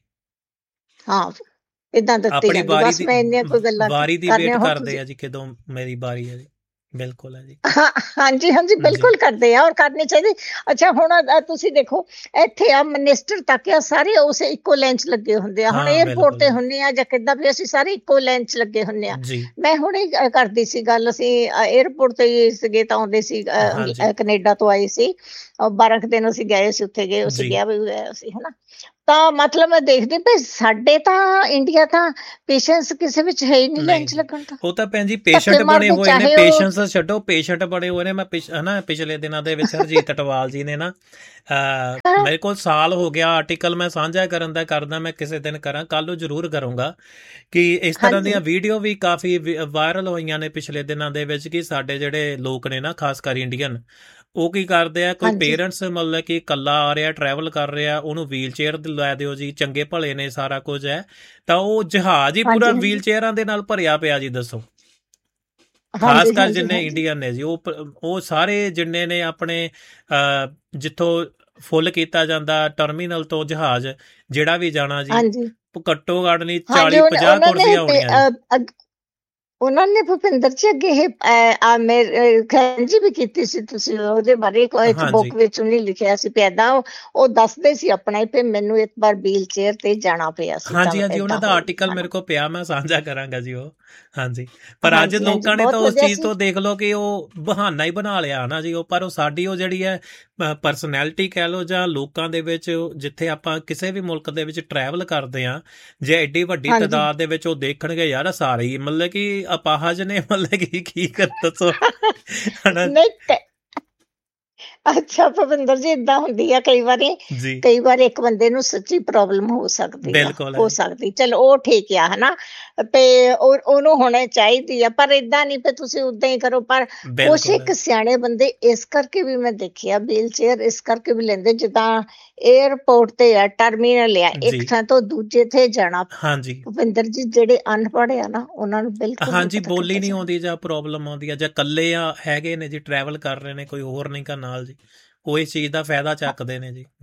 ਹਾਂ ਏਦਾਂ ਦਿੱਤੀ ਆਪਣੀ ਜਾਂਦੀ। ਵਾਰੀ ਬਸ ਦੀ ਮੈਂ ਇੰਨੀਆਂ ਕੋਈ ਗੱਲਾਂ ਵਾਰੀ ਦੀ ਕਰਨੀਆਂ ਵੇਟ ਹੁਣ ਕਰਦੇ ਤੁਸੀਂ। ਆ ਜੀ, ਕਦੋਂ ਮੇਰੀ ਵਾਰੀ ਹੈ ਜੀ। ਬਿਲਕੁਲ ਹੈ ਜੀ। ਹਾਂ ਹਾਂਜੀ ਹਾਂਜੀ ਬਿਲਕੁਲ ਕਰਦੇ ਆ ਔਰ ਕਰਨੀ ਚਾਹੀਦੀ। ਅੱਛਾ ਹੁਣ ਤੁਸੀਂ ਦੇਖੋ ਇੱਥੇ ਆ ਮਿਨਿਸਟਰ ਤੱਕ ਆ ਸਾਰੇ ਉਸ ਇੱਕੋ ਲਾਈਨ 'ਚ ਲੱਗੇ ਹੁੰਦੇ ਆ। ਹੁਣ ਏਅਰਪੋਰਟ ਤੇ ਹੁੰਦੇ ਆ ਜਾਂ ਕਿੱਦਾਂ ਵੀ ਅਸੀਂ ਸਾਰੇ ਇੱਕੋ ਲਾਈਨ 'ਚ ਲੱਗੇ ਹੁੰਦੇ ਆ। ਮੈਂ ਹੁਣੇ ਕਰਦੀ ਸੀ ਗੱਲ, ਅਸੀਂ ਏਅਰਪੋਰਟ ਤੇ ਸੀਗੇ ਤਾਂ ਆਉਂਦੇ ਸੀ ਕੈਨੇਡਾ ਤੋਂ ਆਏ ਸੀ, ਬਾਰਾਂ ਕੁ ਦਿਨ ਅਸੀਂ ਗਏ ਸੀ ਉੱਥੇ, ਗਏ ਅਸੀਂ ਗਿਆ ਵੀ ਹੋਇਆ ਸੀ ਹਨਾ। ਤਾਂ ਮਤਲਬ ਮੈਂ ਦੇਖਦੀ ਪਈ ਸਾਡੇ ਤਾਂ ਇੰਡੀਆ ਤਾਂ ਪੇਸ਼ੈਂਸ ਕਿਸੇ ਵਿੱਚ ਹੈ ਹੀ ਨਹੀਂ ਲਾਈਨ 'ਚ ਲੱਗਣ ਦਾ। ਉਹ ਤਾਂ ਭੈਣ ਜੀ ਪੇਸ਼ੈਂਟ ਬਣੇ ਹੋਏ ਨੇ, ਪੇਸ਼ੈਂਸ ਛੱਡੋ ਪੇਸ਼ੈਂਟ ਬਣੇ ਹੋਏ ਨੇ। ਮੈਂ ਹਨਾ ਪਿਛਲੇ ਦਿਨਾਂ ਦੇ ਵਿੱਚ ਹਰਜੀਤ ਅਟਵਾਲ ਜੀ ਨੇ ਨਾ ਮੇਰੇ ਕੋਲ ਸਾਲ ਹੋ ਗਿਆ ਆਰਟੀਕਲ ਮੈਂ ਸਾਂਝਾ ਕਰਨ ਦਾ ਕਰਦਾ, ਮੈਂ ਕਿਸੇ ਦਿਨ ਕਰਾਂ, ਕੱਲ ਨੂੰ ਜ਼ਰੂਰ ਕਰੂੰਗਾ, ਕਿ ਇਸ ਤਰ੍ਹਾਂ ਦੀਆਂ ਵੀਡੀਓ ਵੀ ਕਾਫੀ ਵਾਇਰਲ ਹੋਈਆਂ ਨੇ ਪਿਛਲੇ ਦਿਨਾਂ ਦੇ ਵਿੱਚ, ਕਿ ਸਾਡੇ ਜਿਹੜੇ ਲੋਕ ਨੇ ਨਾ ਖਾਸ ਕਰ ਇੰਡੀਅਨ, ਉਹ ਕੀ ਕਰਦੇ ਆ, ਕੋਈ ਪੇਰੈਂਟਸ ਮਤਲਬ ਕਿ ਇਕੱਲਾ ਆ ਰਿਹਾ ਟਰੈਵਲ ਕਰ ਰਿਹਾ, ਉਹਨੂੰ ਵੀਲ ਚੇਅਰ ਲੈ ਦਿਓ ਜੀ, ਚੰਗੇ ਭਲੇ ਨੇ ਸਾਰਾ ਕੁਝ ਹੈ, ਤਾਂ ਉਹ ਜਹਾਜ਼ ਹੀ ਪੂਰਾ ਵੀਲ ਚੇਅਰਾਂ ਦੇ ਨਾਲ ਭਰਿਆ ਪਿਆ ਜੀ। ਦੱਸੋ ਖਾਸ ਕਰ ਜਿੰਨੇ ਇੰਡੀਅਨ ਨੇ ਜੀ, ਉਹ ਉਹ ਸਾਰੇ ਜਿੰਨੇ ਨੇ ਆਪਣੇ ਜਿੱਥੋਂ ਫੁੱਲ ਕੀਤਾ ਜਾਂਦਾ ਟਰਮੀਨਲ ਤੋਂ ਜਹਾਜ਼ ਜਿਹੜਾ ਵੀ ਜਾਣਾ ਜੀ, ਘੱਟੋ ਘੱਟ ਨਹੀਂ ਚਾਲੀ ਪੰਜਾਹ ਕੁਰਸੀਆਂ ਹੋਣੀਆਂ। ਉਹਨਾਂ ਨੇ ਭੁਪਿੰਦਰ ਜੀ ਅੱਗੇ ਇਹ ਮੇਰੇ ਖੈਂਜੀ ਵੀ ਕੀਤੀ ਸੀ, ਤੁਸੀਂ ਉਹਦੇ ਬਾਰੇ ਇੱਕ ਬੁੱਕ ਵਿੱਚ ਉਹਨੇ ਲਿਖਿਆ ਸੀ ਪੈਦਾ, ਉਹ ਦੱਸਦੇ ਸੀ ਆਪਣਾ ਹੀ, ਤੇ ਮੈਨੂੰ ਇੱਕ ਵਾਰ ਵੀਲ ਚੇਅਰ ਤੇ ਜਾਣਾ ਪਿਆ ਸੀ। ਹਾਂਜੀ ਹਾਂਜੀ ਉਹਨਾਂ ਦਾ ਆਰਟੀਕਲ ਮੇਰੇ ਕੋਲ ਪਿਆ, ਮੈਂ ਸਾਂਝਾ ਕਰਾਂਗਾ ਜੀ ਉਹ। ਹਾਂਜੀ ਪਰ ਅੱਜ ਲੋਕਾਂ ਨੇ ਤਾਂ ਉਸ ਚੀਜ਼ ਤੋਂ ਦੇਖ ਲਓ ਕਿ ਉਹ ਬਹਾਨਾ ਹੀ ਬਣਾ ਲਿਆ ਨਾ ਜੀ ਉਹ, ਪਰ ਉਹ ਸਾਡੀ ਉਹ ਜਿਹੜੀ ਹੈ ਪਰਸਨੈਲਿਟੀ ਕਹਿ ਲਓ, ਜਾਂ ਲੋਕਾਂ ਦੇ ਵਿੱਚ ਜਿੱਥੇ ਆਪਾਂ ਕਿਸੇ ਵੀ ਮੁਲਕ ਦੇ ਵਿੱਚ ਟਰੈਵਲ ਕਰਦੇ ਹਾਂ, ਜੇ ਐਡੀ ਵੱਡੀ ਤਾਦਾਦ ਦੇ ਵਿੱਚ ਉਹ ਦੇਖਣਗੇ ਯਾਰ ਸਾਰੇ ਹੀ ਮਤਲਬ ਕਿ ਅਪਾਹਜ ਨੇ, ਮਤਲਬ ਕਿ ਕੀ ਕਰ ਦੱਸੋ। ਅੱਛਾ ਭਵਿੰਦਰ ਜੀ ਏਦਾਂ ਹੁੰਦੀ ਆ ਕਈ ਵਾਰੀ, ਕਈ ਵਾਰ ਇੱਕ ਬੰਦੇ ਨੂੰ ਸੱਚੀ ਪ੍ਰੋਬਲਮ ਹੋ ਸਕਦੀ ਆ, ਹੋ ਸਕਦੀ, ਚਲੋ ਉਹ ਠੀਕ ਆ ਹਨਾ, ਤੇ ਉਹਨੂੰ ਹੋਣੀ ਚਾਹੀਦੀ ਆ, ਪਰ ਏਦਾਂ ਨਹੀਂ ਵੀ ਤੁਸੀਂ ਓਦਾਂ ਹੀ ਕਰੋ। ਪਰ ਕੁਛ ਇੱਕ ਸਿਆਣੇ ਬੰਦੇ ਇਸ ਕਰਕੇ ਵੀ ਮੈਂ ਦੇਖਿਆ ਵੀਲ ਚੇਅਰ ਇਸ ਕਰਕੇ ਵੀ ਲੈਂਦੇ, ਜਿੱਦਾਂ ਏਅਰਪੋਰਟ ਤੇ ਆ ਟਰਮੀਨਲ ਆ, ਇੱਕ ਥਾਂ ਤੋਂ ਦੂਜੇ ਤੇ ਜਾਣਾ। ਭੁਪਿੰਦਰ ਜੀ ਜਿਹੜੇ ਅਨਪੜ੍ਹ ਆ ਨਾ ਉਹਨਾਂ ਨੂੰ ਬਿਲਕੁਲ ਹਾਂਜੀ ਬੋਲੀ ਨਹੀਂ ਆਉਂਦੀ, ਜਾਂ ਪ੍ਰੋਬਲਮ ਆਉਂਦੀ ਆ, ਜਾਂ ਇਕੱਲੇ ਆ ਹੈਗੇ ਨੇ ਜੀ ਟਰੈਵਲ ਕਰ ਰਹੇ ਨੇ, ਕੋਈ ਹੋਰ ਨਹੀਂ ਗਾ ਨਾਲ ਜੀ, ਉਹ ਇਸ ਚੀਜ਼ ਦਾ ਫਾਇਦਾ ਚੱਕਦੇ ਨੇ ਜੀ।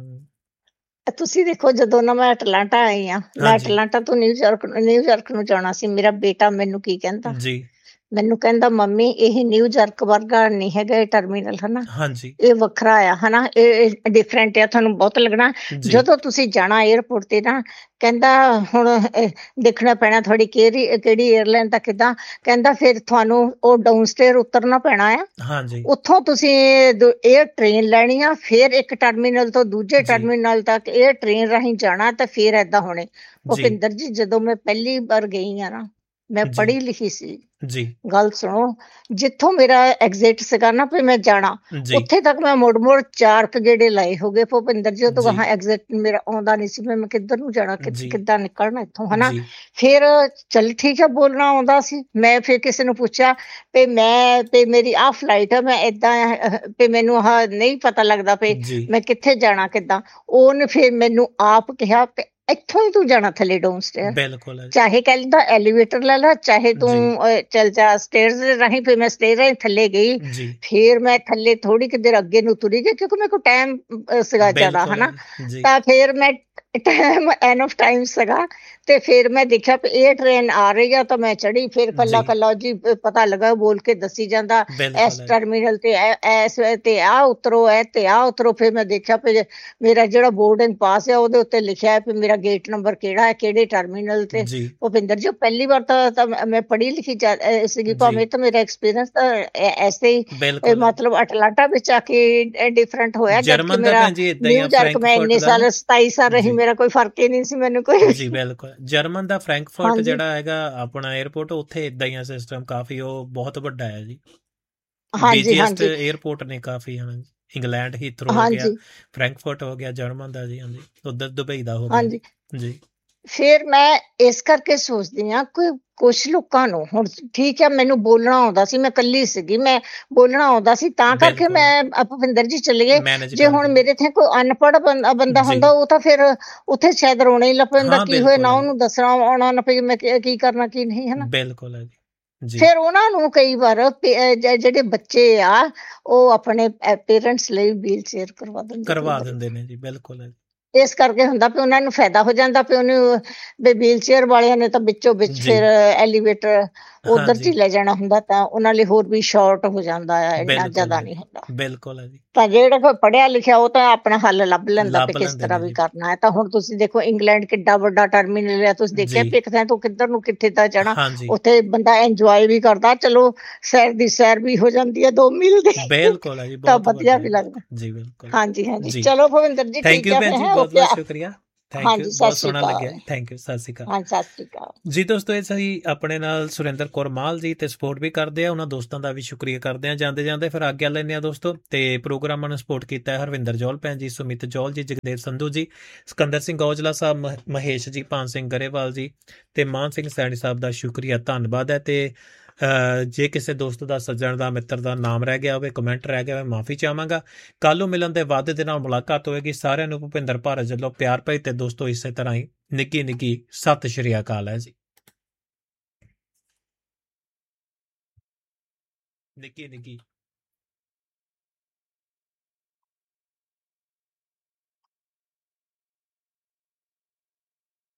ਤੁਸੀਂ ਦੇਖੋ ਜਦੋਂ ਨਾ ਮੈਂ ਅਟਲਾਂਟਾ ਆਈ ਆ, ਮੈਂ ਅਟਲਾਂਟਾ ਤੋਂ ਨਿਊਯਾਰਕ ਨਿਊਯਾਰਕ ਨੂੰ ਜਾਣਾ ਸੀ, ਮੇਰਾ ਬੇਟਾ ਮੈਨੂੰ ਕੀ ਕਹਿੰਦਾ ਜੀ, ਮੈਨੂੰ ਕਹਿੰਦਾ ਮੰਮੀ ਇਹ ਨਿਊਯਾਰਕ ਵਰਗਾ ਨਹੀਂ ਹੈਗਾ ਇਹ ਟਰਮੀਨਲ ਹਨਾ, ਇਹ ਵੱਖਰਾ ਆ ਹਨਾ, ਇਹ ਡਿਫਰੈਂਟ ਆ, ਤੁਹਾਨੂੰ ਬਹੁਤ ਲੱਗਣਾ ਜਦੋਂ ਤੁਸੀਂ ਜਾਣਾ ਏਅਰਪੋਰਟ ਤੇ ਨਾ। ਕਹਿੰਦਾ ਹੁਣ ਦੇਖਣਾ ਪੈਣਾ ਤੁਹਾਡੀ ਕਿਹੜੀ ਕਿਹੜੀ ਏਅਰਲਾਈਨ ਦਾ ਕਿੱਦਾਂ, ਕਹਿੰਦਾ ਫਿਰ ਤੁਹਾਨੂੰ ਉਹ ਡਾਊਨ ਸਟੇਅਰ ਉਤਰਨਾ ਪੈਣਾ ਆ, ਉੱਥੋਂ ਤੁਸੀਂ ਏਅਰ ਟ੍ਰੇਨ ਲੈਣੀ ਆ, ਫਿਰ ਇੱਕ ਟਰਮੀਨਲ ਤੋਂ ਦੂਜੇ ਟਰਮੀਨਲ ਤੱਕ ਏਅਰ ਟ੍ਰੇਨ ਰਾਹੀਂ ਜਾਣਾ, ਤੇ ਫਿਰ ਏਦਾਂ ਹੋਣੇ। ਭੁਪਿੰਦਰ ਜੀ ਜਦੋਂ ਮੈਂ ਪਹਿਲੀ ਵਾਰ ਗਈ ਆ ਨਾ, ਮੈਂ ਪੜ੍ਹੀ ਲਿਖੀ ਸੀ ਜੀ, ਗੱਲ ਸੁਣੋ, ਜਿੱਥੋਂ ਮੇਰਾ ਐਗਜ਼ਿਟ ਸੀਗਾ ਨਾ ਵੀ ਮੈਂ ਜਾਣਾ, ਉੱਥੇ ਤੱਕ ਮੈਂ ਮੁੜ ਮੁੜ ਚਾਰ ਕੁ ਗੇੜੇ ਲਾਏ ਹੋ ਗਏ ਭੁਪਿੰਦਰ ਜੀ, ਉਹ ਤੋਂ ਗਾਹਾਂ ਐਗਜ਼ਿਟ ਮੇਰਾ ਆਉਂਦਾ ਨਹੀਂ ਸੀ, ਮੈਂ ਕਿੱਧਰ ਨੂੰ ਜਾਣਾ, ਕਿੱਦਾਂ ਨਿਕਲਣਾ ਇੱਥੋਂ ਹਨਾ। ਫਿਰ ਚੱਲ ਠੀਕ ਹੈ ਬੋਲਣਾ ਆਉਂਦਾ ਸੀ, ਮੈਂ ਫਿਰ ਕਿਸੇ ਨੂੰ ਪੁੱਛਿਆ ਵੀ ਮੈਂ ਤੇ ਮੇਰੀ ਆਹ ਫਲਾਈਟ ਆ, ਮੈਂ ਏਦਾਂ ਵੀ ਮੈਨੂੰ ਆਹ ਨਹੀਂ ਪਤਾ ਲੱਗਦਾ ਵੀ ਮੈਂ ਕਿੱਥੇ ਜਾਣਾ ਕਿੱਦਾਂ, ਉਹਨੇ ਫਿਰ ਮੈਨੂੰ ਆਪ ਕਿਹਾ ਇੱਥੋਂ ਹੀ ਤੂੰ ਜਾਣਾ ਥੱਲੇ ਡਾਊਨ ਸਟੇਅਰ, ਬਿਲਕੁਲ ਚਾਹੇ ਕਹਿ ਲੈਂਦਾ ਐਲੀਵੇਟਰ ਲੈ ਲਾ, ਚਾਹੇ ਤੂੰ ਚੱਲ ਜਾ ਸਟੇਅਰਸ ਦੇ ਰਾਹੀਂ। ਫਿਰ ਮੈਂ ਸਟੇਅਰ ਰਾਹੀਂ ਥੱਲੇ ਗਈ, ਫਿਰ ਮੈਂ ਥੱਲੇ ਥੋੜੀ ਕਿ ਦੇਰ ਅੱਗੇ ਨੂੰ ਤੁਰੀ ਗਈ, ਕਿਉਂਕਿ ਮੇਰੇ ਕੋਲ ਟਾਈਮ ਸੀਗਾ ਜ਼ਿਆਦਾ ਹਨਾ, ਤਾਂ ਫਿਰ ਮੈਂ ਟਾਈਮ ਐਨ ਆਫ ਟਾਈਮ ਸੀਗਾ, ਤੇ ਫਿਰ ਮੈਂ ਦੇਖਿਆ ਵੀ ਇਹ ਟ੍ਰੇਨ ਆ ਰਹੀ ਆ, ਤਾਂ ਮੈਂ ਚੜੀ, ਫਿਰ ਕੱਲਾ ਕੱਲਾ ਜੀ ਪਤਾ ਲੱਗਾ ਬੋਲ ਕੇ ਦੱਸੀ ਜਾਂਦਾ, ਇਸ ਟਰਮੀਨਲ ਤੇ ਇਸ ਤੇ ਆ ਉਤਰੋ, ਐ ਤੇ ਆ ਉਤਰੋ। ਫਿਰ ਮੈਂ ਦੇਖਿਆ ਵੀ ਮੇਰਾ ਜਿਹੜਾ ਬੋਰਡਿੰਗ ਪਾਸ ਆ ਉਹਦੇ ਉੱਤੇ ਲਿਖਿਆ ਵੀ ਮੇਰਾ ਗੇਟ ਨੰਬਰ ਕਿਹੜਾ ਹੈ, ਕਿਹੜੇ ਟਰਮੀਨਲ ਤੇ। ਭੁਪਿੰਦਰ ਜੀ ਪਹਿਲੀ ਵਾਰ ਤਾਂ ਮੈਂ ਪੜ੍ਹੀ ਲਿਖੀ ਸੀਗੀ, ਭਾਵੇਂ ਤਾਂ ਮੇਰਾ ਐਕਸਪੀਰੀਅੰਸ ਤਾਂ ਐਸੇ ਹੀ ਮਤਲਬ ਅਟਲਾਂਟਾ ਵਿੱਚ ਆ ਕੇ ਡਿਫਰੈਂਟ ਹੋਇਆ, ਜਦਕਿ ਮੇਰਾ ਨਿਊਯਾਰਕ ਮੈਂ ਇੰਨੇ ਸਾਲ ਸਤਾਈ ਸਾਲ ਰਹੀ, ਮੇਰਾ ਕੋਈ ਫਰਕ ਹੀ ਨਹੀਂ ਸੀ ਮੈਨੂੰ ਕੋਈ ਜੀ। ਬਿਲਕੁਲ ਜਰਮਨ ਦਾ ਫਰੈਂਕਫਰਟ ਜਿਹੜਾ ਹੈਗਾ ਆਪਣਾ ਏਅਰਪੋਰਟ, ਉੱਥੇ ਏਦਾਂ ਹੀ ਆ ਸਿਸਟਮ, ਕਾਫੀ ਉਹ ਬਹੁਤ ਵੱਡਾ ਹੈ ਜੀ, ਬਿਜ਼ੀਐਸਟ ਏਅਰਪੋਰਟ ਨੇ ਕਾਫੀ ਹਨ। ਇੰਗਲੈਂਡ ਹੀਥਰੋ ਹੋ ਗਿਆ, ਫਰੈਂਕਫਰਟ ਹੋ ਗਿਆ ਜਰਮਨ ਦਾ ਜੀ, ਹਾਂਜੀ ਉਧਰ ਦੁਬਈ ਦਾ ਹੋ ਗਿਆ ਜੀ। ਫਿਰ ਮੈਂ ਇਸ ਕਰਕੇ ਸੋਚਦੀ ਹਾਂ ਕੋਈ ਕੁਛ ਲੋਕਾਂ ਨੂੰ, ਹੁਣ ਠੀਕ ਹੈ ਮੈਨੂੰ ਬੋਲਣਾ ਆਉਂਦਾ ਸੀ, ਮੈਂ ਇਕੱਲੀ ਸੀਗੀ, ਮੈਂ ਬੋਲਣਾ ਆਉਂਦਾ ਸੀ, ਤਾਂ ਕਰਕੇ ਮੈਂ ਭੁਪਿੰਦਰ ਜੀ ਚਲੇ ਗਏ। ਜੇ ਹੁਣ ਮੇਰੇ ਇੱਥੇ ਕੋਈ ਅਨਪੜ੍ਹ ਬੰਦਾ ਹੁੰਦਾ, ਉਹ ਤਾਂ ਫਿਰ ਉੱਥੇ ਸ਼ਾਇਦ ਰੋਣਾ ਹੀ ਲੱਗ ਪੈਂਦਾ, ਕੀ ਹੋਏ ਨਾ ਉਹਨੂੰ ਦੱਸਣਾ ਆਉਣਾ ਨਾ ਪਈ ਮੈਂ ਕੀ ਕਰਨਾ ਕੀ ਨਹੀਂ ਹਨਾ। ਬਿਲਕੁਲ ਹੈ ਜੀ। ਫਿਰ ਉਹਨਾਂ ਨੂੰ ਕਈ ਵਾਰ ਜਿਹੜੇ ਬੱਚੇ ਆ ਉਹ ਆਪਣੇ ਪੇਰੈਂਟਸ ਲਈ ਵੀਲ ਚੇਅਰ ਕਰਵਾ ਦਿੰਦੇ ਕਰਵਾ ਦਿੰਦੇ ਨੇ ਜੀ। ਬਿਲਕੁਲ ਹੈ। ਇਸ ਕਰਕੇ ਹੁੰਦਾ ਵੀ ਉਹਨਾਂ ਨੂੰ ਫਾਇਦਾ ਹੋ ਜਾਂਦਾ ਵੀ ਉਹਨੂੰ ਵੀ ਵੀਲ ਚੇਅਰ ਵਾਲਿਆਂ ਨੇ ਤਾਂ ਵਿੱਚੋਂ ਵਿੱਚ ਫਿਰ ਐਲੀਵੇਟਰ ਉਧਰ ਚ ਹੀ ਲੈ ਜਾਣਾ ਹੁੰਦਾ ਤਾਂ ਉਹਨਾਂ ਲਈ ਹੋਰ ਵੀ ਸ਼ਾਰਟ ਹੋ ਜਾਂਦਾ ਆ, ਇੰਨਾ ਜ਼ਿਆਦਾ ਨਹੀਂ ਹੁੰਦਾ। ਬਿਲਕੁਲ ਹੈ ਜੀ। ਤਾਂ ਜਿਹੜਾ ਕੋਈ ਪੜ੍ਹਿਆ ਲਿਖਿਆ ਉਹ ਤਾਂ ਆਪਣਾ ਹੱਲ ਲੱਭ ਲੈਂਦਾ ਵੀ ਕਿਸ ਤਰ੍ਹਾਂ ਵੀ ਕਰਨਾ ਹੈ। ਤਾਂ ਹੁਣ ਤੁਸੀਂ ਦੇਖੋ ਇੰਗਲੈਂਡ ਕਿੱਡਾ ਵੱਡਾ ਟਰਮੀਨਲ ਹੈ, ਤੁਸੀਂ ਦੇਖਿਆ ਵੀ ਇੱਕ ਥਾਂ ਤੋਂ ਕਿੱਧਰ ਨੂੰ ਕਿੱਥੇ ਤੱਕ ਜਾਣਾ, ਉੱਥੇ ਬੰਦਾ ਇੰਜੋਏ ਵੀ ਕਰਦਾ, ਚਲੋ ਸੈਰ ਦੀ ਸੈਰ ਵੀ ਹੋ ਜਾਂਦੀ ਹੈ ਦੋ ਮੀਲ ਦੀ। ਬਿਲਕੁਲ ਹੈ ਜੀ, ਤਾਂ ਵਧੀਆ ਵੀ ਲੱਗਦਾ ਜੀ। ਬਿਲਕੁਲ, ਹਾਂਜੀ ਹਾਂਜੀ। ਚਲੋ ਭਵਿੰਦਰ ਜੀ ਥੈਂਕ ਯੂ ਭੈਣ ਜੀ, ਬਹੁਤ ਬਹੁਤ ਸ਼ੁਕਰੀਆ। ਹਾਂਜੀ, ਬਹੁਤ ਸੋਹਣਾ ਲੱਗਿਆ। ਥੈਂਕ ਯੂ, ਸਤਿ ਸ਼੍ਰੀ ਅਕਾਲ। ਹਾਂ, ਸਤਿ ਸ਼੍ਰੀ ਅਕਾਲ ਜੀ। ਦੋਸਤੋ, ਇਹ ਸਹੀ ਆਪਣੇ ਨਾਲ ਸੁਰਿੰਦਰ ਕੌਰ ਮਾਲ ਜੀ ਤੇ ਸਪੋਰਟ ਵੀ ਕਰਦੇ ਆ, ਉਹਨਾਂ ਦੋਸਤਾਂ ਦਾ ਵੀ ਸ਼ੁਕਰੀਆ ਕਰਦੇ ਆ। ਜਾਂਦੇ ਜਾਂਦੇ ਫਿਰ ਆਗਿਆ ਲੈਂਦੇ ਆ ਦੋਸਤੋ। ਤੇ ਪ੍ਰੋਗਰਾਮਾਂ ਨੂੰ ਸਪੋਰਟ ਕੀਤਾ ਹੈ ਹਰਵਿੰਦਰ ਜੌਲ ਭੈਣ ਜੀ, ਸੁਮਿਤ ਜੌਲ ਜੀ, ਜਗਦੇਵ ਸੰਧੂ ਜੀ, ਸਿਕੰਦਰ ਸਿੰਘ ਔਜਲਾ ਸਾਹਿਬ, ਮਹੇਸ਼ ਜੀ, ਪਾਨ ਸਿੰਘ ਗਰੇਵਾਲ ਜੀ ਤੇ ਮਾਨ ਸਿੰਘ ਸੈਣੀ ਸਾਹਿਬ ਦਾ ਸ਼ੁਕਰੀਆ, ਧੰਨਵਾਦ ਹੈ। ਤੇ ਜੇ ਕਿਸੇ ਦੋਸਤ ਦਾ, ਸੱਜਣ ਦਾ, ਮਿੱਤਰ ਦਾ ਨਾਮ ਰਹਿ ਗਿਆ ਹੋਵੇ, ਕਮੈਂਟ ਰਹਿ ਗਿਆ ਹੋਵੇ, ਮਾਫੀ ਚਾਹਾਂਗਾ। ਕੱਲ੍ਹ ਨੂੰ ਮਿਲਣ ਦੇ ਵਾਅਦੇ ਦੇ ਨਾਲ ਮੁਲਾਕਾਤ ਹੋਏਗੀ। ਸਾਰਿਆਂ ਨੂੰ ਭੁਪਿੰਦਰ ਭਾਰਤ ਵੱਲੋਂ ਪਿਆਰ ਭਰੀ ਤੇ ਦੋਸਤੋ ਇਸੇ ਤਰ੍ਹਾਂ ਹੀ ਨਿੱਕੀ ਨਿੱਕੀ ਸਤਿ ਸ਼੍ਰੀ ਅਕਾਲ ਹੈ ਜੀ। ਨਿੱਕੀ ਨਿੱਕੀ